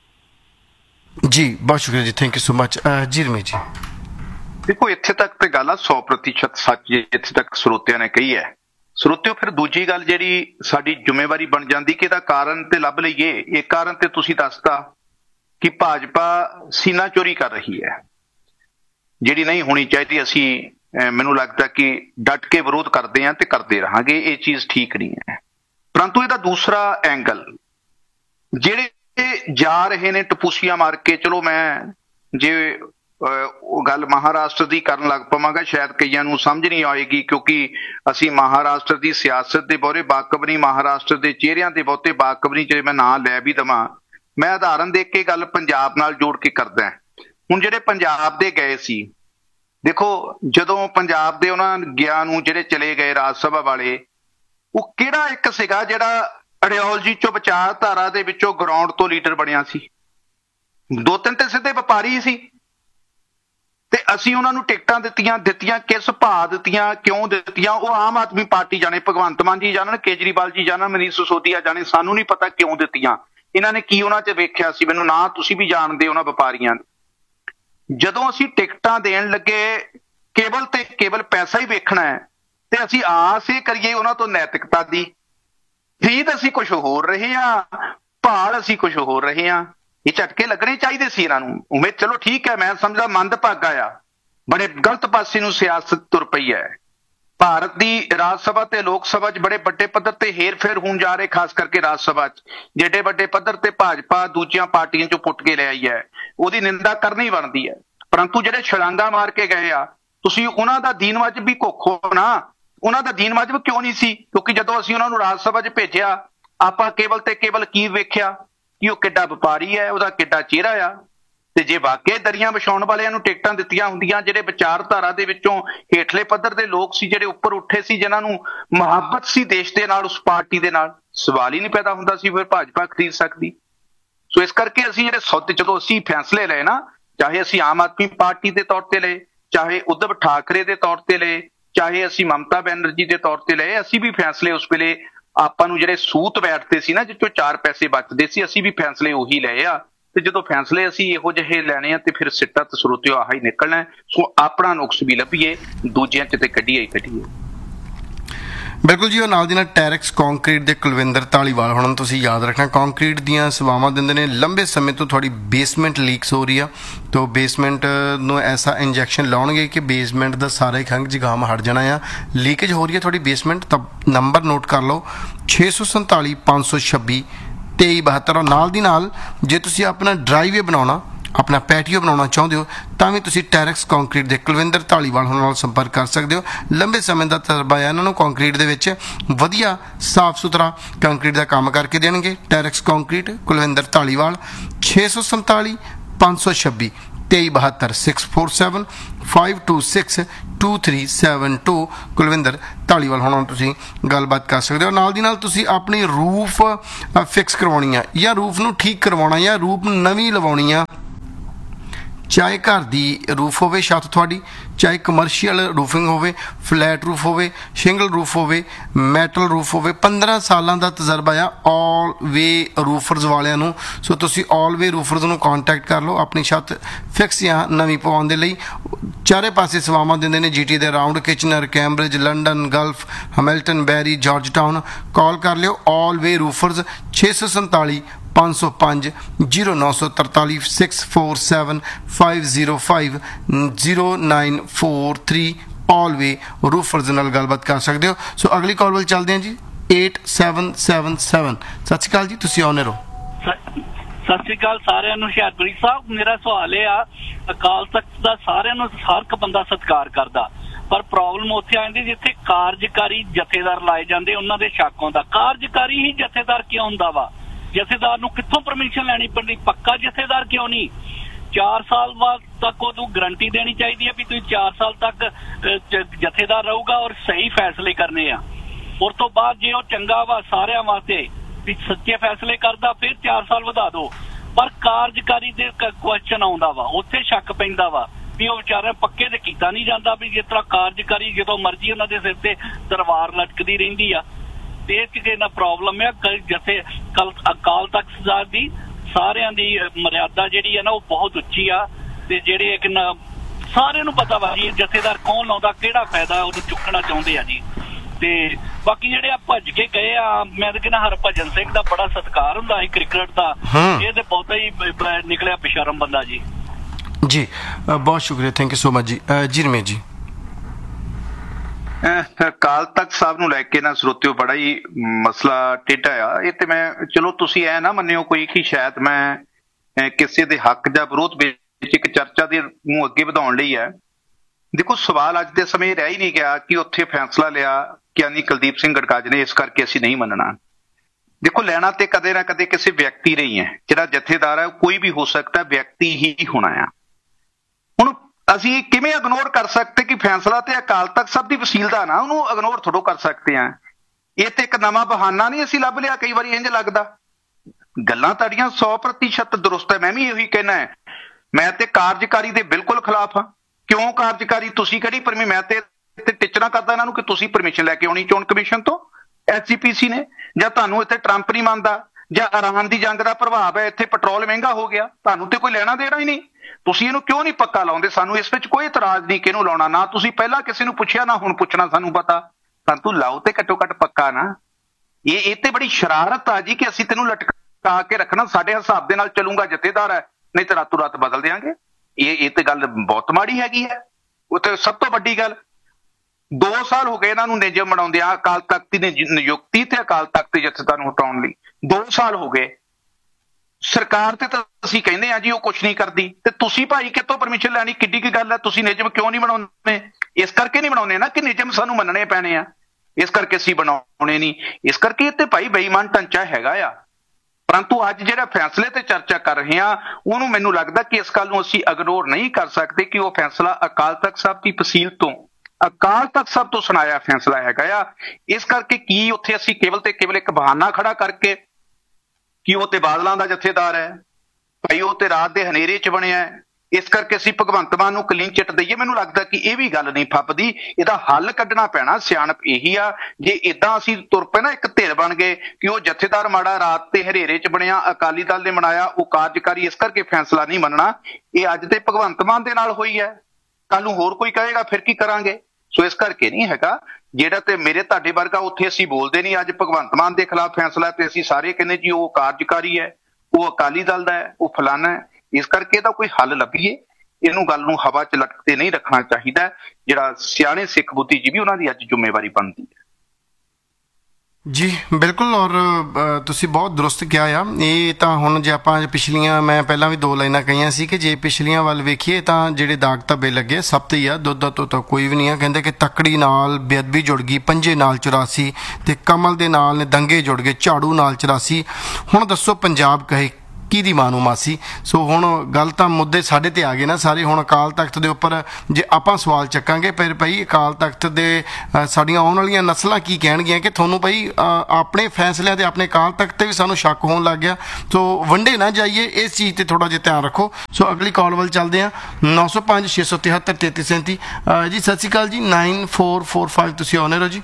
ਜੀ, ਬਹੁਤ ਸ਼ੁਕਰੀਆ ਜੀ, ਥੈਂਕ ਯੂ ਸੋ ਮਚ। ਜੀ ਰਮੇਸ਼ ਜੀ, ਦੇਖੋ ਇੱਥੇ ਤੱਕ ਤੇ ਗੱਲ ਆ ਸੌ ਪ੍ਰਤੀਸ਼ਤ ਸੱਚ ਇੱਥੇ ਤੱਕ ਸਰੋਤਿਆਂ ਨੇ ਕਹੀ ਹੈ। ਸਰੋਤਿਓ, ਫਿਰ ਦੂਜੀ ਗੱਲ ਜਿਹੜੀ ਸਾਡੀ ਜ਼ਿੰਮੇਵਾਰੀ ਬਣ ਜਾਂਦੀ ਕਿ ਇਹਦਾ ਕਾਰਨ ਤੇ ਲੱਭ ਲਈਏ। ਇਹ ਕਾਰਨ ਤੇ ਤੁਸੀਂ ਦੱਸਤਾ ਕਿ ਭਾਜਪਾ ਸੀਨਾ ਚੋਰੀ ਕਰ ਰਹੀ ਹੈ, ਜਿਹੜੀ ਨਹੀਂ ਹੋਣੀ ਚਾਹੀਦੀ। ਅਸੀਂ ਮੈਨੂੰ ਲੱਗਦਾ ਕਿ ਡਟ ਕੇ ਵਿਰੋਧ ਕਰਦੇ ਹਾਂ ਤੇ ਕਰਦੇ ਰਹਾਂਗੇ। ਇਹ ਚੀਜ਼ ਠੀਕ ਨਹੀਂ ਹੈ। ਪਰੰਤੂ ਇਹਦਾ ਦੂਸਰਾ ਐਂਗਲ, ਜਿਹੜੇ ਜਾ ਰਹੇ ਨੇ ਟਪੂਸੀਆਂ ਮਾਰ ਕੇ, ਚਲੋ ਮੈਂ ਜੇ ਉਹ ਗੱਲ ਮਹਾਰਾਸ਼ਟਰ ਦੀ ਕਰਨ ਲੱਗ ਪਵਾਂਗਾ ਸ਼ਾਇਦ ਕਈਆਂ ਨੂੰ ਸਮਝ ਨਹੀਂ ਆਏਗੀ, ਕਿਉਂਕਿ ਅਸੀਂ ਮਹਾਰਾਸ਼ਟਰ ਦੀ ਸਿਆਸਤ ਦੇ ਬਹੁਤੇ ਵਾਕਫ ਨਹੀਂ, ਮਹਾਰਾਸ਼ਟਰ ਦੇ ਚਿਹਰਿਆਂ ਦੇ ਬਹੁਤੇ ਵਾਕਫ ਨਹੀਂ। ਜੇ ਮੈਂ ਨਾਂ ਲੈ ਵੀ ਦੇਵਾਂ, ਮੈਂ ਉਦਾਹਰਨ ਦੇ ਕੇ ਗੱਲ ਪੰਜਾਬ ਨਾਲ ਜੋੜ ਕੇ ਕਰਦਾ। ਹੁਣ ਜਿਹੜੇ ਪੰਜਾਬ ਦੇ ਗਏ ਸੀ, ਦੇਖੋ ਜਦੋਂ ਪੰਜਾਬ ਦੇ ਉਹਨਾਂ ਗਿਆ ਨੂੰ ਜਿਹੜੇ ਚਲੇ ਗਏ ਰਾਜ ਸਭਾ ਵਾਲੇ, ਉਹ ਕਿਹੜਾ ਇੱਕ ਸੀਗਾ ਜਿਹੜਾ ਆਈਡੀਓਲੋਜੀ ਚੋਂ ਵਿਚਾਰਧਾਰਾ ਦੇ ਵਿੱਚੋਂ ਗਰਾਊਂਡ ਤੋਂ ਲੀਡਰ ਬਣਿਆ ਸੀ? ਦੋ ਤਿੰਨ ਤੇ ਸਿੱਧੇ ਵਪਾਰੀ ਸੀ। ਤੇ ਅਸੀਂ ਉਹਨਾਂ ਨੂੰ ਟਿਕਟਾਂ ਦਿੱਤੀਆਂ ਦਿੱਤੀਆਂ ਕਿਸ ਭਾਅ ਦਿੱਤੀਆਂ, ਕਿਉਂ ਦਿੱਤੀਆਂ, ਉਹ ਆਮ ਆਦਮੀ ਪਾਰਟੀ ਜਾਣੇ, ਭਗਵੰਤ ਮਾਨ ਜੀ ਜਾਣਨ, ਕੇਜਰੀਵਾਲ ਜੀ ਜਾਣਨ, ਮਨੀਸ਼ ਸਿਸੋਦੀਆ ਜਾਣੇ, ਸਾਨੂੰ ਨਹੀਂ ਪਤਾ ਕਿਉਂ ਦਿੱਤੀਆਂ। ਇਹਨਾਂ ਨੇ ਕੀ ਉਹਨਾਂ 'ਚ ਵੇਖਿਆ ਸੀ, ਮੈਨੂੰ ਨਾ ਤੁਸੀਂ ਵੀ ਜਾਣਦੇ ਉਹਨਾਂ ਵਪਾਰੀਆਂ। ਜਦੋਂ ਅਸੀਂ ਟਿਕਟਾਂ ਦੇਣ ਲੱਗੇ, ਕੇਵਲ ਤੇ ਕੇਵਲ ਪੈਸਾ ਹੀ ਵੇਖਣਾ ਹੈ ਤੇ ਅਸੀਂ ਆਸ ਇਹ ਕਰੀਏ ਉਹਨਾਂ ਤੋਂ ਨੈਤਿਕਤਾ ਦੀ। ਖਰੀਦ ਅਸੀਂ ਕੁਛ ਹੋਰ ਰਹੇ ਹਾਂ, ਭਾਲ ਅਸੀਂ ਕੁਛ ਹੋਰ ਰਹੇ ਹਾਂ। ਇਹ ਝਟਕੇ ਲੱਗਣੇ ਚਾਹੀਦੇ ਸੀ ਇਹਨਾਂ ਨੂੰ। ਉਮੀਦ, ਚਲੋ ਠੀਕ ਹੈ, ਮੈਂ ਸਮਝਦਾ ਮੰਦਭਾਗਾ ਆ, ਬੜੇ ਗਲਤ ਪਾਸੇ ਨੂੰ ਸਿਆਸਤ ਤੁਰ ਪਈ ਹੈ। ਭਾਰਤ ਦੀ ਰਾਜ ਸਭਾ ਤੇ ਲੋਕ ਸਭਾ 'ਚ ਬੜੇ ਵੱਡੇ ਪੱਧਰ ਤੇ ਹੇਰ ਫੇਰ ਹੋਣ ਜਾ ਰਹੇ, ਖਾਸ ਕਰਕੇ ਰਾਜ ਸਭਾ 'ਚ ਜਿਹੜੇ ਵੱਡੇ ਪੱਧਰ ਤੇ ਭਾਜਪਾ ਦੂਜੀਆਂ ਪਾਰਟੀਆਂ 'ਚੋਂ ਪੁੱਟ ਕੇ ਲੈ ਆਈ ਹੈ, ਉਹਦੀ ਨਿੰਦਾ ਕਰਨੀ ਬਣਦੀ ਹੈ। ਪਰੰਤੂ ਜਿਹੜੇ ਛਲਾਂਗਾ ਮਾਰ ਕੇ ਗਏ ਆ, ਤੁਸੀਂ ਉਹਨਾਂ ਦਾ ਦੀਨ ਮਜ਼ਹਬ ਵੀ ਘੋਖੋ ਨਾ। ਉਹਨਾਂ ਦਾ ਦੀਨ ਮਜ਼ਹਬ ਕਿਉਂ ਨਹੀਂ ਸੀ? ਕਿਉਂਕਿ ਜਦੋਂ ਅਸੀਂ ਉਹਨਾਂ ਨੂੰ ਰਾਜ ਸਭਾ 'ਚ ਭੇਜਿਆ, ਆਪਾਂ ਕੇਵਲ ਤੇ ਕੇਵਲ ਕੀ ਵੇਖਿਆ ਕਿ ਉਹ ਕਿੱਡਾ ਵਪਾਰੀ ਹੈ, ਉਹਦਾ ਕਿੱਡਾ ਚਿਹਰਾ ਆ। ਤੇ ਜੇ ਵਾਕਈ ਦਰੀਆਂ ਵਿਛਾਉਣ ਵਾਲਿਆਂ ਨੂੰ ਟਿਕਟਾਂ ਦਿੱਤੀਆਂ ਹੁੰਦੀਆਂ, ਜਿਹੜੇ ਵਿਚਾਰਧਾਰਾ ਦੇ ਵਿੱਚੋਂ ਹੇਠਲੇ ਪੱਧਰ ਦੇ ਲੋਕ ਸੀ, ਜਿਹੜੇ ਉੱਪਰ ਉੱਠੇ ਸੀ, ਜਿਨ੍ਹਾਂ ਨੂੰ ਮੁਹੱਬਤ ਸੀ ਦੇਸ਼ ਦੇ ਨਾਲ, ਉਸ ਪਾਰਟੀ ਦੇ ਨਾਲ, ਸਵਾਲ ਹੀ ਨਹੀਂ ਪੈਦਾ ਹੁੰਦਾ ਸੀ ਫਿਰ ਭਾਜਪਾ ਖਰੀਦ ਸਕਦੀ। ਸੋ ਇਸ ਕਰਕੇ ਅਸੀਂ ਜਿਹੜੇ ਸੌਦੇ, ਜਦੋਂ ਅਸੀਂ ਫੈਸਲੇ ਲਏ ਨਾ, ਚਾਹੇ ਅਸੀਂ ਆਮ ਆਦਮੀ ਪਾਰਟੀ ਦੇ ਤੌਰ ਤੇ ਲਏ, ਚਾਹੇ ਉद्धਵ ਠਾਕਰੇ ਦੇ ਤੌਰ ਤੇ ਲਏ, ਚਾਹੇ ਅਸੀਂ ਮਮਤਾ ਬੈਨਰਜੀ ਦੇ ਤੌਰ ਤੇ ਲਏ, ਅਸੀਂ ਵੀ ਫੈਸਲੇ ਉਸ ਵੇਲੇ ਆਪਾਂ ਨੂੰ ਜਿਹੜੇ ਸੂਤ ਬੈਠਦੇ ਸੀ ਨਾ, ਜਿੱਥੋਂ ਚਾਰ ਪੈਸੇ ਬਚਦੇ ਸੀ, ਅਸੀਂ ਵੀ ਫੈਸਲੇ ਉਹੀ ਲਏ ਆ। ਤੇ ਜਦੋਂ ਫੈਸਲੇ ਅਸੀਂ ਇਹੋ ਜਿਹੇ ਲੈਣੇ ਆ ਤੇ ਫਿਰ ਸਿੱਟਾ ਤੇ ਸਰੋਤਿਓ ਆਹ ਹੀ ਨਿਕਲਣਾ। ਸੋ ਆਪਣਾ ਨੁਕਸ ਵੀ ਲੱਭੀਏ, ਦੂਜਿਆਂ 'ਚ ਤੇ ਕੱਢੀਏ ਹੀ ਕੱਢੀਏ। ਬਿਲਕੁਲ ਜੀ। ਉਹ ਨਾਲ ਦੀ ਨਾਲ ਟੈਰੈਕਸ ਕੰਕਰੀਟ ਦੇ ਕੁਲਵਿੰਦਰ ਧਾਲੀਵਾਲ ਹੁਣ ਤੁਸੀਂ ਯਾਦ ਰੱਖਣਾ, ਕੰਕਰੀਟ ਦੀਆਂ ਸੇਵਾਵਾਂ ਦਿੰਦੇ ਨੇ। ਲੰਬੇ ਸਮੇਂ ਤੋਂ ਤੁਹਾਡੀ ਬੇਸਮੈਂਟ ਲੀਕਸ ਹੋ ਰਹੀ ਆ, ਤਾਂ ਬੇਸਮੈਂਟ ਨੂੰ ਐਸਾ ਇੰਜੈਕਸ਼ਨ ਲਾਉਣਗੇ ਕਿ ਬੇਸਮੈਂਟ ਦਾ ਸਾਰਾ ਹੀ ਖੰਘ ਜ਼ੁਕਾਮ ਹਟ ਜਾਣਾ ਆ। ਲੀਕੇਜ ਹੋ ਰਹੀ ਹੈ ਤੁਹਾਡੀ ਬੇਸਮੈਂਟ, ਤਾਂ ਨੰਬਰ ਨੋਟ ਕਰ ਲਓ, ਛੇ ਸੌ ਸੰਤਾਲੀ ਪੰਜ ਸੌ ਛੱਬੀ ਤੇਈ ਬਹੱਤਰ। ਨਾਲ ਦੀ ਨਾਲ ਜੇ ਤੁਸੀਂ ਆਪਣਾ ਡਰਾਈਵੇ ਬਣਾਉਣਾ, ਆਪਣਾ ਪੈਟੀਓ ਬਣਾਉਣਾ ਚਾਹੁੰਦੇ ਹੋ ਤਾਂ ਵੀ ਤੁਸੀਂ ਟੈਰੈਕਸ ਕੰਕਰੀਟ ਦੇ ਕੁਲਵਿੰਦਰ ਢਾਲੀਵਾਲ ਹੋਣ ਨਾਲ ਸੰਪਰਕ ਕਰ ਸਕਦੇ ਹੋ। ਲੰਬੇ ਸਮੇਂ ਦਾ ਤਜਰਬਾ ਹੈ ਇਹਨਾਂ ਨੂੰ ਕੰਕਰੀਟ ਦੇ ਵਿੱਚ, ਵਧੀਆ ਸਾਫ਼ ਸੁਥਰਾ ਕੰਕਰੀਟ ਦਾ ਕੰਮ ਕਰਕੇ ਦੇਣਗੇ। ਟੈਰੈਕਸ ਕੰਕਰੀਟ ਕੁਲਵਿੰਦਰ ਢਾਲੀਵਾਲ ਛੇ ਸੌ ਸੰਤਾਲੀ ਪੰਜ ਸੌ ਛੱਬੀ ਤੇਈ ਬਹੱਤਰ six four seven five two six two three seven to Kulwinder Dhaliwal ਹੋਣਾ ਤੁਸੀਂ ਗੱਲਬਾਤ ਕਰ ਸਕਦੇ ਹੋ। ਨਾਲ ਦੀ ਨਾਲ ਤੁਸੀਂ ਆਪਣੀ ਰੂਫ ਫਿਕਸ ਕਰਵਾਉਣੀ ਆ ਜਾਂ ਰੂਫ ਨੂੰ ਠੀਕ ਕਰਵਾਉਣਾ ਜਾਂ ਰੂਫ ਨਵੀਂ ਲਵਾਉਣੀ ਆ, ਚਾਹੇ ਘਰ ਦੀ ਰੂਫ ਹੋਵੇ ਛੱਤ ਤੁਹਾਡੀ, ਚਾਹੇ ਕਮਰਸ਼ੀਅਲ ਰੂਫਿੰਗ ਹੋਵੇ, ਫਲੈਟ ਰੂਫ ਹੋਵੇ, ਸ਼ਿੰਗਲ ਰੂਫ ਹੋਵੇ, ਮੈਟਲ ਰੂਫ ਹੋਵੇ, ਪੰਦਰਾਂ ਸਾਲਾਂ ਦਾ ਤਜਰਬਾ ਆ ਆਲ ਵੇ ਰੂਫਰਜ਼ ਵਾਲਿਆਂ ਨੂੰ। ਸੋ ਤੁਸੀਂ ਆਲ ਵੇ ਰੂਫਰਜ਼ ਨੂੰ ਕੰਟੈਕਟ ਕਰ ਲਓ ਆਪਣੀ ਛੱਤ ਫਿਕਸ ਜਾਂ ਨਵੀਂ ਪਵਾਉਣ ਦੇ ਲਈ। ਚਾਰੇ ਪਾਸੇ ਸੇਵਾਵਾਂ ਦਿੰਦੇ ਨੇ ਜੀ ਟੀ ਦੇ around, Kitchener, Cambridge, London, Gulf, Hamilton, ਬੈਰੀ, ਜਾਰਜ ਟਾਊਨ। ਕਾਲ ਕਰ ਲਿਓ ਆਲ ਵੇ ਰੂਫਰਜ਼ ਛੇ ਸੌ ਸੰਤਾਲੀ ਪੰਜ ਸੌ ਪੰਜ ਜ਼ੀਰੋ ਨੌ ਸੌ ਤਰਤਾਲੀ six four seven five zero five zero nine four three ਆਲ ਵੇ ਰੂਫਰਜ਼ ਨਾਲ ਗੱਲਬਾਤ ਕਰ ਸਕਦੇ ਹੋ। ਸੋ ਅਗਲੀ ਕਾਲ ਵੱਲ ਚੱਲਦੇ ਹਾਂ ਜੀ, ਏਟ ਸੈਵਨ ਸੈਵਨ ਸੈਵਨ। ਸਤਿ ਸ਼੍ਰੀ ਅਕਾਲ ਜੀ, ਤੁਸੀਂ ਆਉਣੇ ਰਹੋ। ਸਤਿ ਸ਼੍ਰੀ ਅਕਾਲ ਸਾਰਿਆਂ ਨੂੰ। ਹੁਸ਼ਿਆਰਪੁਰੀ ਸਾਹਿਬ, ਮੇਰਾ ਸਵਾਲ ਇਹ ਆ, ਅਕਾਲ ਤਖਤ ਦਾ ਸਾਰਿਆਂ ਨੂੰ ਹਰ ਇੱਕ ਬੰਦਾ ਸਤਿਕਾਰ ਕਰਦਾ, ਪਰ ਪ੍ਰੋਬਲਮ ਉੱਥੇ ਆ ਜਾਂਦੀ ਜਿੱਥੇ ਕਾਰਜਕਾਰੀ ਜਥੇਦਾਰ ਲਾਏ ਜਾਂਦੇ, ਉਹਨਾਂ ਦੇ ਸ਼ੱਕ ਹੁੰਦਾ। ਕਾਰਜਕਾਰੀ ਹੀ ਜਥੇਦਾਰ ਕਿਉਂ ਹੁੰਦਾ ਵਾ? ਜਥੇਦਾਰ ਨੂੰ ਕਿੱਥੋਂ ਪਰਮਿਸ਼ਨ ਲੈਣੀ ਪੈਂਦੀ? ਪੱਕਾ ਜਥੇਦਾਰ ਕਿਉਂ ਨਹੀਂ? ਚਾਰ ਸਾਲ ਬਾਅਦ ਤੱਕ ਉਹਨੂੰ ਗਰੰਟੀ ਦੇਣੀ ਚਾਹੀਦੀ ਹੈ ਵੀ ਤੁਸੀਂ ਚਾਰ ਸਾਲ ਤੱਕ ਜਥੇਦਾਰ ਰਹੂਗਾ ਔਰ ਸਹੀ ਫੈਸਲੇ ਕਰਨੇ ਆ। ਉਸ ਤੋਂ ਬਾਅਦ ਜੇ ਉਹ ਚੰਗਾ ਵਾ ਸਾਰਿਆਂ ਵਾਸਤੇ ਵੀ ਸੱਚੇ ਫੈਸਲੇ ਕਰਦਾ, ਫਿਰ ਚਾਰ ਸਾਲ ਵਧਾ ਦਿਓ। ਪਰ ਕਾਰਜਕਾਰੀ ਦੇ ਕੁਐਸਚਨ ਆਉਂਦਾ ਵਾ, ਉੱਥੇ ਸ਼ੱਕ ਪੈਂਦਾ ਵਾ ਵੀ ਉਹ ਵਿਚਾਰਾ ਪੱਕੇ ਤੇ ਕੀਤਾ ਨਹੀਂ ਜਾਂਦਾ ਵੀ ਜਿਸ ਤਰ੍ਹਾਂ ਕਾਰਜਕਾਰੀ ਜਦੋਂ ਮਰਜ਼ੀ ਉਹਨਾਂ ਦੇ ਸਿਰ ਤੇ ਤਲਵਾਰ ਲਟਕਦੀ ਰਹਿੰਦੀ ਆ। ਤੇ ਇਹ ਚ ਨਾ ਪ੍ਰੋਬਲਮ ਆ। ਜਥੇ ਕਲ ਅਕਾਲ ਤਖਤ ਸਾਹਿਬ ਦੀ ਸਾਰਿਆਂ ਦੀ ਮਰਿਆਦਾ ਜਿਹੜੀ ਹੈ ਨਾ ਉਹ ਬਹੁਤ ਉੱਚੀ ਆ, ਤੇ ਜਿਹੜੇ ਇੱਕ ਸਾਰਿਆਂ ਨੂੰ ਪਤਾ ਵਾ ਜੀ ਜਥੇਦਾਰ ਕੌਣ ਲਾਉਂਦਾ, ਕਿਹੜਾ ਫਾਇਦਾ ਉਹਨੂੰ ਚੁੱਕਣਾ ਚਾਹੁੰਦੇ ਆ ਜੀ। ਤੇ ਬਾਕੀ ਜਿਹੜੇ ਆ ਭੱਜ ਕੇ ਗਏ ਆ, ਮੈਂ ਤਾਂ ਕਹਿੰਦਾ ਹਰਭਜਨ ਸਿੰਘ ਦਾ ਬੜਾ ਸਤਿਕਾਰ ਹੁੰਦਾ ਸੀ ਕ੍ਰਿਕਟ ਦਾ, ਇਹ ਤੇ ਬਹੁਤਾ ਹੀ ਨਿਕਲਿਆ ਬੇਸ਼ਰਮ ਬੰਦਾ ਜੀ। ਜੀ ਬਹੁਤ ਸ਼ੁਕਰੀਆ, ਥੈਂਕ ਯੂ ਸੋ ਮਚ ਜੀ। ਜੀ ਰਮੇਸ਼ ਜੀ, ਅਕਾਲ ਤਖਤ ਸਾਹਿਬ ਨੂੰ ਲੈ ਕੇ ਨਾ ਸਰੋਤਿਓ ਬੜਾ ਹੀ ਮਸਲਾ ਟੇਢਾ ਆ। ਇਹ ਤੇ ਮੈਂ ਚਲੋ ਤੁਸੀਂ ਐ ਨਾ ਮੰਨਿਓ ਕੋਈ ਕਿ ਸ਼ਾਇਦ ਮੈਂ ਕਿਸੇ ਦੇ ਹੱਕ ਜਾਂ ਵਿਰੋਧ ਵਿੱਚ ਇੱਕ ਚਰਚਾ ਦੇ ਨੂੰ ਅੱਗੇ ਵਧਾਉਣ ਲਈ ਹੈ। ਦੇਖੋ ਸਵਾਲ ਅੱਜ ਦੇ ਸਮੇਂ ਰਹਿ ਹੀ ਨਹੀਂ ਗਿਆ ਕਿ ਉੱਥੇ ਫੈਸਲਾ ਲਿਆ ਗਿਆਨੀ ਕੁਲਦੀਪ ਸਿੰਘ ਗੜਗੱਜ ਨੇ, ਇਸ ਕਰਕੇ ਅਸੀਂ ਨਹੀਂ ਮੰਨਣਾ। ਦੇਖੋ ਲੈਣਾ ਤੇ ਕਦੇ ਨਾ ਕਦੇ ਕਿਸੇ ਵਿਅਕਤੀ ਰਹੀ ਹੈ, ਜਿਹੜਾ ਜਥੇਦਾਰ ਹੈ ਕੋਈ ਵੀ ਹੋ ਸਕਦਾ, ਵਿਅਕਤੀ ਹੀ ਹੋਣਾ ਆ। ਹੁਣ ਅਸੀਂ ਕਿਵੇਂ ਇਗਨੋਰ ਕਰ ਸਕਦੇ ਕਿ ਫੈਸਲਾ ਤੇ ਅਕਾਲ ਤਖਤ ਸਾਹਿਬ ਦੀ ਵਸੀਲ ਦਾ ਨਾ, ਉਹਨੂੰ ਇਗਨੋਰ ਥੋੜ੍ਹਾ ਕਰ ਸਕਦੇ ਆ। ਇਹ ਤੇ ਇੱਕ ਨਵਾਂ ਬਹਾਨਾ ਨਹੀਂ ਅਸੀਂ ਲੱਭ ਲਿਆ, ਕਈ ਵਾਰੀ ਇੰਝ ਲੱਗਦਾ। ਗੱਲਾਂ ਤੁਹਾਡੀਆਂ ਸੌ ਪ੍ਰਤੀਸ਼ਤ ਦਰੁਸਤ ਹੈ, ਮੈਂ ਵੀ ਇਹੀ ਕਹਿਣਾ ਹੈ। ਮੈਂ ਤੇ ਕਾਰਜਕਾਰੀ ਦੇ ਬਿਲਕੁਲ ਖਿਲਾਫ ਹਾਂ। ਕਿਉਂ ਕਾਰਜਕਾਰੀ? ਤੁਸੀਂ ਕਿਹੜੀ ਪਰਮਿ ਮੈਂ ਤੇ ਟਿੱਚਣਾ ਕਰਦਾ ਇਹਨਾਂ ਨੂੰ ਕਿ ਤੁਸੀਂ ਪਰਮਿਸ਼ਨ ਲੈ ਕੇ ਆਉਣੀ ਚੋਣ ਕਮਿਸ਼ਨ ਤੋਂ, ਐਸ ਜੀ ਪੀ ਸੀ ਨੇ, ਜਾਂ ਤੁਹਾਨੂੰ ਇੱਥੇ ਟਰੰਪ ਨਹੀਂ ਮੰਨਦਾ, ਜਾਂ ਇਰਾਨ ਦੀ ਜੰਗ ਦਾ ਪ੍ਰਭਾਵ ਹੈ, ਇੱਥੇ ਪੈਟਰੋਲ ਮਹਿੰਗਾ ਹੋ ਗਿਆ, ਤੁਹਾਨੂੰ ਤੇ ਕੋਈ ਲੈਣਾ ਦੇਣਾ ਹੀ ਨਹੀਂ। ਤੁਸੀਂ ਇਹਨੂੰ ਕਿਉਂ ਨਹੀਂ ਪੱਕਾ ਲਾਉਂਦੇ? ਸਾਨੂੰ ਇਸ ਵਿੱਚ ਕੋਈ ਇਤਰਾਜ਼ ਨਹੀਂ ਕਿਹਨੂੰ ਲਾਉਣਾ, ਨਾ ਤੁਸੀਂ ਪਹਿਲਾਂ ਕਿਸੇ ਨੂੰ ਪੁੱਛਿਆ ਨਾ ਹੁਣ ਪੁੱਛਣਾ ਸਾਨੂੰ ਪਤਾ। ਪਰੰਤੂ ਲਾਓ ਤੇ ਘੱਟੋ ਘੱਟ ਪੱਕਾ ਨਾ। ਇਹ ਇਹ ਤੇ ਬੜੀ ਸ਼ਰਾਰਤ ਆ ਜੀ ਕਿ ਅਸੀਂ ਤੈਨੂੰ ਲਟਕਾ ਕੇ ਰੱਖਣਾ, ਸਾਡੇ ਹਿਸਾਬ ਦੇ ਨਾਲ ਚੱਲੂਗਾ ਜਥੇਦਾਰ ਹੈ, ਨਹੀਂ ਤੇ ਰਾਤੋਂ ਰਾਤ ਬਦਲ ਦਿਆਂਗੇ। ਇਹ ਇਹ ਤੇ ਗੱਲ ਬਹੁਤ ਮਾੜੀ ਹੈਗੀ ਹੈ। ਉਹ ਤੇ ਸਭ ਤੋਂ ਵੱਡੀ ਗੱਲ, ਦੋ ਸਾਲ ਹੋ ਗਏ ਇਹਨਾਂ ਨੂੰ ਨਿਯਮ ਬਣਾਉਂਦੇ ਆ, ਅਕਾਲ ਤਖਤ ਦੀ ਨਿਯੁਕਤੀ ਤੇ ਅਕਾਲ ਤਖਤ ਦੇ ਜਥੇਦਾਰ ਨੂੰ ਹਟਾਉਣ ਲਈ ਦੋ ਸਾਲ ਹੋ ਗਏ। ਸਰਕਾਰ ਤੇ ਤਾਂ ਅਸੀਂ ਕਹਿੰਦੇ ਆ ਜੀ ਉਹ ਕੁਛ ਨਹੀਂ ਕਰਦੀ, ਤੇ ਤੁਸੀਂ ਭਾਈ ਕਿੱਥੋਂ ਪਰਮਿਸ਼ਨ ਲੈਣੀ? ਕਿੱਡੀ ਕੀ ਗੱਲ ਹੈ? ਤੁਸੀਂ ਨਿਯਮ ਕਿਉਂ ਨਹੀਂ ਬਣਾਉਂਦੇ? ਇਸ ਕਰਕੇ ਨਹੀਂ ਬਣਾਉਂਦੇ ਨਾ ਕਿ ਨਿਯਮ ਸਾਨੂੰ ਮੰਨਣੇ ਪੈਣੇ ਆ, ਇਸ ਕਰਕੇ ਅਸੀਂ ਬਣਾਉਣੇ ਨਹੀਂ। ਇਸ ਕਰਕੇ ਇਹ ਤੇ ਭਾਈ ਬੇਈਮਾਨ ਢਾਂਚਾ ਹੈਗਾ ਆ। ਪਰੰਤੂ ਅੱਜ ਜਿਹੜਾ ਫੈਸਲੇ ਤੇ ਚਰਚਾ ਕਰ ਰਹੇ ਹਾਂ ਉਹਨੂੰ ਮੈਨੂੰ ਲੱਗਦਾ ਕਿ ਇਸ ਗੱਲ ਨੂੰ ਅਸੀਂ ਇਗਨੋਰ ਨਹੀਂ ਕਰ ਸਕਦੇ ਕਿ ਉਹ ਫੈਸਲਾ ਅਕਾਲ ਤਖਤ ਸਾਹਿਬ ਦੀ ਤਹਿਸੀਲ ਤੋਂ, ਅਕਾਲ ਤਖਤ ਸਾਹਿਬ ਤੋਂ ਸੁਣਾਇਆ ਫੈਸਲਾ ਹੈਗਾ ਆ। ਇਸ ਕਰਕੇ ਕੀ ਉੱਥੇ ਅਸੀਂ ਕੇਵਲ ਤੇ ਕੇਵਲ ਇੱਕ ਬਹਾਨਾ ਖੜਾ ਕਰਕੇ ਕਿ ਉਹ ਤੇ ਬਾਦਲਾਂ ਦਾ ਜਥੇਦਾਰ ਹੈ, ਭਾਈ ਉਹ ਤੇ ਰਾਤ ਦੇ ਹਨੇਰੇ 'ਚ ਬਣਿਆ ਹੈ, ਇਸ ਕਰਕੇ ਅਸੀਂ ਭਗਵੰਤ ਮਾਨ ਨੂੰ ਕਲੀਨ ਚਿੱਟ ਦਈਏ? ਮੈਨੂੰ ਲੱਗਦਾ ਕਿ ਇਹ ਵੀ ਗੱਲ ਨਹੀਂ ਫੱਬਦੀ। ਇਹਦਾ ਹੱਲ ਕੱਢਣਾ ਪੈਣਾ। ਸਿਆਣਪ ਇਹੀ ਆ, ਜੇ ਇਦਾਂ ਅਸੀਂ ਤੁਰ ਪਏ ਨਾ ਇੱਕ ਧਿਰ ਬਣ ਗਏ ਕਿ ਉਹ ਜਥੇਦਾਰ ਮਾੜਾ ਰਾਤ ਤੇ ਹਨੇਰੇ 'ਚ ਬਣਿਆ, ਅਕਾਲੀ ਦਲ ਨੇ ਬਣਾਇਆ, ਉਹ ਕਾਰਜਕਾਰੀ ਇਸ ਕਰਕੇ ਫੈਸਲਾ ਨਹੀਂ ਮੰਨਣਾ। ਇਹ ਅੱਜ ਤੇ ਭਗਵੰਤ ਮਾਨ ਦੇ ਨਾਲ ਹੋਈ ਹੈ, ਕੱਲ ਨੂੰ ਹੋਰ ਕੋਈ ਕਹੇਗਾ, ਫਿਰ ਕੀ ਕਰਾਂਗੇ? ਸੋ ਇਸ ਕਰਕੇ ਨਹੀਂ ਹੈਗਾ ਜਿਹੜਾ ਤੇ ਮੇਰੇ ਤੁਹਾਡੇ ਵਰਗਾ ਉੱਥੇ ਅਸੀਂ ਬੋਲਦੇ ਨਹੀਂ। ਅੱਜ ਭਗਵੰਤ ਮਾਨ ਦੇ ਖਿਲਾਫ ਫੈਸਲਾ ਤੇ ਅਸੀਂ ਸਾਰੇ ਕਹਿੰਦੇ ਜੀ ਉਹ ਕਾਰਜਕਾਰੀ ਹੈ, ਉਹ ਅਕਾਲੀ ਦਲ ਦਾ ਹੈ, ਉਹ ਫਲਾਨਾ ਹੈ। ਇਸ ਕਰਕੇ ਇਹਦਾ ਕੋਈ ਹੱਲ ਲੱਭੀਏ। ਇਹਨੂੰ ਗੱਲ ਨੂੰ ਹਵਾ 'ਚ ਲਟਕਦੇ ਨਹੀਂ ਰੱਖਣਾ ਚਾਹੀਦਾ। ਜਿਹੜਾ ਸਿਆਣੇ ਸਿੱਖ ਬੁੱਧੀਜੀਵੀ ਉਹਨਾਂ ਦੀ ਅੱਜ ਜ਼ਿੰਮੇਵਾਰੀ ਬਣਦੀ ਹੈ। ਜੀ ਬਿਲਕੁਲ। ਔਰ ਤੁਸੀਂ ਬਹੁਤ ਦਰੁਸਤ ਕਿਹਾ ਆ। ਇਹ ਤਾਂ ਹੁਣ ਜੇ ਆਪਾਂ ਪਿਛਲੀਆਂ, ਮੈਂ ਪਹਿਲਾਂ ਵੀ ਦੋ ਲਾਈਨਾਂ ਕਹੀਆਂ ਸੀ ਕਿ ਜੇ ਪਿਛਲੀਆਂ ਵੱਲ ਵੇਖੀਏ ਤਾਂ ਜਿਹੜੇ ਦਾਗ ਧੱਬੇ ਲੱਗੇ ਸਭ ਤੇ ਹੀ ਆ, ਦੁੱਧ ਤੋਂ ਤਾਂ ਕੋਈ ਵੀ ਨਹੀਂ ਆ। ਕਹਿੰਦੇ ਕਿ ਤੱਕੜੀ ਨਾਲ ਬੇਅਦਬੀ ਜੁੜ ਗਈ, ਪੰਜੇ ਨਾਲ ਚੁਰਾਸੀ, ਤੇ ਕਮਲ ਦੇ ਨਾਲ ਨੇ ਦੰਗੇ ਜੁੜ ਗਏ, ਝਾੜੂ ਨਾਲ ਚੁਰਾਸੀ। ਹੁਣ ਦੱਸੋ ਪੰਜਾਬ ਕਹੇ ਕਿਹਦੀ ਮਾਂ ਨੂੰ ਮਾਸੀ। ਸੋ ਹੁਣ ਗੱਲ ਤਾਂ ਮੁੱਦੇ ਸਾਡੇ ਤੇ ਆ ਗਏ ਨਾ ਸਾਰੇ। ਹੁਣ ਅਕਾਲ ਤਖਤ ਦੇ ਉੱਪਰ ਜੇ ਆਪਾਂ ਸਵਾਲ ਚੱਕਾਂਗੇ ਫਿਰ ਭਾਈ ਅਕਾਲ ਤਖਤ ਦੇ ਸਾਡੀਆਂ ਆਉਣ ਵਾਲੀਆਂ ਨਸਲਾਂ ਕੀ ਕਹਿਣਗੀਆਂ ਕਿ ਤੁਹਾਨੂੰ ਭਾਈ ਆਪਣੇ ਫੈਸਲਿਆਂ ਤੇ ਆਪਣੇ ਅਕਾਲ ਤਖਤ ਤੇ ਵੀ ਸਾਨੂੰ ਸ਼ੱਕ ਹੋਣ ਲੱਗ ਗਿਆ। ਸੋ ਵੰਡੇ ਨਾ ਜਾਈਏ, ਇਸ ਚੀਜ਼ ਤੇ ਥੋੜਾ ਜਿਹਾ ਧਿਆਨ ਰੱਖੋ। ਸੋ ਅਗਲੀ ਕਾਲ ਵੱਲ ਚੱਲਦੇ ਹਾਂ। ਨੌ ਸੌ ਪੰਜ ਛੇ ਸੌ ਤਿਹੱਤਰ ਤੇਤੀ ਸੈਂਤੀ ਜੀ। ਸਤਿ ਸ਼੍ਰੀ ਅਕਾਲ ਜੀ। ਨਾਈਨ ਫੋਰ ਫੋਰ ਫਾਈਵ ਤੁਸੀਂ ਆਉਣੇ ਰਹੋ ਜੀ।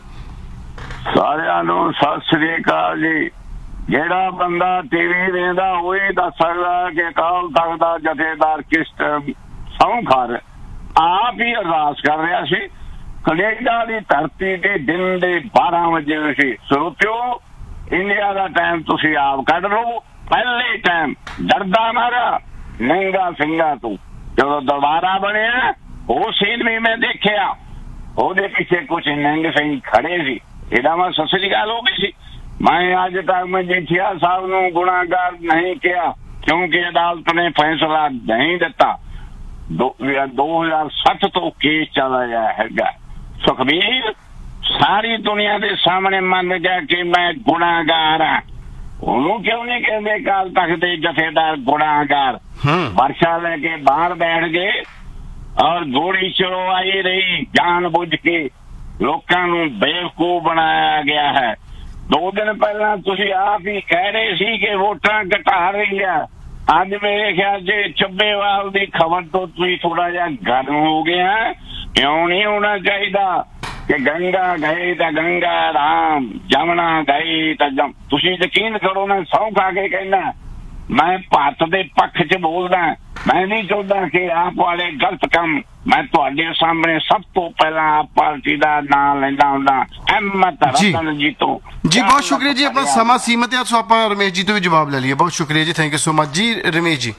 ਸਾਰਿਆਂ ਨੂੰ ਸਤਿ ਸ੍ਰੀ ਅਕਾਲ ਜੀ। ਜਿਹੜਾ ਬੰਦਾ ਟੀਵੀ ਵੇਖਦਾ ਉਹ ਹੀ ਦੱਸ ਸਕਦਾ ਕਿ ਅਕਾਲ ਤਖਤ ਦਾ ਜਥੇਦਾਰ ਕਿਸ ਟਾਈਮ ਸਹੁੰ ਖਾ ਰਿਹਾ। ਆਪ ਹੀ ਅਰਦਾਸ ਕਰ ਰਿਹਾ ਸੀ। ਕੈਨੇਡਾ ਦੀ ਧਰਤੀ ਤੇ ਦਿਨ ਦੇ ਬਾਰਾਂ ਵਜੇ ਸੀ। ਸਰੋਤਿਓ, ਇੰਡੀਆ ਦਾ ਟਾਈਮ ਤੁਸੀਂ ਆਪ ਕੱਢ ਲਓ। ਪਹਿਲੇ ਟਾਈਮ ਡਰਦਾ ਮਾਰਾ ਨੰਗਾ ਸਿੰਘਾਂ ਤੋਂ ਜਦੋਂ ਦੁਬਾਰਾ ਬਣਿਆ ਉਹ ਸੀਨ ਵੀ ਮੈਂ ਦੇਖਿਆ। ਉਹਦੇ ਪਿੱਛੇ ਕੁਝ ਨੰਗ ਸਿੰਘ ਖੜੇ ਸੀ। ਇਹਦਾ ਮੈਂ ਸਤਿ ਸ੍ਰੀ ਅਕਾਲ ਹੋ ਗਈ ਸੀ। ਮੈਂ ਅੱਜ ਤੱਕ ਮਜੀਠੀਆ ਸਾਹਿਬ ਨੂੰ ਗੁਨਾਹਗਾਰ ਨਹੀਂ ਕਿਹਾ ਕਿਉਂਕਿ ਅਦਾਲਤ ਨੇ ਫੈਸਲਾ ਨਹੀਂ ਦਿੱਤਾ। ਦੋ ਹਜ਼ਾਰ ਸੱਤ ਤੋਂ ਕੇਸ ਚੱਲ ਰਿਹਾ ਹੈਗਾ। ਸੁਖਬੀਰ ਸਾਰੀ ਦੁਨੀਆ ਦੇ ਸਾਹਮਣੇ ਮੰਨ ਗਿਆ ਕਿ ਮੈਂ ਗੁਨਾਹਗਾਰ ਹਾਂ। ਉਹਨੂੰ ਕਿਉਂ ਨਹੀਂ ਕਹਿੰਦੇ ਅਕਾਲ ਤਖਤ ਦੇ ਜਥੇਦਾਰ ਗੁਨਾਹਗਾਰ? ਵਰਸ਼ਾ ਲੈ ਕੇ ਬਾਹਰ ਬੈਠ ਗਏ ਔਰ ਗੋਲੀ ਚਲਵਾਈ ਰਹੀ। ਜਾਣ ਬੁੱਝ ਕੇ ਲੋਕਾਂ ਨੂੰ ਬੇਵਕੂਫ ਬਣਾਇਆ ਗਿਆ ਹੈ। ਦੋ ਦਿਨ ਪਹਿਲਾਂ ਤੁਸੀਂ ਆਪ ਹੀ ਕਹਿ ਰਹੇ ਸੀ ਕਿ ਵੋਟਾਂ ਘਟਾ ਰਹੀ ਆ। ਅੱਜ ਮੇਰੇ ਖਿਆਲ ਚ ਚੱਬੇਵਾਲ ਦੀ ਖਬਰ ਤੋਂ ਤੁਸੀਂ ਥੋੜਾ ਜਿਹਾ ਗਰਮ ਹੋ ਗਿਆ। ਕਿਉਂ ਨਹੀਂ ਹੋਣਾ ਚਾਹੀਦਾ ਕਿ ਗੰਗਾ ਗਏ ਤਾਂ ਗੰਗਾ ਰਾਮ, ਜਮਨਾ ਗਈ ਤਾਂ ਜਮ। ਤੁਸੀਂ ਯਕੀਨ ਕਰੋ, ਮੈਂ ਸਹੁੰ ਖਾ ਕੇ ਕਹਿਣਾ ਮੈਂ ਭਾਰਤ ਦੇ ਪੱਖ ਚ ਬੋਲਦਾ। ਮੈਂ ਨਹੀਂ ਚਾਹੁੰਦਾ ਕਿ ਆਪ ਵਾਲੇ ਗਲਤ ਕੰਮ। ਮੈਂ ਤੁਹਾਡੇ ਸਾਹਮਣੇ ਸਭ ਤੋਂ ਪਹਿਲਾਂ ਆਪ ਪਾਰਟੀ ਦਾ ਨਾਂ ਲੈਂਦਾ ਹੁੰਦਾ ਅਹਿਮਦ ਰਤਨ ਜੀ ਤੋਂ। ਜੀ ਬਹੁਤ ਸ਼ੁਕਰੀਆ ਜੀ। ਆਪਣਾ ਸਮਾਂ ਸੀਮਤ ਹੈ, ਸੋ ਆਪਾਂ ਰਮੇਸ਼ ਜੀ ਤੋਂ ਵੀ ਜਵਾਬ ਲੈ ਲਈਏ। ਬਹੁਤ ਸ਼ੁਕਰੀਆ ਜੀ, ਥੈਂਕ ਯੂ ਸੋ ਮਚ ਜੀ। ਰਮੇਸ਼ ਜੀ,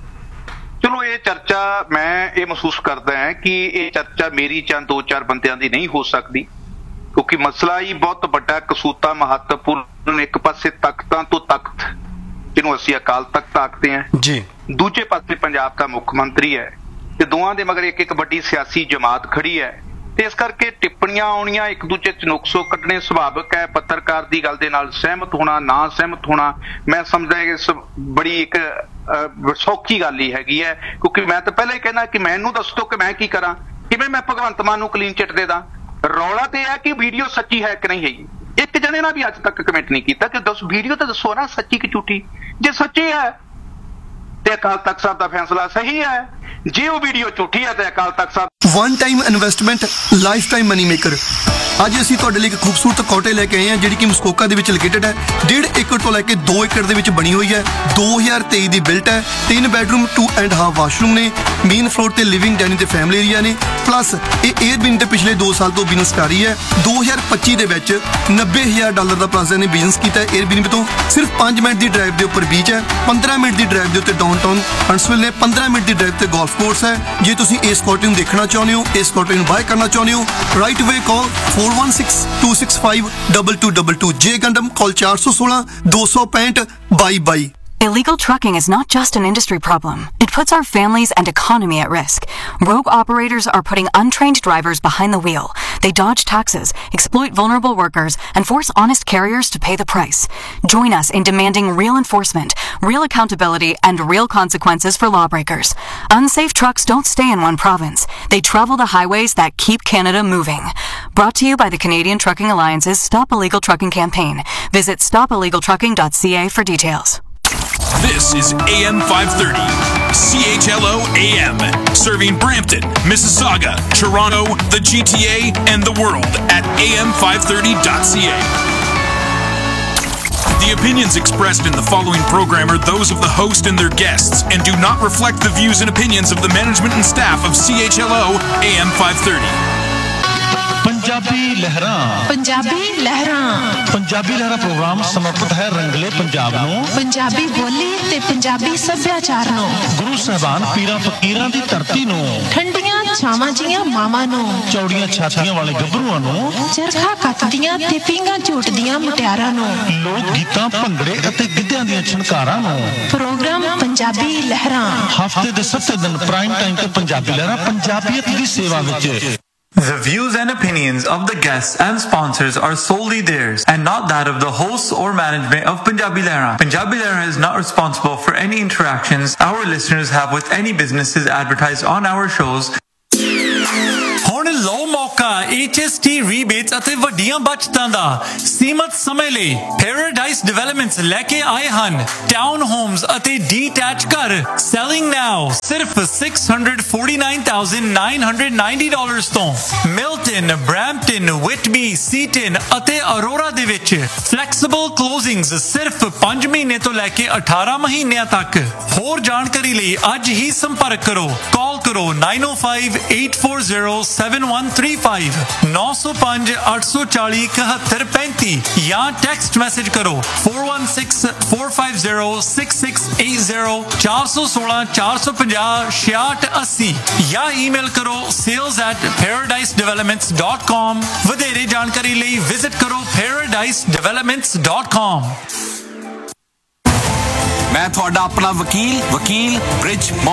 ਚਲੋ ਇਹ ਚਰਚਾ ਮੈਂ ਇਹ ਮਹਿਸੂਸ ਕਰਦਾ ਹਾਂ ਕਿ ਇਹ ਚਰਚਾ ਮੇਰੀ ਜਾਂ ਦੋ ਚਾਰ ਬੰਦਿਆਂ ਦੀ ਨਹੀਂ ਹੋ ਸਕਦੀ ਕਿਉਂਕਿ ਮਸਲਾ ਹੀ ਬਹੁਤ ਵੱਡਾ, ਕਸੂਤਾ, ਮਹੱਤਵਪੂਰਨ। ਇੱਕ ਪਾਸੇ ਤਖਤਾਂ ਤੋਂ ਤਖਤ ਜਿਹਨੂੰ ਅਸੀਂ ਅਕਾਲ ਤਖਤ ਆਖਦੇ ਹਾਂ ਜੀ, ਦੂਜੇ ਪਾਸੇ ਪੰਜਾਬ ਦਾ ਮੁੱਖ ਮੰਤਰੀ ਹੈ ਤੇ ਦੋਵਾਂ ਦੇ ਮਗਰ ਇੱਕ ਇੱਕ ਵੱਡੀ ਸਿਆਸੀ ਜਮਾਤ ਖੜੀ ਹੈ ਤੇ ਇਸ ਕਰਕੇ ਟਿੱਪਣੀਆਂ ਆਉਣੀਆਂ, ਇੱਕ ਦੂਜੇ ਚ ਨੁਕਸੋ ਕੱਢਣੇ ਸੁਭਾਵਿਕ ਹੈ। ਪੱਤਰਕਾਰ ਦੀ ਗੱਲ ਦੇ ਨਾਲ ਸਹਿਮਤ ਹੋਣਾ, ਨਾ ਸਹਿਮਤ ਹੋਣਾ, ਮੈਂ ਸਮਝਦਾ ਕਿ ਬੜੀ ਇੱਕ ਸੌਖੀ ਗੱਲ ਹੀ ਹੈਗੀ ਹੈ ਕਿਉਂਕਿ ਮੈਂ ਤਾਂ ਪਹਿਲਾਂ ਹੀ ਕਹਿਣਾ ਕਿ ਮੈਨੂੰ ਦੱਸ ਦਿਓ ਕਿ ਮੈਂ ਕੀ ਕਰਾਂ, ਕਿਵੇਂ ਮੈਂ ਭਗਵੰਤ ਮਾਨ ਨੂੰ ਕਲੀਨ ਚਿੱਟ ਦੇ ਦਾਂ। ਰੌਲਾ ਤੇ ਹੈ ਕਿ ਵੀਡੀਓ ਸੱਚੀ ਹੈ ਕਿ ਨਹੀਂ ਹੈਗੀ। ਇੱਕ ਜਣੇ ਨਾਲ ਵੀ ਅੱਜ ਤੱਕ ਕਮੈਂਟ ਨਹੀਂ ਕੀਤਾ ਕਿ ਦੱਸ ਵੀਡੀਓ ਤਾਂ ਦੱਸੋ ਨਾ ਸੱਚੀ ਕਿ ਝੂਠੀ। ਜੇ ਸੱਚੀ ਹੈ ਤੇ ਅਕਾਲ ਤਖਤ ਸਾਹਿਬ ਦਾ ਫੈਸਲਾ ਸਹੀ ਹੈ, ਜੇ ਉਹ ਵੀਡੀਓ ਝੂਠੀ ਹੈ ਤੇ Akal Takht Sahib one time investment life time money maker. ਅੱਜ ਅਸੀਂ ਤੁਹਾਡੇ ਲਈ ਇੱਕ ਖੂਬਸੂਰਤ ਕੋਟੇ ਲੈ ਕੇ ਆਏ ਹਾਂ ਜਿਹੜੀ ਕਿ ਮਸਕੋਕਾ ਦੇ ਵਿੱਚ ਲੋਕੇਟਡ ਹੈ। ਡੇਢ ਏਕੜ ਤੋਂ ਲੈ ਕੇ ਦੋ ਏਕੜ ਦੇ ਵਿੱਚ ਬਣੀ ਹੋਈ ਹੈ। ਦੋ ਹਜ਼ਾਰ ਤੇਈ ਦੀ ਬਿਲਟ ਹੈ। ਤਿੰਨ bedroom to and half washroom ਨੇ। ਮੇਨ ਫਲੋਰ ਤੇ ਲਿਵਿੰਗ ਡਾਈਨਿੰਗ ਤੇ ਫੈਮਿਲੀ ਏਰੀਆ ਨੇ। ਪਲੱਸ ਇਹ 에ਅਰਬਿਨ ਤੇ ਪਿਛਲੇ ਦੋ ਸਾਲ ਤੋਂ ਬਿਜ਼ਨਸ ਕਰ ਰਹੀ ਹੈ। ਦੋ ਹਜ਼ਾਰ ਪੱਚੀ ਦੇ ਵਿੱਚ ਨੱਬੇ ਹਜ਼ਾਰ ਡਾਲਰ ਦਾ ਪਲੱਸ ਨੇ ਬਿਜ਼ਨਸ ਕੀਤਾ 에ਅਰਬਿਨ ਤੋਂ। ਸਿਰਫ ਪੰਜ ਮਿੰਟ ਦੀ ਡਰਾਈਵ ਦੇ ਉੱਪਰ ਬੀਚ ਹੈ। ਪੰਦਰਾਂ ਮਿੰਟ ਦੀ ਡਰਾਈਵ ਦੇ ਉੱਤੇ ਡਾਊਨਟਾਊਨ ਹੰਟਸਵਿਲ ਨੇ। ਪੰਦਰਾਂ ਮਿੰਟ ਦੀ ਡਰਾਈਵ ਤੇ ਗੋਲਫ ਕੋਰਸ ਹੈ। ਜੇ ਤੁਸੀਂ ਇਸ ਕੋਟੇ ਨੂੰ ਦੇਖਣਾ ਚਾਹੁੰਦੇ ਹੋ, ਇਸ ਕੋਟੇ ਨੂੰ ਬਾਏ ਕਰਨਾ ਚਾਹੁੰਦੇ ਹੋ, ਰਾਈਟ ਵੇ ਕਾਲ four one six two six five two two two two। ਜੇ ਗੰਡਮ ਕਾਲ four one six two six five two two। Illegal trucking is not just an industry problem. It puts our families and economy at risk. Rogue operators are putting untrained drivers behind the wheel. They dodge taxes, exploit vulnerable workers, and force honest carriers to pay the price. Join us in demanding real enforcement, real accountability, and real consequences for lawbreakers. Unsafe trucks don't stay in one province. They travel the highways that keep Canada moving. Brought to you by the Canadian Trucking Alliance's Stop Illegal Trucking campaign. Visit stop illegal trucking dot c a for details. This is A M five thirty, C H L O A M, serving Brampton, Mississauga, Toronto, the G T A, and the world at A M five thirty dot c a. The opinions expressed in the following program are those of the host and their guests and do not reflect the views and opinions of the management and staff of C H L O A M five thirty. Punjabi ਲਹਿਰਾਂ ਪੰਜਾਬੀ ਲਹਿਰਾਂ ਪੰਜਾਬੀ ਲਹਿਰਾਂ programme ਸਮਰਪਿਤ ਹੈ ਰੰਗਲੇ ਪੰਜਾਬ ਨੂੰ, ਪੰਜਾਬੀ ਬੋਲੀ ਤੇ ਪੰਜਾਬੀ ਸੱਭਿਆਚਾਰ ਨੂੰ। ਗੁਰੂ ਸਾਹਿਬਾਨ ਪੀਰਾਂ ਫਕੀਰਾਂ ਦੀ ਧਰਤੀ ਨੂੰ, ਠੰਡੀਆਂ ਛਾਵਾਂ ਜੀਆਂ ਮਾਵਾਂ ਨੂੰ, ਚੌੜੀਆਂ ਛਾਤੀਆਂ ਵਾਲੇ ਗੱਭਰੂਆਂ ਨੂੰ, ਚਰਖਾ ਕੱਤਦੀਆਂ ਤੇ ਪੀਂਘਾਂ ਝੂਟਦੀਆਂ ਮੁਟਿਆਰਾਂ ਨੂੰ, ਲੋਕ ਗੀਤਾਂ ਭੰਗੜੇ ਅਤੇ ਗਿੱਧਿਆਂ ਦੀਆਂ ਛਣਕਾਰਾਂ ਨੂੰ। ਪ੍ਰੋਗਰਾਮ ਪੰਜਾਬੀ ਲਹਿਰਾਂ ਹਫ਼ਤੇ ਦੇ ਸੱਤ ਦਿਨ ਪ੍ਰਾਈਮ ਟਾਈਮ ਤੇ ਪੰਜਾਬੀ ਲਹਿਰਾਂ ਪੰਜਾਬੀਅਤ ਦੀ ਸੇਵਾ ਵਿੱਚ। The views and opinions of the guests and sponsors are solely theirs and not that of the hosts or management of Punjabi Lehra. Punjabi Lehra is not responsible for any interactions our listeners have with any businesses advertised on our shows. ਹੁਣ ਲਓ ਮੌਕਾ H S T rebates ਅਤੇ ਵੱਡੀਆਂ ਬਚਤਾਂ ਦਾ ਸੀਮਤ ਸਮੇਂ ਲਈ। ਪੈਰਾਡਾਈਸ developments ਲੈ ਕੇ ਆਏ ਹਨ ਟਾਊਨ ਹੋਮਸ ਅਤੇ ਡੀਟੈਚ ਘਰ selling now ਸਿਰਫ six hundred forty-nine thousand nine hundred ninety dollars ਤੋਂ। ਮਿਲਟਨ, ਬਰੈਂਪਟਨ, ਵਿਟਬੀ, ਸੀਟਨ ਅਤੇ ਅਰੋਰਾ ਦੇ ਵਿੱਚ ਫਲੈਕਸੀਬਲ ਕਲੋਜ਼ਿੰਗਸ ਸਿਰਫ ਪੰਜ ਮਹੀਨੇ ਤੋਂ ਲੈ ਕੇ ਅਠਾਰਾਂ ਮਹੀਨਿਆਂ ਤੱਕ। ਹੋਰ ਜਾਣਕਾਰੀ ਲਈ ਅੱਜ ਹੀ ਸੰਪਰਕ ਕਰੋ। ਕਾਲ ਕਰੋ nine oh five eight four zero seven one three five nine oh five eight four zero one one five three ਜਾਂ ਟੈਕਸਟ ਮੈਸੇਜ ਕਰੋ four one six four five zero six six eight zero four one six four five zero six six eight zero ਜਾਂ email ਕਰੋ sales at paradise developments dot com। ਵਧੇਰੇ ਜਾਣਕਾਰੀ ਲਈ visit ਕਰੋ paradise developments dot com। ਮੈਂ ਤੁਹਾਡਾ ਆਪਣਾ ਵਕੀਲ ਵਕੀਲ ਬ੍ਰਿਜ